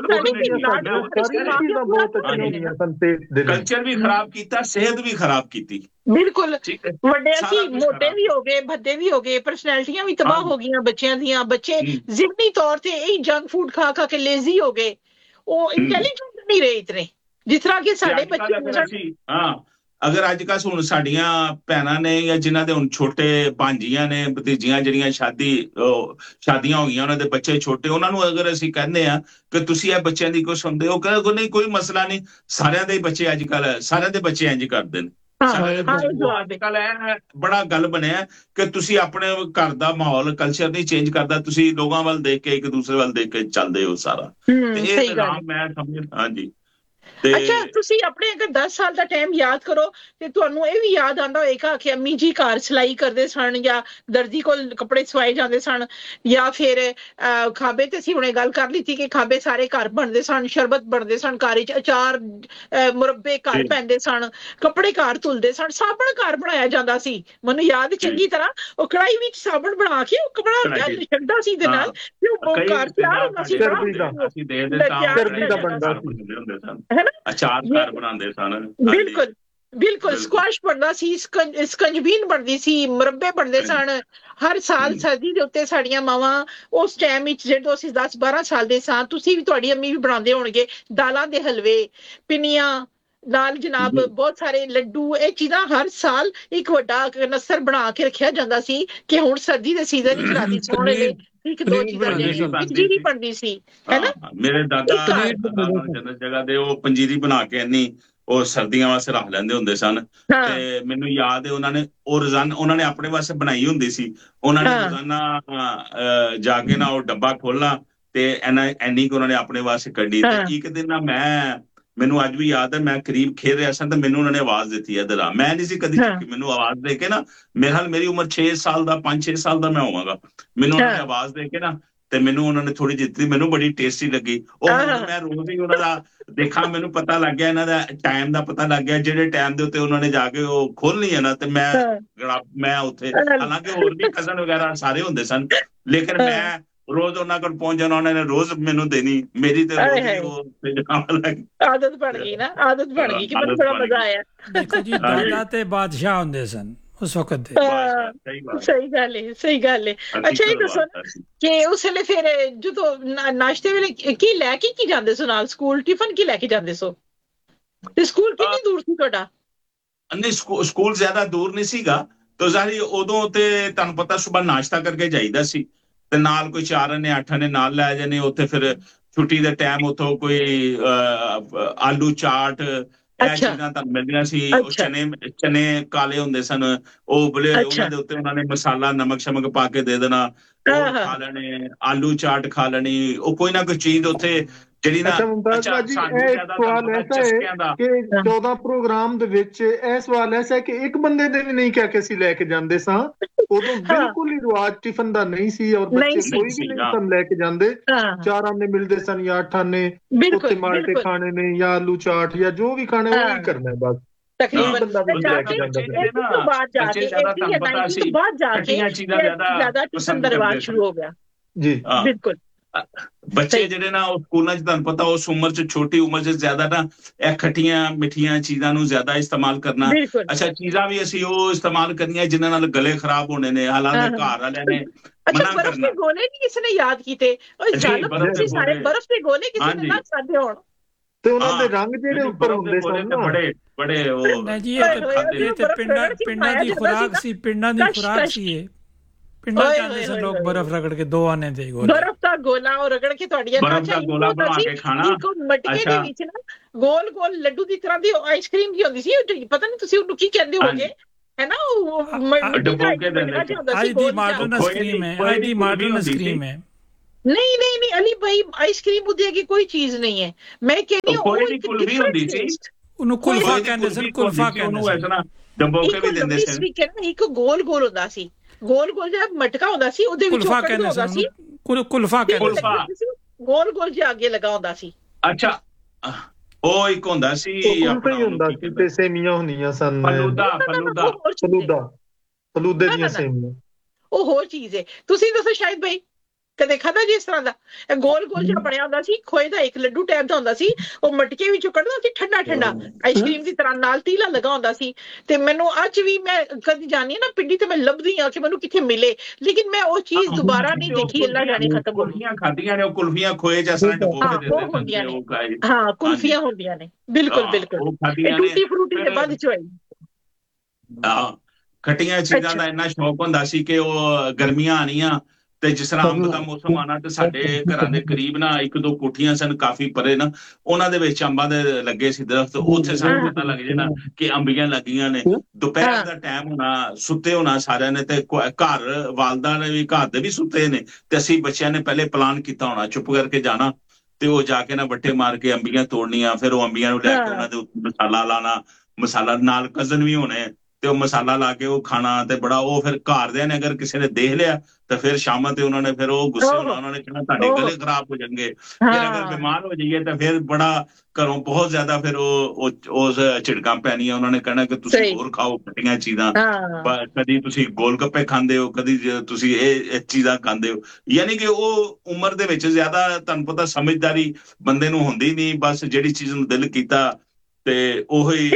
ਕਲਚਰ ਵੀ ਖਰਾਬ ਕੀਤਾ, ਸਿਹਤ ਵੀ ਖਰਾਬ ਕੀਤੀ। ਬਿਲਕੁਲ, ਵੱਡੇ ਅਸੀਂ ਮੋਟੇ ਵੀ ਹੋ ਗਏ, ਭੱਦੇ ਵੀ ਹੋ ਗਏ, ਪਰਸਨੈਲਿਟੀਆਂ ਵੀ ਤਬਾਹ ਹੋ ਗਈਆਂ ਬੱਚਿਆਂ ਦੀਆਂ। ਬੱਚੇ ਜ਼ਿਹਨੀ ਤੌਰ ਤੇ ਇਹੀ ਜੰਕ ਫੂਡ ਖਾ ਖਾ ਕੇ ਲੇਜ਼ੀ ਹੋ ਗਏ, ਉਹ ਇੰਟੈਲੀਜੈਂਟ ਨਹੀਂ ਰਹੇ ਇਤਨੇ ਜਿਸ ਤਰ੍ਹਾਂ ਕਿ ਸਾਡੇ ਬੱਚੇ। ਹਾਂ, ਅਗਰ ਅੱਜ ਕੱਲ੍ਹ ਹੁਣ ਸਾਡੀਆਂ ਭੈਣਾਂ ਨੇ ਜਾਂ ਜਿਨ੍ਹਾਂ ਦੇ ਹੁਣ ਛੋਟੇ ਭਾਂਜੀਆਂ ਨੇ, ਭਤੀਜੀਆਂ ਜਿਹੜੀਆਂ ਸ਼ਾਦੀ ਸ਼ਾਦੀਆਂ ਹੋ ਗਈਆਂ, ਉਹਨਾਂ ਦੇ ਬੱਚੇ ਛੋਟੇ, ਉਹਨਾਂ ਨੂੰ ਅਗਰ ਅਸੀਂ ਕਹਿੰਦੇ ਹਾਂ ਕਿ ਤੁਸੀਂ ਇਹ ਬੱਚਿਆਂ ਦੀ ਕੁਛ ਸੁਣਦੇ ਹੋ, ਕਹਿੰਦੇ ਨਹੀਂ ਕੋਈ ਮਸਲਾ ਨਹੀਂ, ਸਾਰਿਆਂ ਦੇ ਹੀ ਬੱਚੇ ਅੱਜ ਕੱਲ੍ਹ ਸਾਰਿਆਂ ਦੇ ਬੱਚੇ ਇੰਝ ਕਰਦੇ ਨੇ। ਅੱਜ ਕੱਲ੍ਹ ਇਹ ਬੜਾ ਗੱਲ ਬਣਿਆ ਕਿ ਤੁਸੀਂ ਆਪਣੇ ਘਰ ਦਾ ਮਾਹੌਲ ਕਲਚਰ ਨਹੀਂ ਚੇਂਜ ਕਰਦਾ, ਤੁਸੀਂ ਲੋਕਾਂ ਵੱਲ ਦੇਖ ਕੇ ਇੱਕ ਦੂਸਰੇ ਵੱਲ ਦੇਖ ਕੇ ਚੱਲਦੇ ਹੋ ਸਾਰਾ। ਤੇ ਇਹ ਮੈਂ ਸਮਝ। ਹਾਂਜੀ। ਅੱਛਾ, ਤੁਸੀਂ ਆਪਣੇ ਅਗਰ ਦਸ ਸਾਲ ਦਾ ਟਾਈਮ ਯਾਦ ਕਰੋ ਤੇ ਤੁਹਾਨੂੰ ਇਹ ਵੀ ਯਾਦ ਆਉਂਦਾ ਹੋਏਗਾ ਕਿ ਅੰਮੀ ਜੀ ਘਰ ਸਿਲਾਈ ਕਰਦੇ ਸਨ ਜਾਂ ਦਰਜੀ ਕੋਲ ਕੱਪੜੇ ਸਵਾਏ ਜਾਂਦੇ ਸਨ, ਜਾਂ ਫਿਰ ਖਾਬੇ ਤੇ ਅਸੀਂ ਹੁਣੇ ਗੱਲ ਕਰ ਲਈ ਸੀ ਕਿ ਖਾਬੇ ਸਾਰੇ ਘਰ ਬਣਦੇ ਸਨ, ਸ਼ਰਬਤ ਬਣਦੇ ਸਨ ਘਰ ਵਿੱਚ, ਅਚਾਰ ਮੁਰੱਬੇ ਘਰ ਪੈਂਦੇ ਸਨ, ਕੱਪੜੇ ਘਰ ਧੁਲਦੇ ਸਨ, ਸਾਬਣ ਘਰ ਬਣਾਇਆ ਜਾਂਦਾ ਸੀ। ਮੈਨੂੰ ਯਾਦ ਚੰਗੀ ਤਰ੍ਹਾਂ, ਉਹ ਕੜਾਈ ਵਿੱਚ ਸਾਬਣ ਬਣਾ ਕੇ ਉਹ ਕੱਪੜਾ ਛੱਡਦਾ ਸੀ ਦੇ ਨਾਲ, ਤੇ ਉਹ ਘਰ ਤਿਆਰ ਹੁੰਦਾ ਸੀ। ਅਚਾਰ ਘਰ ਬਣਾਉਂਦੇ ਸਨ। ਬਿਲਕੁਲ ਬਿਲਕੁਲ, ਸਕੁਆਸ਼ ਬਣਦਾ ਸੀ, ਸਕੰਜਬੀਨ ਬਣਦੀ ਸੀ, ਮੁਰੱਬੇ ਬਣਦੇ ਸਨ ਹਰ ਸਾਲ। ਸਰਦੀ ਦੇ ਉੱਤੇ ਸਾਡੀਆਂ ਮਾਵਾਂ ਉਸ ਟਾਈਮ ਵਿੱਚ, ਜਦੋਂ ਅਸੀਂ ਦਸ ਬਾਰਾਂ ਸਾਲ ਦੇ ਸਾਂ, ਤੁਸੀਂ ਵੀ ਤੁਹਾਡੀ ਅੰਮੀ ਵੀ ਬਣਾਉਂਦੇ ਹੋਣਗੇ, ਦਾਲਾਂ ਦੇ ਹਲਵੇ, ਪਿੰਨੀਆਂ ਨਾਲ ਜਨਾਬ ਬਹੁਤ ਸਾਰੇ ਲੱਡੂ, ਇਹ ਚੀਜ਼ਾਂ ਹਰ ਸਾਲ ਇੱਕ ਵੱਡਾ ਨਸਰ ਬਣਾ ਕੇ ਰੱਖਿਆ ਜਾਂਦਾ ਸੀ ਕਿ ਹੁਣ ਸਰਦੀ ਦੇ ਸੀਜ਼ਨ ਵਿੱਚ ਰਾਤੀ ਸੌਣ ਵੇਲੇ ਇੱਕ ਦੋ ਚੀਜ਼ਾਂ ਜਿਹੜੀਆਂ ਪੰਜੀਰੀ ਬਣਦੀ ਸੀ, ਹੈ ਨਾ। ਮੇਰੇ ਦਾਦਾ ਜਨਤ ਜਗ੍ਹਾ ਦੇ ਉਹ ਪੰਜੀਰੀ ਬਣਾ ਕੇ ਇੰਨੀ ਉਹ ਸਰਦੀਆਂ ਵਾਸਤੇ ਰੱਖ ਲੈਂਦੇ ਹੁੰਦੇ ਸਨ। ਤੇ ਮੈਨੂੰ ਯਾਦ ਹੈ ਉਹਨਾਂ ਨੇ ਉਹ ਰੋਜ਼ਾਨਾ ਉਹਨਾਂ ਨੇ ਆਪਣੇ ਵਾਸਤੇ ਬਣਾਈ ਹੁੰਦੀ ਸੀ। ਉਹਨਾਂ ਨੇ ਰੋਜ਼ਾਨਾ ਜਾ ਕੇ ਨਾ ਉਹ ਡੱਬਾ ਖੋਲਣਾ ਤੇ ਇਹਨਾਂ ਇੰਨੀ ਕੁ ਉਹਨਾਂ ਨੇ ਆਪਣੇ ਵਾਸਤੇ ਕੱਢੀ। ਤੇ ਇੱਕ ਦਿਨ ਨਾ ਮੈਂ ਮੈਨੂੰ ਅੱਜ ਵੀ ਯਾਦ ਹੈ, ਮੈਂ ਕਰੀਬ ਖੇਡ ਰਿਹਾ ਸਾਂ ਤੇ ਮੈਨੂੰ ਉਹਨਾਂ ਨੇ ਆਵਾਜ਼ ਦਿੱਤੀ ਇੱਧਰ ਆ। ਮੈਂ ਨਹੀਂ ਸੀ ਕਦੀ ਚੁੱਕੀ, ਮੈਨੂੰ ਆਵਾਜ਼ ਦੇ ਕੇ ਨਾ, ਮੇਰੇ ਨਾਲ ਮੇਰੀ ਉਮਰ ਛੇ ਸਾਲ ਦਾ ਪੰਜ ਛੇ ਸਾਲ ਦਾ ਮੈਂ ਹੋਵਾਂਗਾ, ਮੈਨੂੰ ਉਹਨਾਂ ਨੇ ਆਵਾਜ਼ ਦੇ ਕੇ ਨਾ ਤੇ ਮੈਨੂੰ ਉਹਨਾਂ ਨੇ ਥੋੜੀ ਦਿੱਤੀ, ਮੈਨੂੰ ਬੜੀ ਟੇਸਟੀ ਲੱਗੀ ਉਹ। ਮੈਂ ਰੋਜ਼ ਹੀ ਉਹਨਾਂ ਦਾ ਦੇਖਾਂ, ਮੈਨੂੰ ਪਤਾ ਲੱਗ ਗਿਆ ਇਹਨਾਂ ਦਾ ਟਾਈਮ ਦਾ ਪਤਾ ਲੱਗ ਗਿਆ, ਜਿਹੜੇ ਟਾਈਮ ਦੇ ਉੱਤੇ ਉਹਨਾਂ ਨੇ ਜਾ ਕੇ ਉਹ ਖੋਲਣੀ ਹੈ ਨਾ, ਤੇ ਮੈਂ ਮੈਂ ਉੱਥੇ, ਹਾਲਾਂਕਿ ਹੋਰ ਵੀ ਕਜ਼ਨ ਵਗੈਰਾ ਸਾਰੇ ਹੁੰਦੇ ਸਨ, ਲੇਕਿਨ ਮੈਂ ਰੋਜ਼ ਉਹਨਾਂ ਕੋਲ ਪਹੁੰਚ ਜਾਣਾ, ਉਹਨਾਂ ਨੇ ਰੋਜ਼ ਮੈਨੂੰ ਦੇਣੀ। ਮੇਰੀ ਤੇ ਆਦਤ ਬਣ ਗਈ ਨਾ, ਆਦਤ ਬਣ ਗਈ ਕਿ ਮੈਨੂੰ ਬੜਾ ਮਜ਼ਾ ਆਇਆ। ਦੇਖੋ ਜੀ, ਦਾਦਾ ਤੇ ਬਾਦਸ਼ਾਹ ਹੁੰਦੇ ਸਨ ਉਸ ਵਕਤ ਦੇ। ਸਹੀ ਗੱਲ ਹੈ, ਸਹੀ ਗੱਲ ਹੈ। ਅੱਛਾ, ਇਹ ਦੱਸੋ ਕਿ ਉਸ ਵੇਲੇ ਫਿਰ ਜਦੋਂ ਨਾਸ਼ਤੇ ਵੇਲੇ ਕੀ ਲੈ ਕੇ ਕੀ ਜਾਂਦੇ ਸੋ ਨਾਲ? ਸਕੂਲ ਟਿਫਨ ਕੀ ਲੈ ਕੇ ਜਾਂਦੇ ਸੋ? ਤੇ ਸਕੂਲ ਕਿੰਨੀ ਦੂਰ ਸੀ ਤੁਹਾਡਾ? ਨਹੀਂ, ਸਕੂਲ ਜ਼ਿਆਦਾ ਦੂਰ ਨਹੀਂ ਸੀਗਾ। ਤੇ ਜ਼ਾਰੀ ਉਦੋਂ ਤੇ ਤੁਹਾਨੂੰ ਪਤਾ ਸੁਬਾਹ ਨਾਸ਼ਤਾ ਕਰਕੇ ਜਾਈਦਾ ਸੀ ਤੇ ਨਾਲ ਕੋਈ ਚਾਰ ਨੇ ਅੱਠ ਨੇ ਨਾਲ ਲੈ ਜਾਣੇ। ਉੱਥੇ ਫਿਰ ਛੁੱਟੀ ਦੇ ਟਾਈਮ ਉੱਥੋਂ ਕੋਈ ਆਲੂ ਚਾਟ, ਇਹ ਚੀਜ਼ਾਂ ਤੁਹਾਨੂੰ ਮਿਲਦੀਆਂ ਸੀ। ਉਹ ਚਨੇ ਚਨੇ ਕਾਲੇ ਹੁੰਦੇ ਸਨ, ਉਹ ਬਲੇ ਉਹਨਾਂ ਦੇ ਉੱਤੇ ਉਹਨਾਂ ਨੇ ਮਸਾਲਾ ਨਮਕ ਸ਼ਮਕ ਪਾ ਕੇ ਦੇ ਦੇਣਾ, ਉਹ ਖਾ ਲੈਣੇ। ਆਲੂ ਚਾਟ ਖਾ ਲੈਣੀ, ਉਹ ਕੋਈ ਨਾ ਕੋਈ ਚੀਜ਼ ਉੱਥੇ ਜਿਹੜੀ ਨਾ। ਅੱਛਾ, ਇਹ ਸਵਾਲ ਐਸਾ ਹੈ ਕਿ ਚੌਦਾਂ ਪ੍ਰੋਗਰਾਮ ਦੇ ਵਿੱਚ ਇਹ ਸਵਾਲ ਐਸਾ ਹੈ ਕਿ ਇੱਕ ਬੰਦੇ ਦੇ ਵੀ ਨਹੀਂ ਕਹਿ ਕੇ ਅਸੀਂ ਲੈ ਕੇ ਜਾਂਦੇ ਸਾਂ। ਉਦੋਂ ਬਿਲਕੁਲ ਹੀ ਰਿਵਾਜ ਟਿਫਨ ਦਾ ਨਹੀਂ ਸੀ, ਔਰ ਬੱਚੇ ਕੋਈ ਵੀ ਨਹੀਂ ਸਨ ਲੈ ਕੇ ਜਾਂਦੇ। ਚਾਰ ਆਨੇ ਮਿਲਦੇ ਸਨ ਜਾਂ ਅੱਠ ਆਨੇ, ਉੱਥੇ ਮਾਲਟੇ ਖਾਣੇ ਨੇ ਜਾਂ ਆਲੂ ਚਾਟ ਜਾਂ ਜੋ ਵੀ ਖਾਣਾ ਉਹ ਹੀ ਕਰਨਾ ਬਸ। ਤਕਰੀਬਨ ਬਾਅਦ ਜਾ ਕੇ ਜ਼ਿਆਦਾ ਟਿਫਨ ਦਾ ਰਿਵਾਜ ਸ਼ੁਰੂ ਹੋ ਗਿਆ। ਜੀ ਬਿਲਕੁਲ। ਬੱਚੇ ਜਿਹੜੇ ਨਾ ਉਹ ਸਕੂਲਾਂ 'ਚ ਤੁਹਾਨੂੰ ਪਤਾ ਉਸ ਉਮਰ 'ਚ ਛੋਟੀ ਉਮਰ 'ਚ ਜ਼ਿਆਦਾ ਨਾ ਇਹ ਖੱਟੀਆਂ ਮਿੱਠੀਆਂ ਚੀਜ਼ਾਂ ਨੂੰ ਜ਼ਿਆਦਾ ਇਸਤੇਮਾਲ ਕਰਨਾ। ਅੱਛਾ ਚੀਜ਼ਾਂ ਵੀ ਅਸੀਂ ਉਹ ਇਸਤੇਮਾਲ ਕਰਨੀਆਂ ਜਿਨ੍ਹਾਂ ਨਾਲ ਗਲੇ ਖਰਾਬ ਹੋਣੇ ਨੇ, ਹਾਲਾਂਕਿ ਘਰ ਵਾਲਿਆਂ ਨੇ ਅੱਛਾ ਬਰਫ਼ ਦੇ ਗੋਲੇ ਨਹੀਂ ਕਿਸੇ ਨੇ ਯਾਦ ਕੀਤੇ, ਸਾਰੇ ਬਰਫ਼ ਦੇ ਗੋਲੇ ਕਿਸੇ ਨੇ ਨਾ ਖਾਦੇ ਹੋਣ ਤੇ ਉਹਨਾਂ ਦੇ ਰੰਗ ਜਿਹੜੇ ਉੱਪਰ ਹੁੰਦੇ ਸਨ ਨਾ ਬੜੇ ਬੜੇ ਉਹ ਨਹੀਂ ਜੀ, ਇਹ ਤੇ ਪਿੰਡਾਂ ਪਿੰਡਾਂ ਦੀ ਖੁਰਾਕ ਸੀ, ਪਿੰਡਾਂ ਦੀ ਖੁਰਾਕ ਸੀ ਇਹ। ਪਿੰਡਾਂ ਜਾਂਦੇ ਸਨ ਲੋਕ ਬਰਫ਼ ਰਗੜ ਕੇ ਦੋ ਆਨੇ ਦੇ ਗੋਲੇ, ਬਰਫ਼ ਦਾ ਗੋਲਾ ਉਹ ਰਗੜ ਕੇ ਤੁਹਾਡੀਆਂ ਬਰਫ਼ ਦਾ ਗੋਲਾ ਬਣਾ ਕੇ ਖਾਣਾ। ਮਟਕੇ ਦੇ ਵਿੱਚ ਨਾ ਗੋਲ ਗੋਲ ਲੱਡੂ ਦੀ ਤਰ੍ਹਾਂ ਦੀ ਆਈਸਕ੍ਰੀਮ ਦੀ ਹੁੰਦੀ ਸੀ, ਪਤਾ ਨਹੀਂ ਤੁਸੀਂ ਉਹਨੂੰ ਕੀ ਕਹਿੰਦੇ ਹੋਗੇ, ਹੈ ਨਾ ਉਹ ਡਬੋ ਕੇ ਦਿੰਦੇ। ਅੱਜ ਦੀ ਮਾਡਰਨ ਆਈਸਕ੍ਰੀਮ ਹੈ, ਅੱਜ ਦੀ ਮਾਡਰਨ ਆਈਸਕ੍ਰੀਮ ਹੈ। नहीं नहीं नहीं अली भाई आइसक्रीम उदय की कोई चीज नहीं है, मैं कहनी हूं कोई भी कुल्फी होती थी, ਉਹਨੂੰ ਕੁਲਫਾ ਕਹਿੰਦੇ ਸਨ, ਕੁਲਫਾ ਕਹਿੰਦੇ ਸਨ। ਐਸਾ ਡੱਬੋ ਕੇ ਵੀ ਦਿੰਦੇ ਸਨ। ਇੱਕ ਕਹਿੰਦਾ ਇੱਕ ਗੋਲ ਗੋਲ ਹੁੰਦਾ ਸੀ, ਗੋਲ ਗੋਲ ਜਿਹਾ ਮਟਕਾ ਹੁੰਦਾ ਸੀ, ਉਹਦੇ ਵਿੱਚ ਕੁਲਫਾ ਕਹਿੰਦੇ ਸਨ, ਕੁਲਫਾ ਕਹਿੰਦੇ ਸਨ, ਗੋਲ ਗੋਲ ਜਿਹਾ ਅੱਗੇ ਲਗਾ ਹੁੰਦਾ ਸੀ। ਅੱਛਾ ਉਹ ਇੱਕ ਹੁੰਦਾ ਸੀ ਆਪਣਾ ਹੁੰਦਾ ਸੀ ਤੇ ਸੇਮੀਆਂ ਹੁੰਦੀਆਂ ਸਨ, ਫਲੂਦਾ ਫਲੂਦਾ ਫਲੂਦਾ ਫਲੂਦੇ ਦੀਆਂ ਸੇਮੀਆਂ, ਉਹ ਹੋਰ ਚੀਜ਼ ਹੈ। ਤੁਸੀਂ ਦੱਸੋ ਸ਼ਾਇਦ ਭਾਈ ਕਦੇ ਖਾਧਾ ਜੀ ਇਸ ਤਰ੍ਹਾਂ ਦਾ? ਇਹ ਗੋਲ ਗੋਲ ਜਿਹਾ ਬਣਿਆ ਹੁੰਦਾ ਸੀ, ਖੋਏ ਦਾ ਇੱਕ ਲੱਡੂ ਟਾਈਪ ਦਾ ਹੁੰਦਾ ਸੀ, ਉਹ ਮਟਕੇ ਵਿੱਚੋਂ ਕੱਢਦਾ ਸੀ ਠੰਡਾ ਠੰਡਾ ਆਈਸਕ੍ਰੀਮ ਦੀ ਤਰ੍ਹਾਂ, ਨਾਲ ਤੀਲਾ ਲੱਗਾ ਹੁੰਦਾ ਸੀ। ਤੇ ਮੈਨੂੰ ਅੱਜ ਵੀ ਮੈਂ ਕਦੀ ਜਾਣੀ ਨਾ ਪਿੰਡੀ ਤੇ ਮੈਂ ਲੱਭਦੀ ਹਾਂ ਕਿ ਮੈਨੂੰ ਕਿੱਥੇ ਮਿਲੇ, ਲੇਕਿਨ ਮੈਂ ਉਹ ਚੀਜ਼ ਦੁਬਾਰਾ ਨਹੀਂ ਦੇਖੀ, ਅੱਲਾ ਜਾਣੇ ਖਤਮ ਹੋ ਗਈਆਂ। ਖਾਧੀਆਂ ਨੇ ਉਹ ਕੁਲਫੀਆਂ ਖੋਏ ਜਿਹਾ ਸਾਂ ਡਬੋ ਕੇ ਦਿੰਦੇ ਨੇ, ਹਾਂ ਕੁਲਫੀਆਂ ਹੁੰਦੀਆਂ ਨੇ, ਬਿਲਕੁਲ ਬਿਲਕੁਲ ਟੂਟੀ ਫਰੂਟੀ ਦੇ ਬਾਅਦ ਚ ਹੋਈ। ਹਾਂ ਖੱਟੀਆਂ ਚੀਜ਼ਾਂ ਦਾ ਇੰਨਾ ਸ਼ੌਕ ਹੁੰਦਾ ਸੀ ਕਿ ਉਹ ਗਰਮੀਆਂ ਆਣੀਆਂ ਤੇ ਜਿਸ ਤਰ੍ਹਾਂ ਅੰਬ ਦਾ ਮੌਸਮ ਆਣਾ ਤੇ ਸਾਡੇ ਘਰਾਂ ਦੇ ਕਰੀਬ ਨਾ ਇੱਕ ਦੋ ਕੋਠੀਆਂ ਸਨ ਕਾਫੀ ਪਰੇ ਨਾ, ਉਹਨਾਂ ਦੇ ਵਿੱਚ ਅੰਬਾਂ ਦੇ ਲੱਗੇ ਸੀ ਦਰਖਤ, ਉੱਥੇ ਸਾਨੂੰ ਪਤਾ ਲੱਗ ਜਾਣਾ ਕਿ ਅੰਬੀਆਂ ਲੱਗੀਆਂ ਨੇ। ਦੁਪਹਿਰ ਦਾ ਟਾਈਮ ਹੋਣਾ, ਸੁੱਤੇ ਹੋਣਾ ਸਾਰਿਆਂ ਨੇ, ਤੇ ਘਰ ਵਾਲਦਾ ਨੇ ਵੀ ਘਰ ਦੇ ਵੀ ਸੁੱਤੇ ਨੇ, ਤੇ ਅਸੀਂ ਬੱਚਿਆਂ ਨੇ ਪਹਿਲੇ ਪਲਾਨ ਕੀਤਾ ਹੋਣਾ ਚੁੱਪ ਕਰਕੇ ਜਾਣਾ ਤੇ ਉਹ ਜਾ ਕੇ ਨਾ ਵੱਟੇ ਮਾਰ ਕੇ ਅੰਬੀਆਂ ਤੋੜਨੀਆਂ, ਫਿਰ ਉਹ ਅੰਬੀਆਂ ਨੂੰ ਲੈ ਕੇ ਉਹਨਾਂ ਦੇ ਉੱਤੇ ਮਸਾਲਾ ਲਾਣਾ, ਮਸਾਲਾ ਨਾਲ ਕਜ਼ਨ ਵੀ ਹੋਣੇ ਤੇ ਉਹ ਮਸਾਲਾ ਲਾ ਕੇ ਉਹ ਖਾਣਾ, ਤੇ ਬੜਾ ਉਹ ਫਿਰ ਘਰਦਿਆਂ ਨੇ ਅਗਰ ਕਿਸੇ ਨੇ ਦੇਖ ਲਿਆ ਤਾਂ ਫਿਰ ਸ਼ਾਮਾਂ ਤੇ ਉਹਨਾਂ ਨੇ ਫਿਰ ਉਹ ਗੁੱਸੇ ਹੋਣਾ, ਉਹਨਾਂ ਨੇ ਕਹਿਣਾ ਤੁਹਾਡੇ ਗਲੇ ਖਰਾਬ ਹੋ ਜਾਣਗੇ, ਫਿਰ ਅਗਰ ਬਿਮਾਰ ਹੋ ਜਾਈਏ ਤਾਂ ਫਿਰ ਬੜਾ ਘਰੋਂ ਬਹੁਤ ਜ਼ਿਆਦਾ ਫਿਰ ਉਹ ਉਸ ਝਿੜਕਾਂ ਪੈਣੀਆਂ, ਉਹਨਾਂ ਨੇ ਕਹਿਣਾ ਕਿ ਤੁਸੀਂ ਹੋਰ ਖਾਓ ਖੱਟੀਆਂ ਚੀਜ਼ਾਂ, ਕਦੀ ਤੁਸੀਂ ਗੋਲ ਗੱਪੇ ਖਾਂਦੇ ਹੋ, ਕਦੀ ਤੁਸੀਂ ਇਹ ਚੀਜ਼ਾਂ ਖਾਂਦੇ ਹੋ। ਯਾਨੀ ਕਿ ਉਹ ਉਮਰ ਦੇ ਵਿੱਚ ਜ਼ਿਆਦਾ ਤੁਹਾਨੂੰ ਪਤਾ ਸਮਝਦਾਰੀ ਬੰਦੇ ਨੂੰ ਹੁੰਦੀ ਨਹੀਂ, ਬਸ ਜਿਹੜੀ ਚੀਜ਼ ਨੂੰ ਦਿਲ ਕੀਤਾ ਤੇ ਉਹੀ।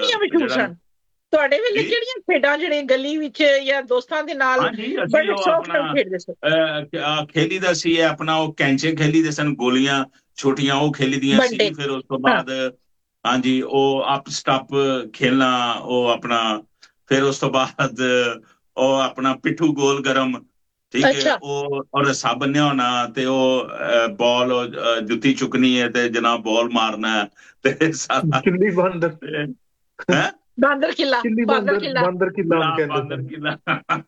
ਤੁਹਾਡੇ ਵੇਲੇ ਕਿਹੜੀਆਂ ਖੇਡਾਂ ਜਿਹੜੇ ਗਲੀ ਵਿੱਚ ਜਾਂ ਦੋਸਤਾਂ ਦੇ ਨਾਲ ਬੜੇ ਸ਼ੌਕ ਨਾਲ ਖੇਡਦੇ ਸੀ? ਖੇਲੀ ਦਾ ਸੀ ਆਪਣਾ ਉਹ ਕੈਂਚੇ ਖੇਲੀ ਦੇ ਸਨ, ਗੋਲੀਆਂ ਛੋਟੀਆਂ ਉਹ ਖੇਲੀ ਦੀਆਂ ਸੀ। ਫਿਰ ਉਸ ਤੋਂ ਬਾਅਦ ਹਾਂਜੀ ਉਹ ਅਪ ਸਟੱਪ ਖੇਲਣਾ, ਉਹ ਆਪਣਾ ਫਿਰ ਉਸ ਤੋਂ ਬਾਅਦ ਉਹ ਆਪਣਾ ਪਿੱਠੂ ਗੋਲ ਗਰਮ, ਠੀਕ ਹੈ, ਉਹ ਔਰ ਰੱਸਾ ਬੰਨਿਆ ਹੋਣਾ ਤੇ ਉਹ ਬਾਲ ਜੁੱਤੀ ਚੁੱਕਣੀ ਹੈ ਤੇ ਜਨਾਬ ਬਾਲ ਮਾਰਨਾ ਤੇ ਸਾਰਾ ਕਿੰਨੀ ਬੰਦਰ ਹੈ ਬਾਂਦਰ ਕਿਲਾ, ਬਾਂਦਰ ਕਿਲਾ, ਬਾਂਦਰ ਕਿਲਾ, ਬਾਂਦਰ ਕਿਲਾ,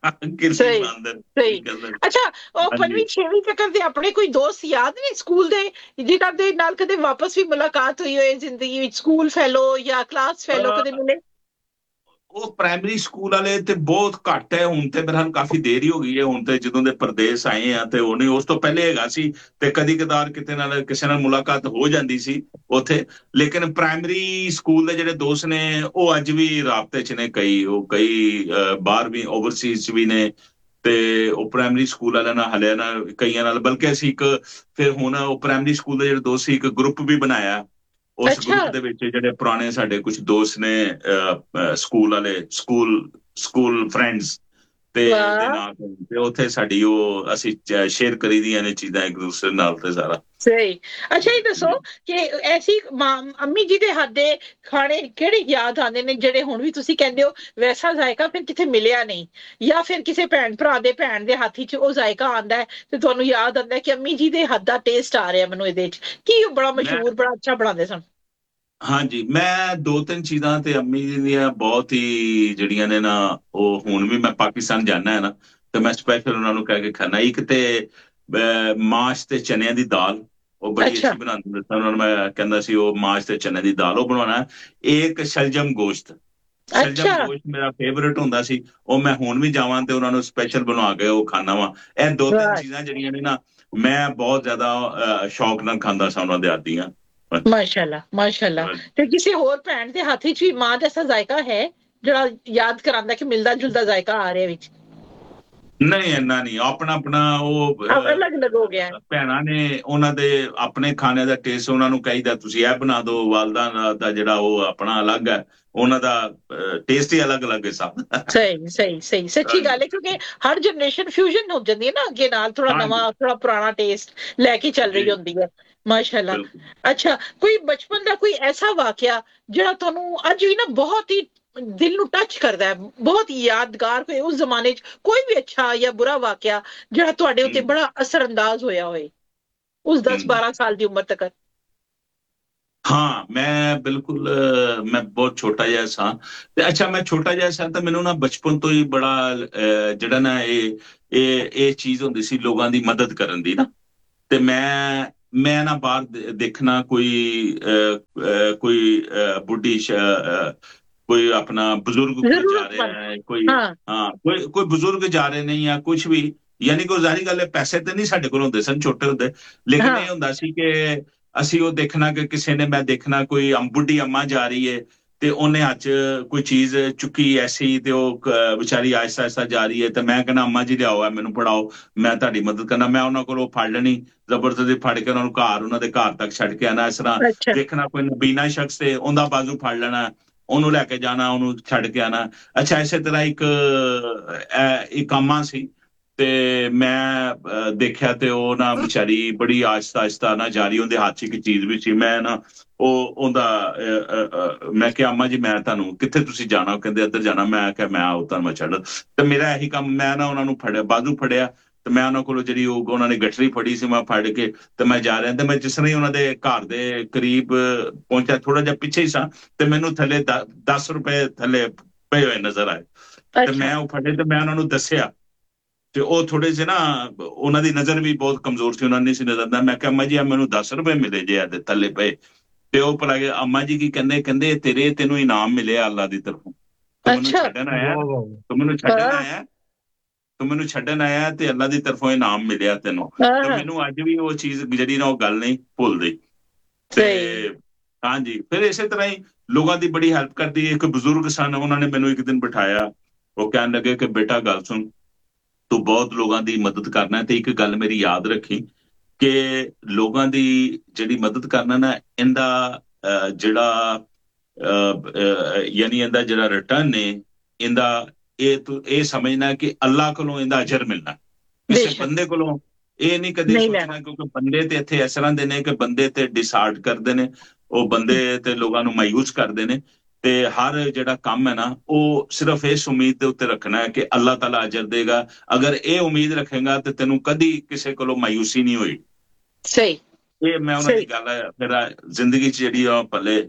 ਸਹੀ ਸਹੀ। ਅੱਛਾ ਉਹ ਪੰਜਵੀਂ ਛੇਵੀਂ ਤੱਕ ਦੇ ਆਪਣੇ ਕੋਈ ਦੋਸਤ ਯਾਦ ਨੇ ਸਕੂਲ ਦੇ ਜਿਹਨਾਂ ਦੇ ਨਾਲ ਕਦੇ ਵਾਪਸ ਵੀ ਮੁਲਾਕਾਤ ਹੋਈ ਹੋਏ ਜ਼ਿੰਦਗੀ ਵਿੱਚ, ਸਕੂਲ ਫੈਲੋ ਜਾਂ ਕਲਾਸ ਫੈਲੋ ਕਦੇ ਮਿਲੇ? ਉਹ ਪ੍ਰਾਇਮਰੀ ਸਕੂਲ ਵਾਲੇ ਤੇ ਬਹੁਤ ਘੱਟ ਹੈ, ਹੁਣ ਤੇ ਮੇਰੇ ਨਾਲ ਕਾਫੀ ਦੇਰ ਹੀ ਹੋ ਗਈ ਹੈ, ਹੁਣ ਤੇ ਜਦੋਂ ਦੇ ਪ੍ਰਦੇਸ਼ ਆਏ ਆ ਤੇ ਉਹ ਨਹੀਂ, ਉਸ ਤੋਂ ਪਹਿਲੇ ਹੈਗਾ ਸੀ ਤੇ ਕਦੀ ਕਦਾਰ ਕਿਤੇ ਨਾਲ ਕਿਸੇ ਨਾਲ ਮੁਲਾਕਾਤ ਹੋ ਜਾਂਦੀ ਸੀ ਉੱਥੇ। ਲੇਕਿਨ ਪ੍ਰਾਇਮਰੀ ਸਕੂਲ ਦੇ ਜਿਹੜੇ ਦੋਸਤ ਨੇ ਉਹ ਅੱਜ ਵੀ ਰਾਬਤੇ 'ਚ ਨੇ, ਕਈ ਉਹ ਕਈ ਬਾਹਰ ਵੀ ਓਵਰਸੀਜ਼ ਵੀ ਨੇ, ਤੇ ਉਹ ਪ੍ਰਾਇਮਰੀ ਸਕੂਲ ਵਾਲਿਆਂ ਨਾਲ ਹਲਿਆਂ ਨਾਲ ਕਈਆਂ ਨਾਲ, ਬਲਕਿ ਅਸੀਂ ਇੱਕ ਫਿਰ ਹੁਣ ਉਹ ਪ੍ਰਾਇਮਰੀ ਸਕੂਲ ਦੇ ਜਿਹੜੇ ਦੋਸਤ ਸੀ ਇੱਕ ਗਰੁੱਪ ਵੀ ਬਣਾਇਆ, ਉਸ ਗਰੁੱਪ ਦੇ ਵਿੱਚ ਜਿਹੜੇ ਪੁਰਾਣੇ ਸਾਡੇ ਕੁਝ ਦੋਸਤ ਨੇ ਸਕੂਲ ਵਾਲੇ, ਸਕੂਲ ਸਕੂਲ ਫਰੈਂਡਸ ਤੇ ਤੇ ਉੱਥੇ ਸਾਡੀ ਉਹ ਅਸੀਂ ਸ਼ੇਅਰ ਕਰੀ ਦੀਆਂ ਨੇ ਚੀਜ਼ਾਂ ਇੱਕ ਦੂਸਰੇ ਨਾਲ ਤੇ ਸਾਰਾ ਸਹੀ। ਅੱਛਾ ਇਹ ਦੱਸੋ ਕਿ ਐਸੀ ਅੰਮੀ ਜੀ ਦੇ ਹੱਥ ਦੇ ਖਾਣੇ ਕਿਹੜੇ ਯਾਦ ਆਉਂਦੇ ਨੇ ਜਿਹੜੇ ਹੁਣ ਵੀ ਤੁਸੀਂ ਕਹਿੰਦੇ ਹੋ ਵੈਸਾ ਜ਼ਾਇਕਾ ਫਿਰ ਕਿਤੇ ਮਿਲਿਆ ਨਹੀਂ, ਜਾਂ ਫਿਰ ਕਿਸੇ ਭੈਣ ਭਰਾ ਦੇ ਭੈਣ ਦੇ ਹੱਥ 'ਚ ਉਹ ਜ਼ਾਇਕਾ ਆਉਂਦਾ ਤੇ ਤੁਹਾਨੂੰ ਯਾਦ ਆਉਂਦਾ ਕਿ ਅੰਮੀ ਜੀ ਦੇ ਹੱਥ ਦਾ ਟੇਸਟ ਆ ਰਿਹਾ ਮੈਨੂੰ ਇਹਦੇ 'ਚ, ਕੀ ਉਹ ਬੜਾ ਮਸ਼ਹੂਰ ਬੜਾ ਅੱਛਾ ਬਣਾਉਂਦੇ ਸਨ? ਹਾਂਜੀ ਮੈਂ ਦੋ ਤਿੰਨ ਚੀਜ਼ਾਂ ਤੇ ਅੰਮੀ ਜੀ ਦੀਆਂ ਬਹੁਤ ਹੀ ਜਿਹੜੀਆਂ ਨੇ ਨਾ, ਉਹ ਹੁਣ ਵੀ ਮੈਂ ਪਾਕਿਸਤਾਨ ਜਾਣਾ ਹੈ ਨਾ ਤੇ ਮੈਂ ਸਪੈਸ਼ਲ ਉਹਨਾਂ ਨੂੰ ਕਹਿ ਕੇ ਖਾਣਾ। ਇੱਕ ਤੇ ਮਾਸ਼ ਤੇ ਚਨਿਆਂ ਦੀ ਦਾਲ, ਉਹ ਬੜੀ ਅੱਛੀ ਬਣਾਉਂਦੇ ਸਨ, ਉਹਨਾਂ ਨੂੰ ਮੈਂ ਕਹਿੰਦਾ ਸੀ ਉਹ ਮਾਸ਼ ਤੇ ਚਨੇ ਦੀ ਦਾਲ ਉਹ ਬਣਾਉਣਾ। ਇੱਕ ਸ਼ਲਜਮ ਗੋਸ਼ਤ, ਸ਼ਲਜਮ ਗੋਸ਼ਤ ਮੇਰਾ ਫੇਵਰੇਟ ਹੁੰਦਾ ਸੀ, ਉਹ ਮੈਂ ਹੁਣ ਵੀ ਜਾਵਾਂ ਤੇ ਉਹਨਾਂ ਨੂੰ ਸਪੈਸ਼ਲ ਬਣਾ ਕੇ ਉਹ ਖਾਣਾ ਵਾ। ਇਹ ਦੋ ਤਿੰਨ ਚੀਜ਼ਾਂ ਜਿਹੜੀਆਂ ਨੇ ਨਾ ਮੈਂ ਬਹੁਤ ਜ਼ਿਆਦਾ ਸ਼ੌਕ ਨਾਲ ਖਾਂਦਾ ਸਾਂ ਉਹਨਾਂ ਦੇ ਹੱਥ ਦੀਆਂ। ਮਾਸ਼ਾਅੱਲਾ ਮਾਸ਼ਾਅੱਲਾ। ਤੇ ਕਿਸੇ ਹੋਰ ਭੈਣ ਦੇ ਹੱਥ 'ਚ ਵੀ ਮਾਂ ਜੈਸਾ ਜ਼ਾਇਕਾ ਹੈ ਜਿਹੜਾ ਯਾਦ ਕਰਾਉਂਦਾ ਕਿ ਮਿਲਦਾ ਜੁਲਦਾ ਜ਼ਾਇਕਾ ਆ ਰਿਹਾ ਵਿੱਚ? ਨਹੀਂ ਇੰਨਾ ਨਹੀਂ, ਆਪਣਾ ਆਪਣਾ ਉਹ ਅਲੱਗ ਅਲੱਗ ਹੋ ਗਿਆ। ਭੈਣਾਂ ਨੇ ਉਹਨਾਂ ਦੇ ਆਪਣੇ ਖਾਣੇ ਦਾ ਟੇਸਟ, ਉਹਨਾਂ ਨੂੰ ਕਹੀਦਾ ਤੁਸੀਂ ਇਹ ਬਣਾ ਦਿਓ, ਵਾਲਦਾ ਦਾ ਜਿਹੜਾ ਉਹ ਆਪਣਾ ਅਲੱਗ ਹੈ, ਉਹਨਾਂ ਦਾ ਟੇਸਟ ਹੀ ਅਲੱਗ ਅਲੱਗ ਹੈ ਸਭ। ਸਹੀ ਸਹੀ ਸਹੀ ਸੱਚੀ ਗੱਲ ਹੈ, ਕਿਉਂਕਿ ਹਰ ਜਨਰੇਸ਼ਨ ਫਿਊਜ਼ਨ ਹੋ ਜਾਂਦੀ ਹੈ ਨਾ ਅੱਗੇ ਨਾਲ, ਥੋੜਾ ਨਵਾਂ ਥੋੜਾ ਪੁਰਾਣਾ ਟੇਸਟ ਲੈ ਕੇ ਚੱਲ ਰਹੀ ਹੁੰਦੀ ਹੈ। ਮਾਸ਼ਾਅੱਲਾ। ਅੱਛਾ, ਕੋਈ ਬਚਪਨ ਦਾ ਕੋਈ ਐਸਾ ਵਾਕਿਆ ਜਿਹੜਾ ਤੁਹਾਨੂੰ ਅੱਜ ਵੀ ਨਾ ਬਹੁਤ ਹੀ ਦਿਲ ਨੂੰ ਟੱਚ ਕਰਦਾ ਹੈ, ਬਹੁਤ ਯਾਦਗਾਰ ਹੋਏ ਉਸ ਜ਼ਮਾਨੇ 'ਚ, ਕੋਈ ਵੀ ਅੱਛਾ ਜਾਂ ਬੁਰਾ ਵਾਕਿਆ ਜਿਹੜਾ ਤੁਹਾਡੇ ਉੱਤੇ ਬੜਾ ਅਸਰਅੰਦਾਜ਼ ਹੋਇਆ ਹੋਏ ਉਸ ਦਸ ਬਾਰਾਂ ਸਾਲ ਦੀ ਉਮਰ ਤੱਕ? ਹਾਂ, ਮੈਂ ਬਿਲਕੁਲ, ਮੈਂ ਬਹੁਤ ਛੋਟਾ ਜਿਹਾ ਸਾਂ ਤੇ ਅੱਛਾ ਮੈਂ ਛੋਟਾ ਜਿਹਾ ਸਾਂ ਤਾਂ ਮੈਨੂੰ ਨਾ ਬਚਪਨ ਤੋਂ ਹੀ ਬੜਾ ਜਿਹੜਾ ਨਾ ਇਹ ਇਹ ਇਹ ਚੀਜ਼ ਹੁੰਦੀ ਸੀ ਲੋਕਾਂ ਦੀ ਮਦਦ ਕਰਨ ਦੀ ਨਾ। ਤੇ ਮੈਂ ਮੈਂ ਨਾ ਬਾਹਰ ਦੇਖਣਾ ਕੋਈ ਕੋਈ ਬੁੱਢੀ ਕੋਈ ਆਪਣਾ ਬਜ਼ੁਰਗ ਜਾ ਰਿਹਾ ਹੈ, ਕੋਈ ਹਾਂ ਕੋਈ ਕੋਈ ਬਜ਼ੁਰਗ ਜਾ ਰਹੇ ਨੇ ਜਾਂ ਕੁਛ ਵੀ, ਯਾਨੀ ਕਿ ਜ਼ਾਹਿਰ ਗੱਲ ਹੈ ਪੈਸੇ ਤੇ ਨਹੀਂ ਸਾਡੇ ਕੋਲ ਹੁੰਦੇ ਸਨ ਛੋਟੇ ਹੁੰਦੇ, ਲੇਕਿਨ ਇਹ ਹੁੰਦਾ ਸੀ ਕਿ ਅਸੀਂ ਉਹ ਦੇਖਣਾ ਕਿ ਕਿਸੇ ਨੇ, ਮੈਂ ਦੇਖਣਾ ਕੋਈ ਬੁੱਢੀ ਅੰਮਾ ਜਾ ਰਹੀ ਹੈ ਤੇ ਉਹਨੇ ਹੱਥ 'ਚ ਕੋਈ ਚੀਜ਼ ਚੁੱਕੀ ਐਸੀ ਤੇ ਉਹ ਵਿਚਾਰੀ ਆਹਿਸਤਾ ਆਹਿਸਤਾ ਜਾ ਰਹੀ ਹੈ ਤੇ ਮੈਂ ਕਹਿੰਦਾ ਅੰਮਾ ਜੀ ਲਿਆਓ ਹੈ ਮੈਨੂੰ ਫੜਾਓ, ਮੈਂ ਤੁਹਾਡੀ ਮਦਦ ਕਰਨਾ। ਮੈਂ ਉਹਨਾਂ ਕੋਲੋਂ ਫੜ ਲੈਣੀ ਜ਼ਬਰਦਸਤੀ, ਫੜ ਕੇ ਉਹਨਾਂ ਨੂੰ ਘਰ ਉਹਨਾਂ ਦੇ ਘਰ ਤੱਕ ਛੱਡ ਕੇ ਆਉਣਾ। ਇਸ ਤਰ੍ਹਾਂ ਦੇਖਣਾ ਕੋਈ ਨਬੀਨਾ ਸ਼ਖਸ ਤੇ ਉਹਦਾ ਬਾਜ਼ੂ ਫੜ ਲੈਣਾ, ਉਹਨੂੰ ਲੈ ਕੇ ਜਾਣਾ, ਉਹਨੂੰ ਛੱਡ ਕੇ ਆਉਣਾ। ਅੱਛਾ, ਇਸੇ ਤਰ੍ਹਾਂ ਇੱਕ ਇੱਕ ਅੰਮਾ ਸੀ ਤੇ ਮੈਂ ਦੇਖਿਆ ਤੇ ਉਹ ਨਾ ਵਿਚਾਰੀ ਬੜੀ ਆਹਿਸਤਾ ਆਹਿਸਤਾ ਨਾ ਜਾ ਰਹੀ, ਉਹਦੇ ਹੱਥ 'ਚ ਇੱਕ ਚੀਜ਼ ਵੀ ਸੀ। ਮੈਂ ਨਾ ਉਹ ਉਹਦਾ ਮੈਂ ਕਿਹਾ ਅੰਮਾ ਜੀ ਮੈਂ ਤੁਹਾਨੂੰ ਕਿੱਥੇ ਤੁਸੀਂ ਜਾਣਾ? ਉਹ ਕਹਿੰਦੇ ਇੱਧਰ ਜਾਣਾ। ਮੈਂ ਕਿਹਾ ਮੈਂ ਆਓ ਤੁਹਾਨੂੰ ਮੈਂ ਛੱਡ। ਤੇ ਮੇਰਾ ਇਹੀ ਕੰਮ, ਮੈਂ ਨਾ ਉਹਨਾਂ ਨੂੰ ਫੜਿਆ, ਬਾਜ਼ੂ ਫੜਿਆ ਤੇ ਮੈਂ ਉਹਨਾਂ ਕੋਲੋਂ ਜਿਹੜੀ ਉਹ ਉਹਨਾਂ ਨੇ ਗਠਰੀ ਫੜੀ ਸੀ ਮੈਂ ਫੜ ਕੇ ਤੇ ਮੈਂ ਜਾ ਰਿਹਾ। ਤੇ ਮੈਂ ਜਿਸ ਤਰ੍ਹਾਂ ਹੀ ਉਹਨਾਂ ਦੇ ਘਰ ਦੇ ਕਰੀਬ ਪਹੁੰਚਿਆ, ਥੋੜਾ ਜਿਹਾ ਪਿੱਛੇ ਹੀ ਸਾਂ, ਤੇ ਮੈਨੂੰ ਥੱਲੇ ਦਸ ਰੁਪਏ ਥੱਲੇ ਪਏ ਹੋਏ ਨਜ਼ਰ ਆਏ ਤੇ ਮੈਂ ਉਹ ਫੜੇ ਤੇ ਮੈਂ ਉਹਨਾਂ ਨੂੰ ਦੱਸਿਆ ਤੇ ਉਹ ਥੋੜੇ ਜਿਹੇ ਨਾ, ਉਹਨਾਂ ਦੀ ਨਜ਼ਰ ਵੀ ਬਹੁਤ ਕਮਜ਼ੋਰ ਸੀ, ਉਹਨਾਂ ਨੇ ਸੀ ਨਜ਼ਰ ਦਾ। ਮੈਂ ਕਿਹਾ ਅੰਮਾ ਜੀ ਮੈਨੂੰ ਦਸ ਰੁਪਏ ਮਿਲੇ ਜੇ ਇਹਦੇ ਥੱਲੇ ਪਏ। ਤੇ ਉਹ ਭਲਾ ਅੰਮਾ ਜੀ ਕੀ ਕਹਿੰਦੇ, ਕਹਿੰਦੇ ਤੇਰੇ ਤੈਨੂੰ ਇਨਾਮ ਮਿਲਿਆ ਅੱਲਾ ਦੀ ਤਰਫੋਂ, ਤੂੰ ਮੈਨੂੰ ਛੱਡਣ ਆਇਆ, ਤੂੰ ਮੈਨੂੰ ਛੱਡਣ ਆਇਆ ਤੂੰ ਮੈਨੂੰ ਛੱਡਣ ਆਇਆ ਤੇ ਅੱਲਾ ਦੀ ਤਰਫੋਂ ਇਨਾਮ ਮਿਲਿਆ ਤੈਨੂੰ। ਤੇ ਮੈਨੂੰ ਅੱਜ ਵੀ ਉਹ ਚੀਜ਼ ਜਿਹੜੀ ਨਾ ਉਹ ਗੱਲ ਨਹੀਂ ਭੁੱਲਦੀ। ਤੇ ਹਾਂਜੀ, ਫਿਰ ਇਸੇ ਤਰ੍ਹਾਂ ਹੀ ਲੋਕਾਂ ਦੀ ਬੜੀ ਹੈਲਪ ਕਰਦੀ। ਇੱਕ ਬਜ਼ੁਰਗ ਸਨ, ਉਹਨਾਂ ਨੇ ਮੈਨੂੰ ਇੱਕ ਦਿਨ ਬਿਠਾਇਆ, ਉਹ ਕਹਿਣ ਲੱਗੇ ਕਿ ਬੇਟਾ ਗੱਲ ਸੁਣ, ਤੂੰ ਬਹੁਤ ਲੋਕਾਂ ਦੀ ਮਦਦ ਕਰਨਾ ਤੇ ਇੱਕ ਗੱਲ ਮੇਰੀ ਯਾਦ ਰੱਖੀ ਕਿ ਲੋਕਾਂ ਦੀ ਜਿਹੜੀ ਮਦਦ ਕਰਨਾ ਨਾ, ਇਹਦਾ ਜਿਹੜਾ ਯਾਨੀ ਇਹਦਾ ਜਿਹੜਾ ਰਿਟਰਨ ਨੇ, ਇਹਦਾ ਇਹ ਤੂੰ ਇਹ ਸਮਝਣਾ ਕਿ ਅੱਲਾ ਕੋਲੋਂ ਇਹਦਾ ਅਜਰ ਮਿਲਣਾ, ਕਿਸੇ ਬੰਦੇ ਕੋਲੋਂ ਇਹ ਨਹੀਂ ਕਦੇ ਸੋਚਣਾ। ਕਿਉਂਕਿ ਬੰਦੇ ਤੇ ਇੱਥੇ ਇਸ ਤਰ੍ਹਾਂ ਦੇ ਨੇ ਕਿ ਬੰਦੇ ਤੇ ਡਿਸਾਰਡ ਕਰਦੇ ਨੇ, ਉਹ ਬੰਦੇ ਤੇ ਲੋਕਾਂ ਨੂੰ ਮਾਯੂਸ ਕਰਦੇ ਨੇ। ਤੇ ਹਰ ਜਿਹੜਾ ਕੰਮ ਹੈ ਨਾ, ਉਹ ਸਿਰਫ ਇਸ ਉਮੀਦ ਦੇ ਉੱਤੇ ਰੱਖਣਾ ਹੈ ਕਿ ਅੱਲਾਹ ਤਾਲਾ ਅਜਰ ਦੇਗਾ। ਅਗਰ ਇਹ ਉਮੀਦ ਰੱਖੇਗਾ ਤੇ ਤੈਨੂੰ ਕਦੀ ਕਿਸੇ ਕੋਲੋਂ ਮਾਯੂਸੀ ਨਹੀਂ ਹੋਈ। ਸਹੀ, ਇਹ ਮੈਂ ਉਹਨਾਂ ਦੀ ਗੱਲ ਹੈ ਮੇਰਾ ਜ਼ਿੰਦਗੀ 'ਚ ਜਿਹੜੀ ਆ ਪੱਲੇ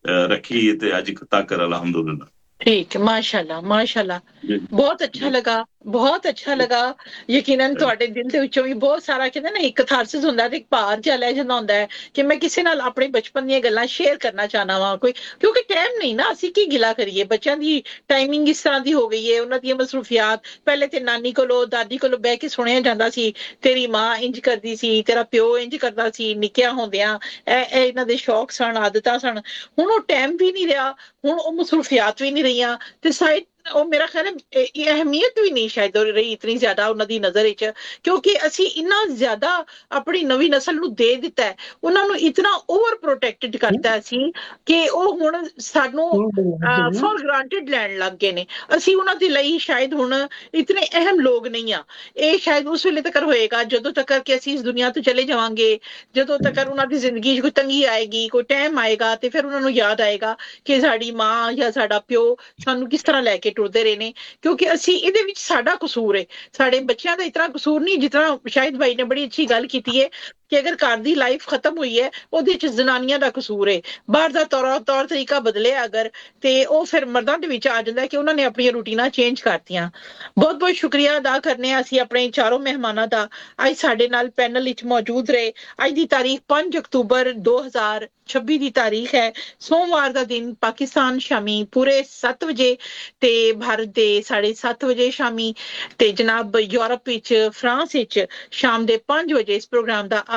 ਰੱਖੀ ਤੇ ਅੱਜ ਤੱਕ ਅਲਹਮਦੁਲਿਲਾ। ਠੀਕ, ਮਾਸ਼ਾਅੱਲਾ ਮਾਸ਼ਾਅੱਲਾ, ਬਹੁਤ ਅੱਛਾ ਲੱਗਾ, ਬਹੁਤ ਅੱਛਾ ਲੱਗਾ। ਯਕੀਨਨ ਤੁਹਾਡੇ ਦਿਲ ਦੇ ਵਿੱਚੋਂ ਵੀ ਬਹੁਤ ਸਾਰਾ ਕਹਿੰਦੇ ਨਾ ਇੱਕ ਕਥਾਰਸਿਸ ਹੁੰਦਾ ਤੇ ਇੱਕ ਭਾਰ ਜਿਹਾ ਲੈ ਜਾਂਦਾ ਹੁੰਦਾ ਹੈ ਕਿ ਮੈਂ ਕਿਸੇ ਨਾਲ ਆਪਣੇ ਬਚਪਨ ਦੀਆਂ ਗੱਲਾਂ ਸ਼ੇਅਰ ਕਰਨਾ ਚਾਹਨਾ ਵਾਂ ਕੋਈ, ਕਿਉਂਕਿ ਟਾਈਮ ਨਹੀਂ ਨਾ, ਅਸੀਂ ਕੀ ਗਿਲਾ ਕਰੀਏ। ਬੱਚਿਆਂ ਦੀ ਟਾਈਮਿੰਗ ਇਸ ਤਰ੍ਹਾਂ ਦੀ ਹੋ ਗਈ ਹੈ, ਉਹਨਾਂ ਦੀਆਂ ਮਸਰੂਫੀਆਤ। ਪਹਿਲੇ ਤੇ ਨਾਨੀ ਕੋਲੋਂ ਦਾਦੀ ਕੋਲੋਂ ਬਹਿ ਕੇ ਸੁਣਿਆ ਜਾਂਦਾ ਸੀ, ਤੇਰੀ ਮਾਂ ਇੰਜ ਕਰਦੀ ਸੀ, ਤੇਰਾ ਪਿਓ ਇੰਜ ਕਰਦਾ ਸੀ ਨਿੱਕਿਆਂ ਹੁੰਦਿਆਂ, ਇਹ ਇਹਨਾਂ ਦੇ ਸ਼ੌਕ ਸਨ, ਆਦਤਾਂ ਸਨ। ਹੁਣ ਉਹ ਟਾਈਮ ਵੀ ਨਹੀਂ ਰਿਹਾ, ਹੁਣ ਉਹ ਮਸਰੂਫੀਆਤ ਵੀ ਨਹੀਂ ਰਹੀਆਂ ਤੇ ਸਾਈਡ ਉਹ ਮੇਰਾ ਖਿਆਲ ਹੈ ਇਹ ਅਹਿਮੀਅਤ ਵੀ ਨਹੀਂ ਸ਼ਾਇਦ ਰਹੀ ਇਤਨੀ ਜ਼ਿਆਦਾ ਉਹਨਾਂ ਦੀ ਨਜ਼ਰ ਵਿੱਚ, ਕਿਉਂਕਿ ਅਸੀਂ ਇੰਨਾ ਜ਼ਿਆਦਾ ਆਪਣੀ ਨਵੀਂ ਨਸਲ ਨੂੰ ਦੇ ਦਿੱਤਾ ਹੈ, ਉਹਨਾਂ ਨੂੰ ਇਤਨਾ ਓਵਰ ਪ੍ਰੋਟੈਕਟਡ ਕਰਤਾ ਸੀ ਕਿ ਉਹ ਹੁਣ ਸਾਨੂੰ ਫॉर ਗ੍ਰਾਂਟਡ ਲੈਣ ਲੱਗ ਗਏ ਨੇ। ਅਸੀਂ ਉਹਨਾਂ ਦੇ ਲਈ ਸ਼ਾਇਦ ਹੁਣ ਇਤਨੇ ਅਹਿਮ ਲੋਕ ਨਹੀਂ ਆ। ਇਹ ਸ਼ਾਇਦ ਉਸ ਵੇਲੇ ਤੱਕ ਹੋਏਗਾ ਜਦੋਂ ਤੱਕ ਕਿ ਅਸੀਂ ਇਸ ਦੁਨੀਆ ਤੋਂ ਚਲੇ ਜਾਵਾਂਗੇ, ਜਦੋਂ ਤੱਕ ਉਹਨਾਂ ਦੀ ਜ਼ਿੰਦਗੀ 'ਚ ਕੋਈ ਤੰਗੀ ਆਏਗੀ, ਕੋਈ ਟਾਈਮ ਆਏਗਾ ਤੇ ਫਿਰ ਉਹਨਾਂ ਨੂੰ ਯਾਦ ਆਏਗਾ ਕਿ ਸਾਡੀ ਮਾਂ ਜਾਂ ਸਾਡਾ ਪਿਓ ਸਾਨੂੰ ਕਿਸ ਤਰ੍ਹਾਂ ਲੈ ਕੇ ਟੁਰਦੇ ਰਹੇ ਨੇ। ਕਿਉਂਕਿ ਅਸੀਂ ਇਹਦੇ ਵਿੱਚ ਸਾਡਾ ਕਸੂਰ ਹੈ, ਸਾਡੇ ਬੱਚਿਆਂ ਦਾ ਇਤਨਾ ਕਸੂਰ ਨਹੀਂ ਜਿਤਨਾ ਸ਼ਾਹਿਦ ਭਾਈ ਨੇ ਬੜੀ ਅੱਛੀ ਗੱਲ ਕੀਤੀ ਹੈ ਕਿ ਅਗਰ ਘਰ ਦੀ ਲਾਈਫ ਖਤਮ ਹੋਈ ਹੈ ਉਹਦੇ 'ਚ ਜ਼ਨਾਨੀਆਂ ਦਾ ਕਸੂਰ ਹੈ। ਬਾਹਰ ਦਾ ਤੌਰ ਤੌਰ ਤਰੀਕਾ ਬਦਲਿਆ ਅਗਰ ਤੇ ਉਹ ਫਿਰ ਮਰਦਾਂ ਦੇ ਵਿੱਚ ਆ ਜਾਂਦਾ ਕਿ ਉਹਨਾਂ ਨੇ ਆਪਣੀਆਂ ਰੂਟੀਨਾਂ ਚੇਂਜ ਕਰਤੀਆਂ। ਬਹੁਤ ਬਹੁਤ ਸ਼ੁਕਰੀਆ ਅਦਾ ਕਰਨੇ ਆ ਅਸੀਂ ਆਪਣੇ ਚਾਰੋਂ ਮਹਿਮਾਨਾਂ ਦਾ, ਅੱਜ ਸਾਡੇ ਨਾਲ ਪੈਨਲ ਵਿੱਚ ਮੌਜੂਦ ਰਹੇ। ਅੱਜ ਦੀ ਤਾਰੀਖ ਪੰਜ ਅਕਤੂਬਰ ਦੋ ਹਜ਼ਾਰ ਛੱਬੀ ਦੀ ਤਾਰੀਖ ਹੈ, ਸੋਮਵਾਰ ਦਾ ਦਿਨ। ਪਾਕਿਸਤਾਨ ਸ਼ਾਮੀ ਪੂਰੇ ਸੱਤ ਵਜੇ ਤੇ ਭਾਰਤ ਦੇ ਸਾਢੇ ਸੱਤ ਵਜੇ ਸ਼ਾਮੀ ਤੇ ਜਨਾਬ ਯੂਰਪ ਵਿੱਚ ਫਰਾਂਸ ਵਿੱਚ ਸ਼ਾਮ ਦੇ ਪੰਜ ਵਜੇ ਇਸ ਪ੍ਰੋਗਰਾਮ ਦਾ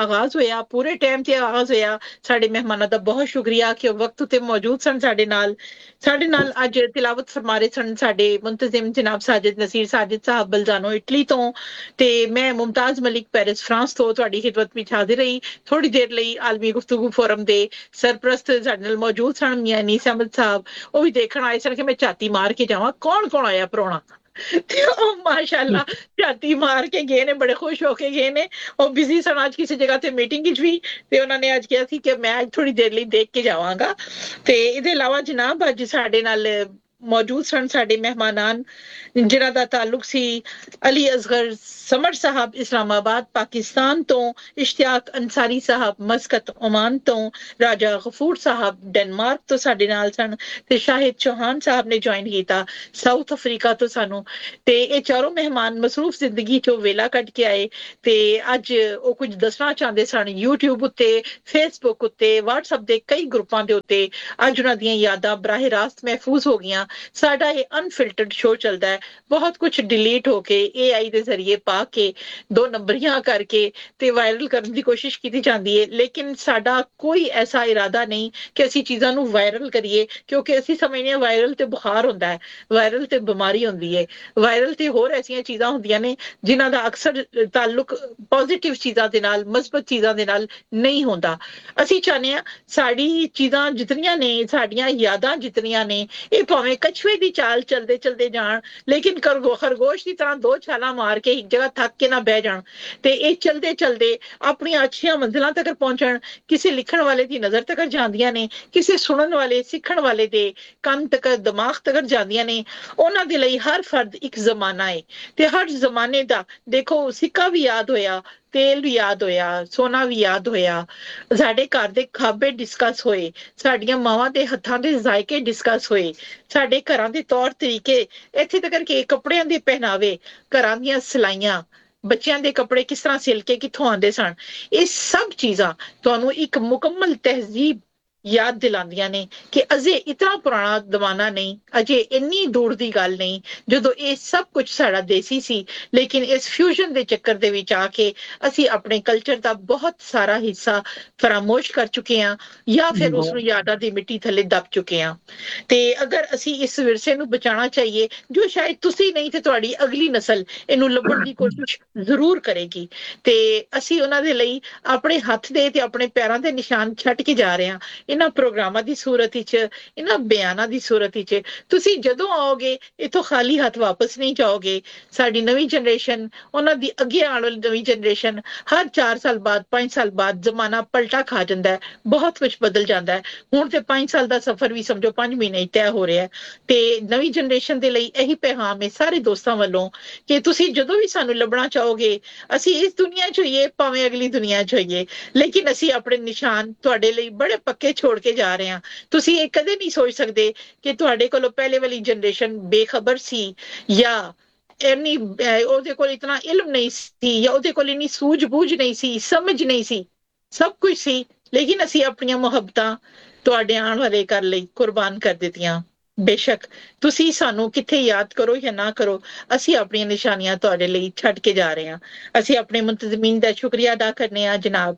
ਆਗਾਜ਼ ਹੋਇਆ ਪੂਰੇ ਟਾਈਮ ਤੇ ਆਗਾਜ਼ ਹੋਇਆ। ਸਾਡੇ ਮਹਿਮਾਨਾਂ ਦਾ ਬਹੁਤ ਸ਼ੁਕਰੀਆ ਕਿ ਉਹ ਵਕਤ ਉਤੇ ਮੌਜੂਦ ਸਨ ਸਾਡੇ ਨਾਲ ਸਾਡੇ ਨਾਲ ਅੱਜ ਤਿਲਾਵਤ ਫਰਮਾ ਰਹੇ ਸਨ ਸਾਡੇ ਮੁੰਤਜ਼ਮ ਜਨਾਬ ਸਾਜਿਦ ਨਸੀਰ ਸਾਜਿਦ ਸਾਹਿਬ ਬਲਜ਼ਾਨੋ ਇਟਲੀ ਤੋਂ ਤੇ ਮੈਂ ਮੁਮਤਾਜ਼ ਮਲਿਕ ਪੈਰਿਸ ਫਰਾਂਸ ਤੋਂ ਤੁਹਾਡੀ ਖਿਦਮਤ ਵਿੱਚ ਹਾਜ਼ਰ ਰਹੀ। ਥੋੜੀ ਦੇਰ ਲਈ ਆਲਮੀ ਗੁਫ਼ਤਗੂ ਫੋਰਮ ਦੇ ਸਰਪ੍ਰਸਤ ਸਾਡੇ ਨਾਲ ਮੌਜੂਦ ਸਨ ਮੀਆਂ ਨੀਸ ਅਹਿਮਦ ਸਾਹਿਬ। ਉਹ ਵੀ ਦੇਖਣ ਆਏ ਸਨ ਕਿ ਮੈਂ ਝਾਤੀ ਮਾਰ ਕੇ ਜਾਵਾਂ ਕੌਣ ਕੌਣ ਆਇਆ ਪ੍ਰਾਹੁਣਾ ਤੇ ਉਹ ਮਾਸ਼ਾਅੱਲਾ ਝਾਤੀ ਮਾਰ ਕੇ ਗਏ ਨੇ ਬੜੇ ਖੁਸ਼ ਹੋ ਕੇ ਗਏ ਨੇ। ਉਹ ਬਿਜ਼ੀ ਸਨ ਅੱਜ ਕਿਸੇ ਜਗ੍ਹਾ ਤੇ ਮੀਟਿੰਗ ਵਿੱਚ ਵੀ ਤੇ ਉਹਨਾਂ ਨੇ ਅੱਜ ਕਿਹਾ ਸੀ ਕਿ ਮੈਂ ਅੱਜ ਥੋੜੀ ਦੇਰ ਲਈ ਦੇਖ ਕੇ ਜਾਵਾਂਗਾ। ਤੇ ਇਹਦੇ ਇਲਾਵਾ ਜਨਾਬ ਅੱਜ ਸਾਡੇ ਨਾਲ ਮੌਜੂਦ ਸਨ ਸਾਡੇ ਮਹਿਮਾਨਾਨ ਜਿਨ੍ਹਾਂ ਦਾ ਤਾਲੁਕ ਸੀ ਅਲੀ ਅਸਗਰ ਸਮਰ ਸਾਹਿਬ ਇਸਲਾਮਾਬਾਦ ਪਾਕਿਸਤਾਨ ਤੋਂ, ਇਸ਼ਤਿਆਕ ਅੰਸਾਰੀ ਸਾਹਿਬ ਮਸਕਤ ਓਮਾਨ ਤੋਂ, ਰਾਜਾ ਗਫੂਰ ਸਾਹਿਬ ਡੈਨਮਾਰਕ ਤੋਂ ਸਾਡੇ ਨਾਲ ਸਨ ਤੇ ਸ਼ਾਹਿਦ ਚੌਹਾਨ ਸਾਹਿਬ ਨੇ ਜੁਆਇਨ ਕੀਤਾ ਸਾਊਥ ਅਫਰੀਕਾ ਤੋਂ ਸਾਨੂੰ। ਤੇ ਇਹ ਚਾਰੋਂ ਮਹਿਮਾਨ ਮਸਰੂਫ ਜ਼ਿੰਦਗੀ ਚੋਂ ਵੇਲਾ ਕੱਢ ਕੇ ਆਏ ਤੇ ਅੱਜ ਉਹ ਕੁਝ ਦੱਸਣਾ ਚਾਹੁੰਦੇ ਸਨ YouTube ਉੱਤੇ, ਫੇਸਬੁੱਕ ਉੱਤੇ, WhatsApp ਦੇ ਕਈ ਗਰੁੱਪਾਂ ਦੇ ਉੱਤੇ। ਅੱਜ ਉਹਨਾਂ ਦੀਆਂ ਯਾਦਾਂ ਬਰਾਹ ਰਾਸਤ ਮਹਿਫੂਜ਼ ਹੋ ਗਈਆਂ। ਸਾਡਾ ਇਹ ਅਨਫਿਲਟਰਡ ਸ਼ੋਅ ਚੱਲਦਾ ਹੈ, ਬਹੁਤ ਕੁਝ ਡਿਲੀਟ ਹੋ ਕੇ ਏ ਆਈ ਦੇ ਜ਼ਰੀਏ ਪਾ ਕੇ ਦੋ ਨੰਬਰੀਆਂ ਕਰਕੇ ਤੇ ਵਾਇਰਲ ਕਰਨ ਦੀ ਕੋਸ਼ਿਸ਼ ਕੀਤੀ ਜਾਂਦੀ ਹੈ, ਲੇਕਿਨ ਸਾਡਾ ਕੋਈ ਐਸਾ ਇਰਾਦਾ ਨਹੀਂ ਕਿ ਅਸੀਂ ਚੀਜ਼ਾਂ ਨੂੰ ਵਾਇਰਲ ਕਰੀਏ ਕਿਉਂਕਿ ਅਸੀਂ ਸਮਝਦੇ ਹਾਂ ਵਾਇਰਲ ਤੇ ਬੁਖਾਰ ਹੁੰਦਾ ਹੈ, ਵਾਇਰਲ ਤੇ ਬਿਮਾਰੀ ਹੁੰਦੀ ਹੈ, ਵਾਇਰਲ ਤੇ ਹੋਰ ਐਸੀਆਂ ਚੀਜ਼ਾਂ ਹੁੰਦੀਆਂ ਨੇ ਜਿਨ੍ਹਾਂ ਦਾ ਅਕਸਰ ਤਾਲੁਕ ਪੋਜ਼ਿਟਿਵ ਚੀਜ਼ਾਂ ਦੇ ਨਾਲ ਮਸਬਤ ਚੀਜ਼ਾਂ ਦੇ ਨਾਲ ਨਹੀਂ ਹੁੰਦਾ। ਅਸੀਂ ਚਾਹੁੰਦੇ ਹਾਂ ਸਾਡੀ ਚੀਜ਼ਾਂ ਜਿਤਨੀਆਂ ਨੇ ਸਾਡੀਆਂ ਯਾਦਾਂ ਜਿਤਨੀਆਂ ਨੇ ਇਹ ਭਾਵੇਂ ਕਛੂਏ ਦੀ ਚਾਲ ਚਲਦੇ ਚਲਦੇ ਜਾਣ ਲੇਕਿਨ ਖਰਗੋਸ਼ ਦੀ ਤਰ੍ਹਾਂ ਦੋ ਛਾਲਾਂ ਮਾਰ ਕੇ ਇੱਕ ਜਗ੍ਹਾ ਥੱਕ ਕੇ ਨਾ ਬਹਿ ਜਾਣ ਤੇ ਇਹ ਚਲਦੇ ਚਲਦੇ ਆਪਣੀਆਂ ਅੱਛੀਆਂ ਮੰਜ਼ਿਲਾਂ ਤੱਕ ਪਹੁੰਚਣ। ਕਿਸੇ ਲਿਖਣ ਵਾਲੇ ਦੀ ਨਜ਼ਰ ਤੱਕ ਜਾਂਦੀਆਂ ਨੇ, ਕਿਸੇ ਸੁਣਨ ਵਾਲੇ ਸਿੱਖਣ ਵਾਲੇ ਦੇ ਕੰਨ ਤੱਕ ਦਿਮਾਗ ਤੱਕ ਜਾਂਦੀਆਂ ਨੇ। ਉਹਨਾਂ ਦੇ ਲਈ ਹਰ ਫਰਦ ਇੱਕ ਜ਼ਮਾਨਾ ਹੈ ਤੇ ਹਰ ਜ਼ਮਾਨੇ ਦਾ ਦੇਖੋ ਸਿੱਕਾ ਵੀ ਯਾਦ ਹੋਇਆ, ਤੇਲ ਵੀ ਯਾਦ ਹੋਇਆ, ਸੋਨਾ ਵੀ ਯਾਦ ਹੋਇਆ, ਸਾਡੇ ਘਰ ਦੇ ਖਾਬੇ ਡਿਸਕਸ ਹੋਏ, ਸਾਡੀਆਂ ਮਾਵਾਂ ਦੇ ਹੱਥਾਂ ਦੇ ਜ਼ਾਇਕੇ ਡਿਸਕਸ ਹੋਏ, ਸਾਡੇ ਘਰਾਂ ਦੇ ਤੌਰ ਤਰੀਕੇ, ਇੱਥੇ ਤੱਕ ਕਿ ਕੱਪੜਿਆਂ ਦੇ ਪਹਿਨਾਵੇ, ਘਰਾਂ ਦੀਆਂ ਸਿਲਾਈਆਂ, ਬੱਚਿਆਂ ਦੇ ਕੱਪੜੇ ਕਿਸ ਤਰ੍ਹਾਂ ਸਿਲ ਕੇ ਕਿੱਥੋਂ ਆਉਂਦੇ ਸਨ। ਇਹ ਸਭ ਚੀਜ਼ਾਂ ਤੁਹਾਨੂੰ ਇੱਕ ਮੁਕੰਮਲ ਤਹਿਜ਼ੀਬ ਯਾਦ ਦਿਲਾਉਂਦੀਆਂ ਨੇ ਕਿ ਅਜੇ ਇਤਨਾ ਪੁਰਾਣਾ ਜ਼ਮਾਨਾ ਨਹੀਂ, ਅਜੇ ਇੰਨੀ ਦੂਰ ਦੀ ਗੱਲ ਨਹੀਂ ਜਦੋਂ ਇਹ ਸਭ ਕੁਝ ਸਾਡਾ ਦੇਸੀ ਸੀ, ਲੇਕਿਨ ਇਸ ਫਿਊਜ਼ਨ ਦੇ ਚੱਕਰ ਦੇ ਵਿੱਚ ਆ ਕੇ ਅਸੀਂ ਆਪਣੇ ਕਲਚਰ ਦਾ ਬਹੁਤ ਸਾਰਾ ਹਿੱਸਾ ਫਰਾਮੋਸ਼ ਕਰ ਚੁੱਕੇ ਹਾਂ ਜਾਂ ਫਿਰ ਉਸ ਨੂੰ ਯਾਦਾਂ ਦੀ ਮਿੱਟੀ ਥੱਲੇ ਦਬ ਚੁੱਕੇ ਹਾਂ। ਤੇ ਅਗਰ ਅਸੀਂ ਇਸ ਵਿਰਸੇ ਨੂੰ ਬਚਾਉਣਾ ਚਾਹੀਏ ਜੋ ਸ਼ਾਇਦ ਤੁਸੀਂ ਨਹੀਂ ਤੇ ਤੁਹਾਡੀ ਅਗਲੀ ਨਸਲ ਇਹਨੂੰ ਲੱਭਣ ਦੀ ਕੋਸ਼ਿਸ਼ ਜ਼ਰੂਰ ਕਰੇਗੀ ਤੇ ਅਸੀਂ ਉਹਨਾਂ ਦੇ ਲਈ ਆਪਣੇ ਹੱਥ ਦੇ ਤੇ ਆਪਣੇ ਪੈਰਾਂ ਦੇ ਨਿਸ਼ਾਨ ਛੱਡ ਕੇ ਜਾ ਰਹੇ ਹਾਂ ਇਹਨਾਂ ਪ੍ਰੋਗਰਾਮਾਂ ਦੀ ਸੂਰਤ ਵਿੱਚ, ਇਹਨਾਂ ਬਿਆਨਾਂ ਦੀ ਸੂਰਤ ਵਿੱਚ। ਤੁਸੀਂ ਜਦੋਂ ਆਓਗੇ ਇੱਥੋਂ ਖਾਲੀ ਹੱਥ ਵਾਪਸ ਨਹੀਂ ਜਾਓਗੇ। ਸਾਡੀ ਨਵੀਂ ਜਨਰੇਸ਼ਨ, ਉਹਨਾਂ ਦੀ ਅੱਗੇ ਆਉਣ ਵਾਲੀ ਨਵੀਂ ਜਨਰੇਸ਼ਨ ਹਰ ਚਾਰ ਸਾਲ ਬਾਅਦ ਪੰਜ ਸਾਲ ਬਾਅਦ ਜ਼ਮਾਨਾ ਪਲਟਾ ਖਾ ਜਾਂਦਾ ਹੈ, ਬਹੁਤ ਕੁਝ ਬਦਲ ਜਾਂਦਾ ਹੈ। ਹੁਣ ਤੇ ਪੰਜ ਸਾਲ ਦਾ ਸਫ਼ਰ ਵੀ ਸਮਝੋ ਪੰਜ ਮਹੀਨੇ ਤੈਅ ਹੋ ਰਿਹਾ ਤੇ ਨਵੀਂ ਜਨਰੇਸ਼ਨ ਦੇ ਲਈ ਇਹੀ ਪੈਗਾਮ ਹੈ ਸਾਰੇ ਦੋਸਤਾਂ ਵੱਲੋਂ ਕਿ ਤੁਸੀਂ ਜਦੋਂ ਵੀ ਸਾਨੂੰ ਲੱਭਣਾ ਚਾਹੋਗੇ, ਅਸੀਂ ਇਸ ਦੁਨੀਆ 'ਚ ਹੋਈਏ ਭਾਵੇਂ ਅਗਲੀ ਦੁਨੀਆ 'ਚ ਹੋਈਏ, ਲੇਕਿਨ ਅਸੀਂ ਆਪਣੇ ਨਿਸ਼ਾਨ ਤੁਹਾਡੇ ਲਈ ਬੜੇ ਪੱਕੇ ਛੋੜ ਕੇ ਜਾ ਰਹੇ ਹਾਂ। ਤੁਸੀਂ ਇਹ ਕਦੇ ਨਹੀਂ ਸੋਚ ਸਕਦੇ ਕਿ ਤੁਹਾਡੇ ਕੋਲੋਂ ਪਹਿਲੇ ਵਾਲੀ ਜਨਰੇਸ਼ਨ ਬੇਖਬਰ ਸੀ ਜਾਂ ਇੰਨੀ ਉਹਦੇ ਕੋਲ ਇਤਨਾ ਇਲਮ ਨਹੀਂ ਸੀ ਜਾਂ ਉਹਦੇ ਕੋਲ ਇੰਨੀ ਸੂਝ-ਬੂਝ ਨਹੀਂ ਸੀ, ਸਮਝ ਨਹੀਂ ਸੀ, ਸਭ ਕੁਝ ਸੀ, ਲੇਕਿਨ ਅਸੀਂ ਆਪਣੀਆਂ ਮੁਹੱਬਤਾਂ ਤੁਹਾਡੇ ਆਉਣ ਵਾਲੇ ਘਰ ਲਈ ਕੁਰਬਾਨ ਕਰ ਦਿੱਤੀਆਂ। ਬੇਸ਼ੱਕ ਤੁਸੀਂ ਸਾਨੂੰ ਕਿੱਥੇ ਯਾਦ ਕਰੋ ਜਾਂ ਨਾ ਕਰੋ, ਅਸੀਂ ਆਪਣੀਆਂ ਨਿਸ਼ਾਨੀਆਂ ਤੁਹਾਡੇ ਲਈ ਛੱਡ ਕੇ ਜਾ ਰਹੇ ਹਾਂ। ਅਸੀਂ ਆਪਣੇ ਮੁੰਤਜ਼ਮੀਨ ਦਾ ਸ਼ੁਕਰੀਆ ਅਦਾ ਕਰਨੇ ਆ ਜਨਾਬ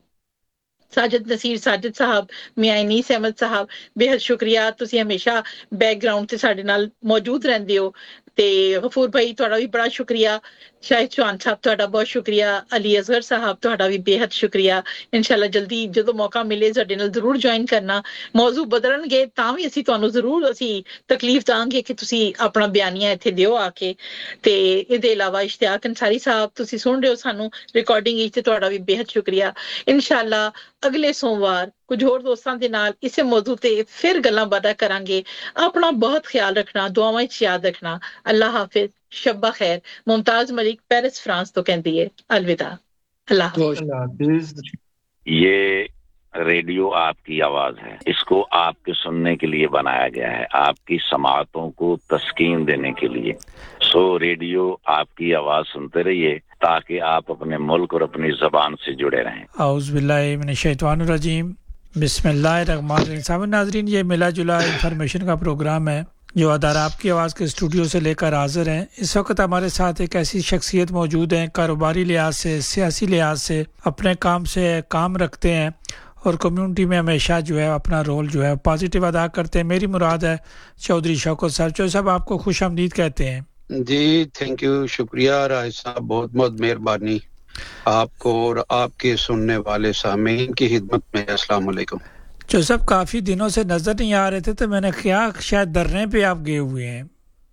ਸਾਜਿਦ ਨਸੀਰ ਸਾਜਿਦ ਸਾਹਿਬ, ਮੀਆਂ ਨੀਸ ਅਹਿਮਦ ਸਾਹਿਬ, ਬੇहद ਸ਼ੁਕਰੀਆ। ਤੁਸੀਂ ਹਮੇਸ਼ਾ ਬੈਕਗ੍ਰਾਉਂਡ ਤੇ ਸਾਡੇ ਨਾਲ ਮੌਜੂਦ ਰਹਿੰਦੇ ਹੋ ਤੇ ਗਫੂਰ ਭਾਈ ਤੁਹਾਡਾ ਵੀ ਬੜਾ ਸ਼ੁਕਰੀਆ। ਸ਼ਾਹਿਦ ਚੌਹਾਨ ਸਾਹਿਬ ਤੁਹਾਡਾ ਬਹੁਤ ਸ਼ੁਕਰੀਆ। ਅਲੀ ਅਸਗਰ ਸਾਹਿਬ ਤੁਹਾਡਾ ਵੀ ਬੇहद ਸ਼ੁਕਰੀਆ। ਇਨਸ਼ਾਅੱਲਾ ਜਲਦੀ ਜਦੋਂ ਮੌਕਾ ਮਿਲੇ ਸਾਡੇ ਨਾਲ ਜ਼ਰੂਰ ਜੁਆਇਨ ਕਰਨਾ। ਮੌਜੂ ਬਦਲਣਗੇ ਤਾਂ ਵੀ ਅਸੀਂ ਤੁਹਾਨੂੰ ਜ਼ਰੂਰ ਅਸੀਂ ਤਕਲੀਫ ਦਾਂਗੇ ਕਿ ਤੁਸੀਂ ਆਪਣਾ ਬਿਆਨੀਆ ਇੱਥੇ ਦਿਓ ਆ ਕੇ। ਤੇ ਇਹਦੇ ਇਲਾਵਾ ਇਸ਼ਤਿਆਕ ਅੰਸਾਰੀ ਸਾਹਿਬ ਤੁਸੀਂ ਸੁਣ ਰਹੇ ਹੋ ਸਾਨੂੰ ਰਿਕਾਰਡਿੰਗ ਵਿੱਚ, ਤੁਹਾਡਾ ਵੀ ਬੇहद ਸ਼ੁਕਰੀਆ। ਇਨਸ਼ਾਅੱਲਾ ਅਗਲੇ ਸੋਮਵਾਰ ਕੁਝ ਹੋਰ ਦੋਸਤਾਂ ਦੇ ਨਾਲ ਇਸੇ ਮੌਜੂ ਤੇ ਫਿਰ ਗੱਲਾਂ ਬਾਤਾਂ ਕਰਾਂਗੇ। ਆਪਣਾ ਬਹੁਤ ਖਿਆਲ ਰੱਖਣਾ, ਦੁਆਵਾਂ 'ਚ ਯਾਦ ਰੱਖਣਾ। ਅੱਲਾ ਹਾਫਿਜ਼, शब्बा खैर। मुमताज मलिक पेरिस फ्रांस तो कहती है अलविदा। अल्लाह हाफिज। ये रेडियो आपकी आवाज है, इसको आपके सुनने के लिए बनाया गया है, आपकी समाअतों को तस्कीन देने के लिए। सो रेडियो आपकी आवाज सुनते रहिए ताकि आप अपने मुल्क और अपनी ज़बान से जुड़े रहें। औज़ु बिल्लाहि मिनश शैतानिर रजीम, बिस्मिल्लाहिर रहमानिर रहीम। नाज़रीन, ये मिला जुला इंफॉर्मेशन का प्रोग्राम है। جو ادارہ آپ کی آواز کے اسٹوڈیو سے لے کر حاضر ہیں. اس وقت ہمارے ساتھ ایک ایسی شخصیت موجود ہیں کاروباری لحاظ سے, سیاسی لحاظ سے اپنے کام سے کام رکھتے ہیں اور کمیونٹی میں ہمیشہ جو ہے اپنا رول جو ہے پازیٹیو ادا کرتے ہیں. میری مراد ہے چودھری شوکت صاحب. چودھری صاحب آپ کو خوش آمدید کہتے ہیں. جی تھینک یو, شکریہ راج صاحب, بہت بہت مہربانی آپ کو اور آپ کے سننے والے سامعین کی خدمت میں. السلام علیکم. جو سب کافی دنوں سے نظر نہیں آ رہے تھے تو میں نے خیال شاید دھرنے پہ آپ گئے ہوئے ہیں.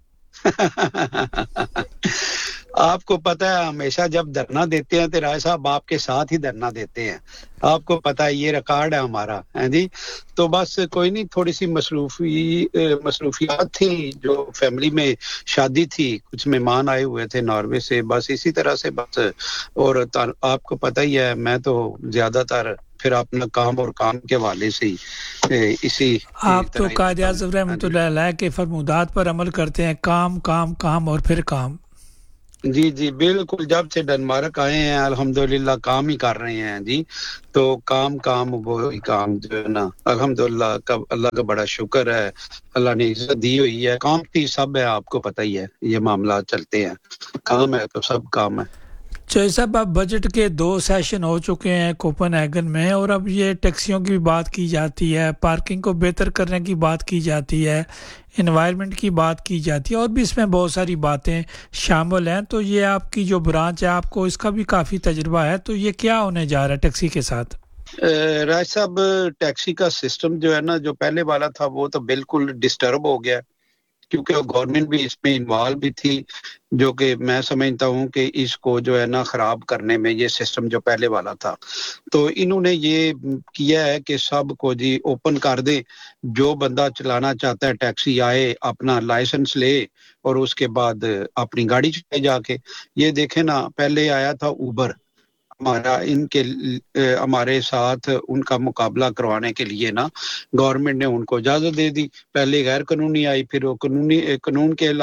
آپ کو پتہ ہے ہمیشہ جب دھرنا دیتے ہیں تو رائے صاحب آپ کے ساتھ ہی دھرنا دیتے ہیں. آپ کو پتہ ہے یہ ریکارڈ ہے ہمارا ہے جی. تو بس کوئی نہیں, تھوڑی سی مصروفی مصروفیات تھی, جو فیملی میں شادی تھی, کچھ مہمان آئے ہوئے تھے ناروے سے, بس اسی طرح سے بس. اور آپ کو پتہ ہی ہے میں تو زیادہ تر پھر اپنا کام اور کام کے حوالے سے ہی اسی. آپ تو قائد اعظم رحمۃ اللہ علیہ کے فرمودات پر عمل کرتے ہیں, کام کام کام اور پھر کام. جی جی بالکل, جب سے ڈنمارک آئے ہیں الحمدللہ کام ہی کر رہے ہیں جی. تو کام کام وہی کام جو ہے نا, الحمدللہ کا اللہ کا بڑا شکر ہے, اللہ نے عزت دی ہوئی ہے. کام کی سب ہے, آپ کو پتہ ہی ہے یہ معاملات چلتے ہیں, کام ہے تو سب کام ہے. چوہدری صاحب اب بجٹ کے دو سیشن ہو چکے ہیں کوپن ہیگن میں, اور اب یہ ٹیکسیوں کی بھی بات کی جاتی ہے, پارکنگ کو بہتر کرنے کی بات کی جاتی ہے, انوائرمنٹ کی بات کی جاتی ہے, اور بھی اس میں بہت ساری باتیں شامل ہیں. تو یہ آپ کی جو برانچ ہے آپ کو اس کا بھی کافی تجربہ ہے, تو یہ کیا ہونے جا رہا ہے ٹیکسی کے ساتھ؟ راج صاحب ٹیکسی کا سسٹم جو ہے نا, جو پہلے والا تھا وہ تو بالکل ڈسٹرب ہو گیا, کیونکہ گورنمنٹ بھی اس میں انوالو بھی تھی, جو کہ میں سمجھتا ہوں کہ اس کو جو ہے نا خراب کرنے میں یہ سسٹم جو پہلے والا تھا. تو انہوں نے یہ کیا ہے کہ سب کو جی اوپن کر دیں, جو بندہ چلانا چاہتا ہے ٹیکسی آئے, اپنا لائسنس لے اور اس کے بعد اپنی گاڑی چلائے جا کے. یہ دیکھیں نا, پہلے آیا تھا اوبر, ہمارا ان کے ہمارے ساتھ ان کا مقابلہ کروانے کے لیے نا گورنمنٹ نے ان کو اجازت دے دی. پہلے غیر قانونی آئی, پھر وہ قانونی قانون کے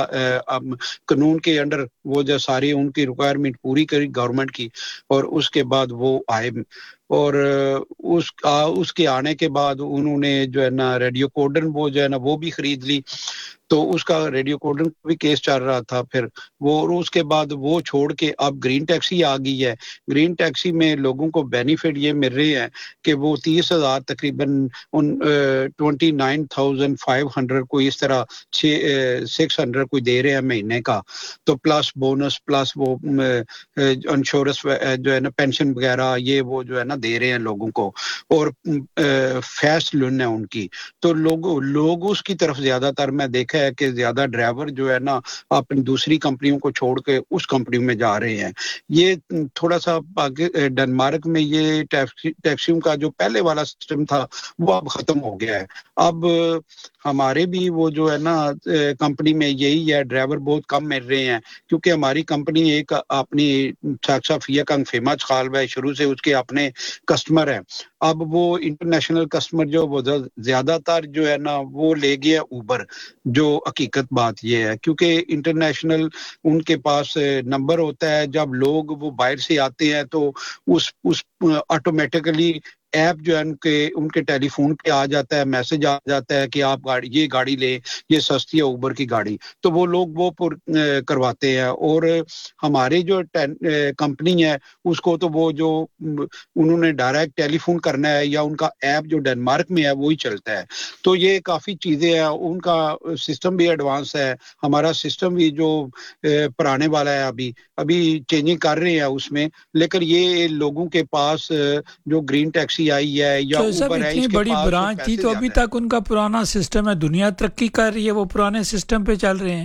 قانون کے انڈر وہ جو ساری ان کی ریکوائرمنٹ پوری کری گورنمنٹ کی, اور اس کے بعد وہ آئے. اور اس اس کے آنے کے بعد انہوں نے جو ہے نا ریڈیو کوڈن وہ جو ہے نا وہ بھی خرید لی. تو اس کا ریڈیو کوڈن کا بھی کیس چل رہا تھا. پھر وہ اور اس کے بعد وہ چھوڑ کے اب گرین ٹیکسی آ گئی ہے. گرین ٹیکسی میں لوگوں کو بینیفٹ یہ مل رہے ہیں کہ وہ تیس ہزار تقریباً in twenty nine thousand five hundred کوئی اس طرح چھ سکس ہنڈریڈ کوئی دے رہے ہیں مہینے کا. تو پلس بونس پلس وہ انشورنس جو ہے نا پینشن وغیرہ یہ وہ جو ہے نا دے رہے ہیں لوگوں کو, اور فیسٹ لون ہے ان کی. تو لوگ لوگ اس کی طرف زیادہ تر میں دیکھا ہے کہ زیادہ ڈرائیور جو ہے نا اپنی دوسری کمپنیوں کو چھوڑ کے اس کمپنی میں جا رہے ہیں. یہ تھوڑا سا ڈنمارک میں یہ ٹیکسیوں کا جو پہلے والا سسٹم تھا وہ اب ختم ہو گیا ہے. اب ہمارے بھی وہ جو ہے نا کمپنی میں یہی ہے, ڈرائیور بہت کم مل رہے ہیں, کیونکہ ہماری کمپنی ایک اپنی ساکشا فیا کنگ فیمس خالب ہے, شروع سے اس کے اپنے کسٹمر ہیں. اب وہ انٹرنیشنل کسٹمر جو وہ زیادہ تر جو ہے نا وہ لے گیا اوبر. جو حقیقت بات یہ ہے, کیونکہ انٹرنیشنل ان کے پاس نمبر ہوتا ہے, جب لوگ وہ باہر سے آتے ہیں تو اس اس آٹومیٹکلی ایپ جو ہے ان کے ان کے ٹیلی فون پہ آ جاتا ہے, میسج آ جاتا ہے کہ آپ گاڑی یہ گاڑی لیں, یہ سستی ہے اوبر کی گاڑی. تو وہ لوگ وہ پر کرواتے ہیں. اور ہمارے جو کمپنی ہے اس کو تو وہ جو انہوں نے ڈائریکٹ ٹیلی فون کرنا ہے یا ان کا ایپ جو ڈنمارک میں ہے وہی چلتا ہے. تو یہ کافی چیزیں ہیں, ان کا سسٹم بھی ایڈوانس ہے, ہمارا سسٹم بھی جو پرانے والا ہے ابھی ابھی چینجنگ کر رہے ہیں اس میں. لیکن یہ لوگوں کے پاس جو گرین ٹیکسی آئی ہے یا اوبر ہے, اتنی بڑی برانچ تھی تو ابھی تک ان کا پرانا سسٹم ہے, دنیا ترقی کر رہی ہے, وہ پرانے سسٹم پہ چل رہے ہیں.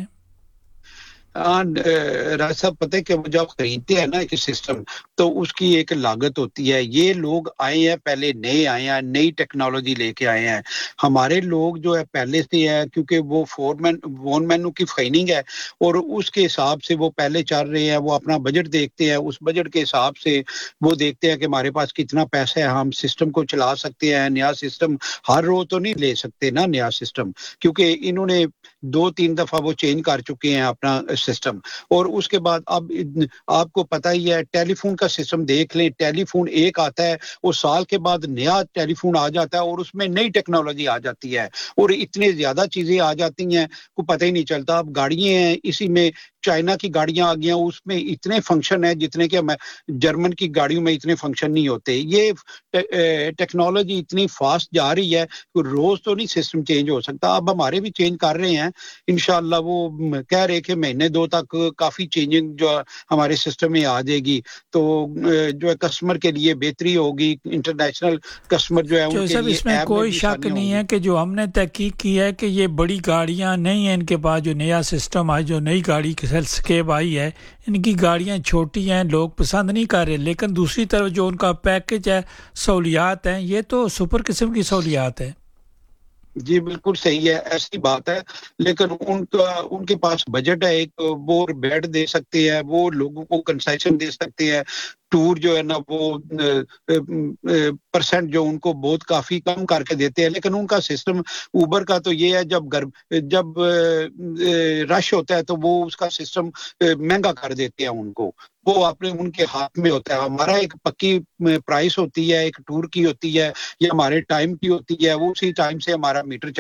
راج صاحب پتہ ہے کہ وہ جب خریدتے ہیں نا ایک سسٹم تو اس کی ایک لاگت ہوتی ہے. یہ لوگ آئے ہیں پہلے نئے آئے ہیں, نئی ٹیکنالوجی لے کے آئے ہیں. ہمارے لوگ جو ہے پہلے سے ہے, کیونکہ وہ فور مین ون مینو کی فائننگ ہے اور اس کے حساب سے وہ پہلے چل رہے ہیں. وہ اپنا بجٹ دیکھتے ہیں, اس بجٹ کے حساب سے وہ دیکھتے ہیں کہ ہمارے پاس کتنا پیسہ ہے, ہم سسٹم کو چلا سکتے ہیں. نیا سسٹم ہر روز تو نہیں لے سکتے نا نیا سسٹم, کیونکہ انہوں نے دو تین دفعہ وہ چینج کر چکے ہیں اپنا سسٹم. اور اس کے بعد اب آپ کو پتہ ہی ہے ٹیلی فون کا سسٹم دیکھ لیں, ٹیلی فون ایک آتا ہے اور سال کے بعد نیا ٹیلی فون آ جاتا ہے اور اس میں نئی ٹیکنالوجی آ جاتی ہے اور اتنے زیادہ چیزیں آ جاتی ہیں کو پتہ ہی نہیں چلتا. اب گاڑیاں ہیں, اسی میں چائنا کی گاڑیاں آ گئی ہیں, اس میں اتنے فنکشن ہیں جتنے کہ جرمن کی گاڑیوں میں اتنے فنکشن نہیں ہوتے. یہ ٹیکنالوجی اتنی فاسٹ جا رہی ہے کہ روز تو نہیں سسٹم چینج ہو سکتا. اب ہمارے بھی چینج کر رہے ہیں انشاءاللہ. وہ کہہ رہے کہ مہینے دو تک کافی چینجنگ جو ہمارے سسٹم میں آ جائے گی تو جو ہے کسٹمر کے لیے بہتری ہوگی. انٹرنیشنل کسٹمر جو ہے ان کے لیے اس میں کوئی شک نہیں ہے کہ جو ہم نے تحقیق کی ہے کہ یہ بڑی گاڑیاں نہیں ہیں ان کے پاس, جو نیا سسٹم آئی, جو نئی گاڑی سکیپ آئی ہے, ان کی گاڑیاں چھوٹی ہیں, لوگ پسند نہیں کر رہے. لیکن دوسری طرف جو ان کا پیکج ہے, سہولیات ہیں, یہ تو سپر قسم کی سہولیات ہے. جی بالکل صحیح ہے, ایسی بات ہے. لیکن ان کا ان کے پاس بجٹ ہے ایک, وہ بیڈ دے سکتے ہیں, وہ لوگوں کو کنسیشن دے سکتے ہیں. ٹور جو ہے نا وہ پرسنٹ جو ان کو بہت کافی کم کر کے دیتے ہیں. لیکن ان کا سسٹم اوبر کا تو یہ ہے جب گرم جب رش ہوتا ہے تو وہ اس کا سسٹم مہنگا کر دیتے ہیں ان کو. وہ اپنے ان کے ہاتھ میں ہوتا ہے. ہمارا ایک پکی پرائس ہوتی ہے, ایک ٹور کی ہوتی ہے یا ہمارے ٹائم کی ہوتی ہے, وہ اسی ٹائم سے ہمارا میٹر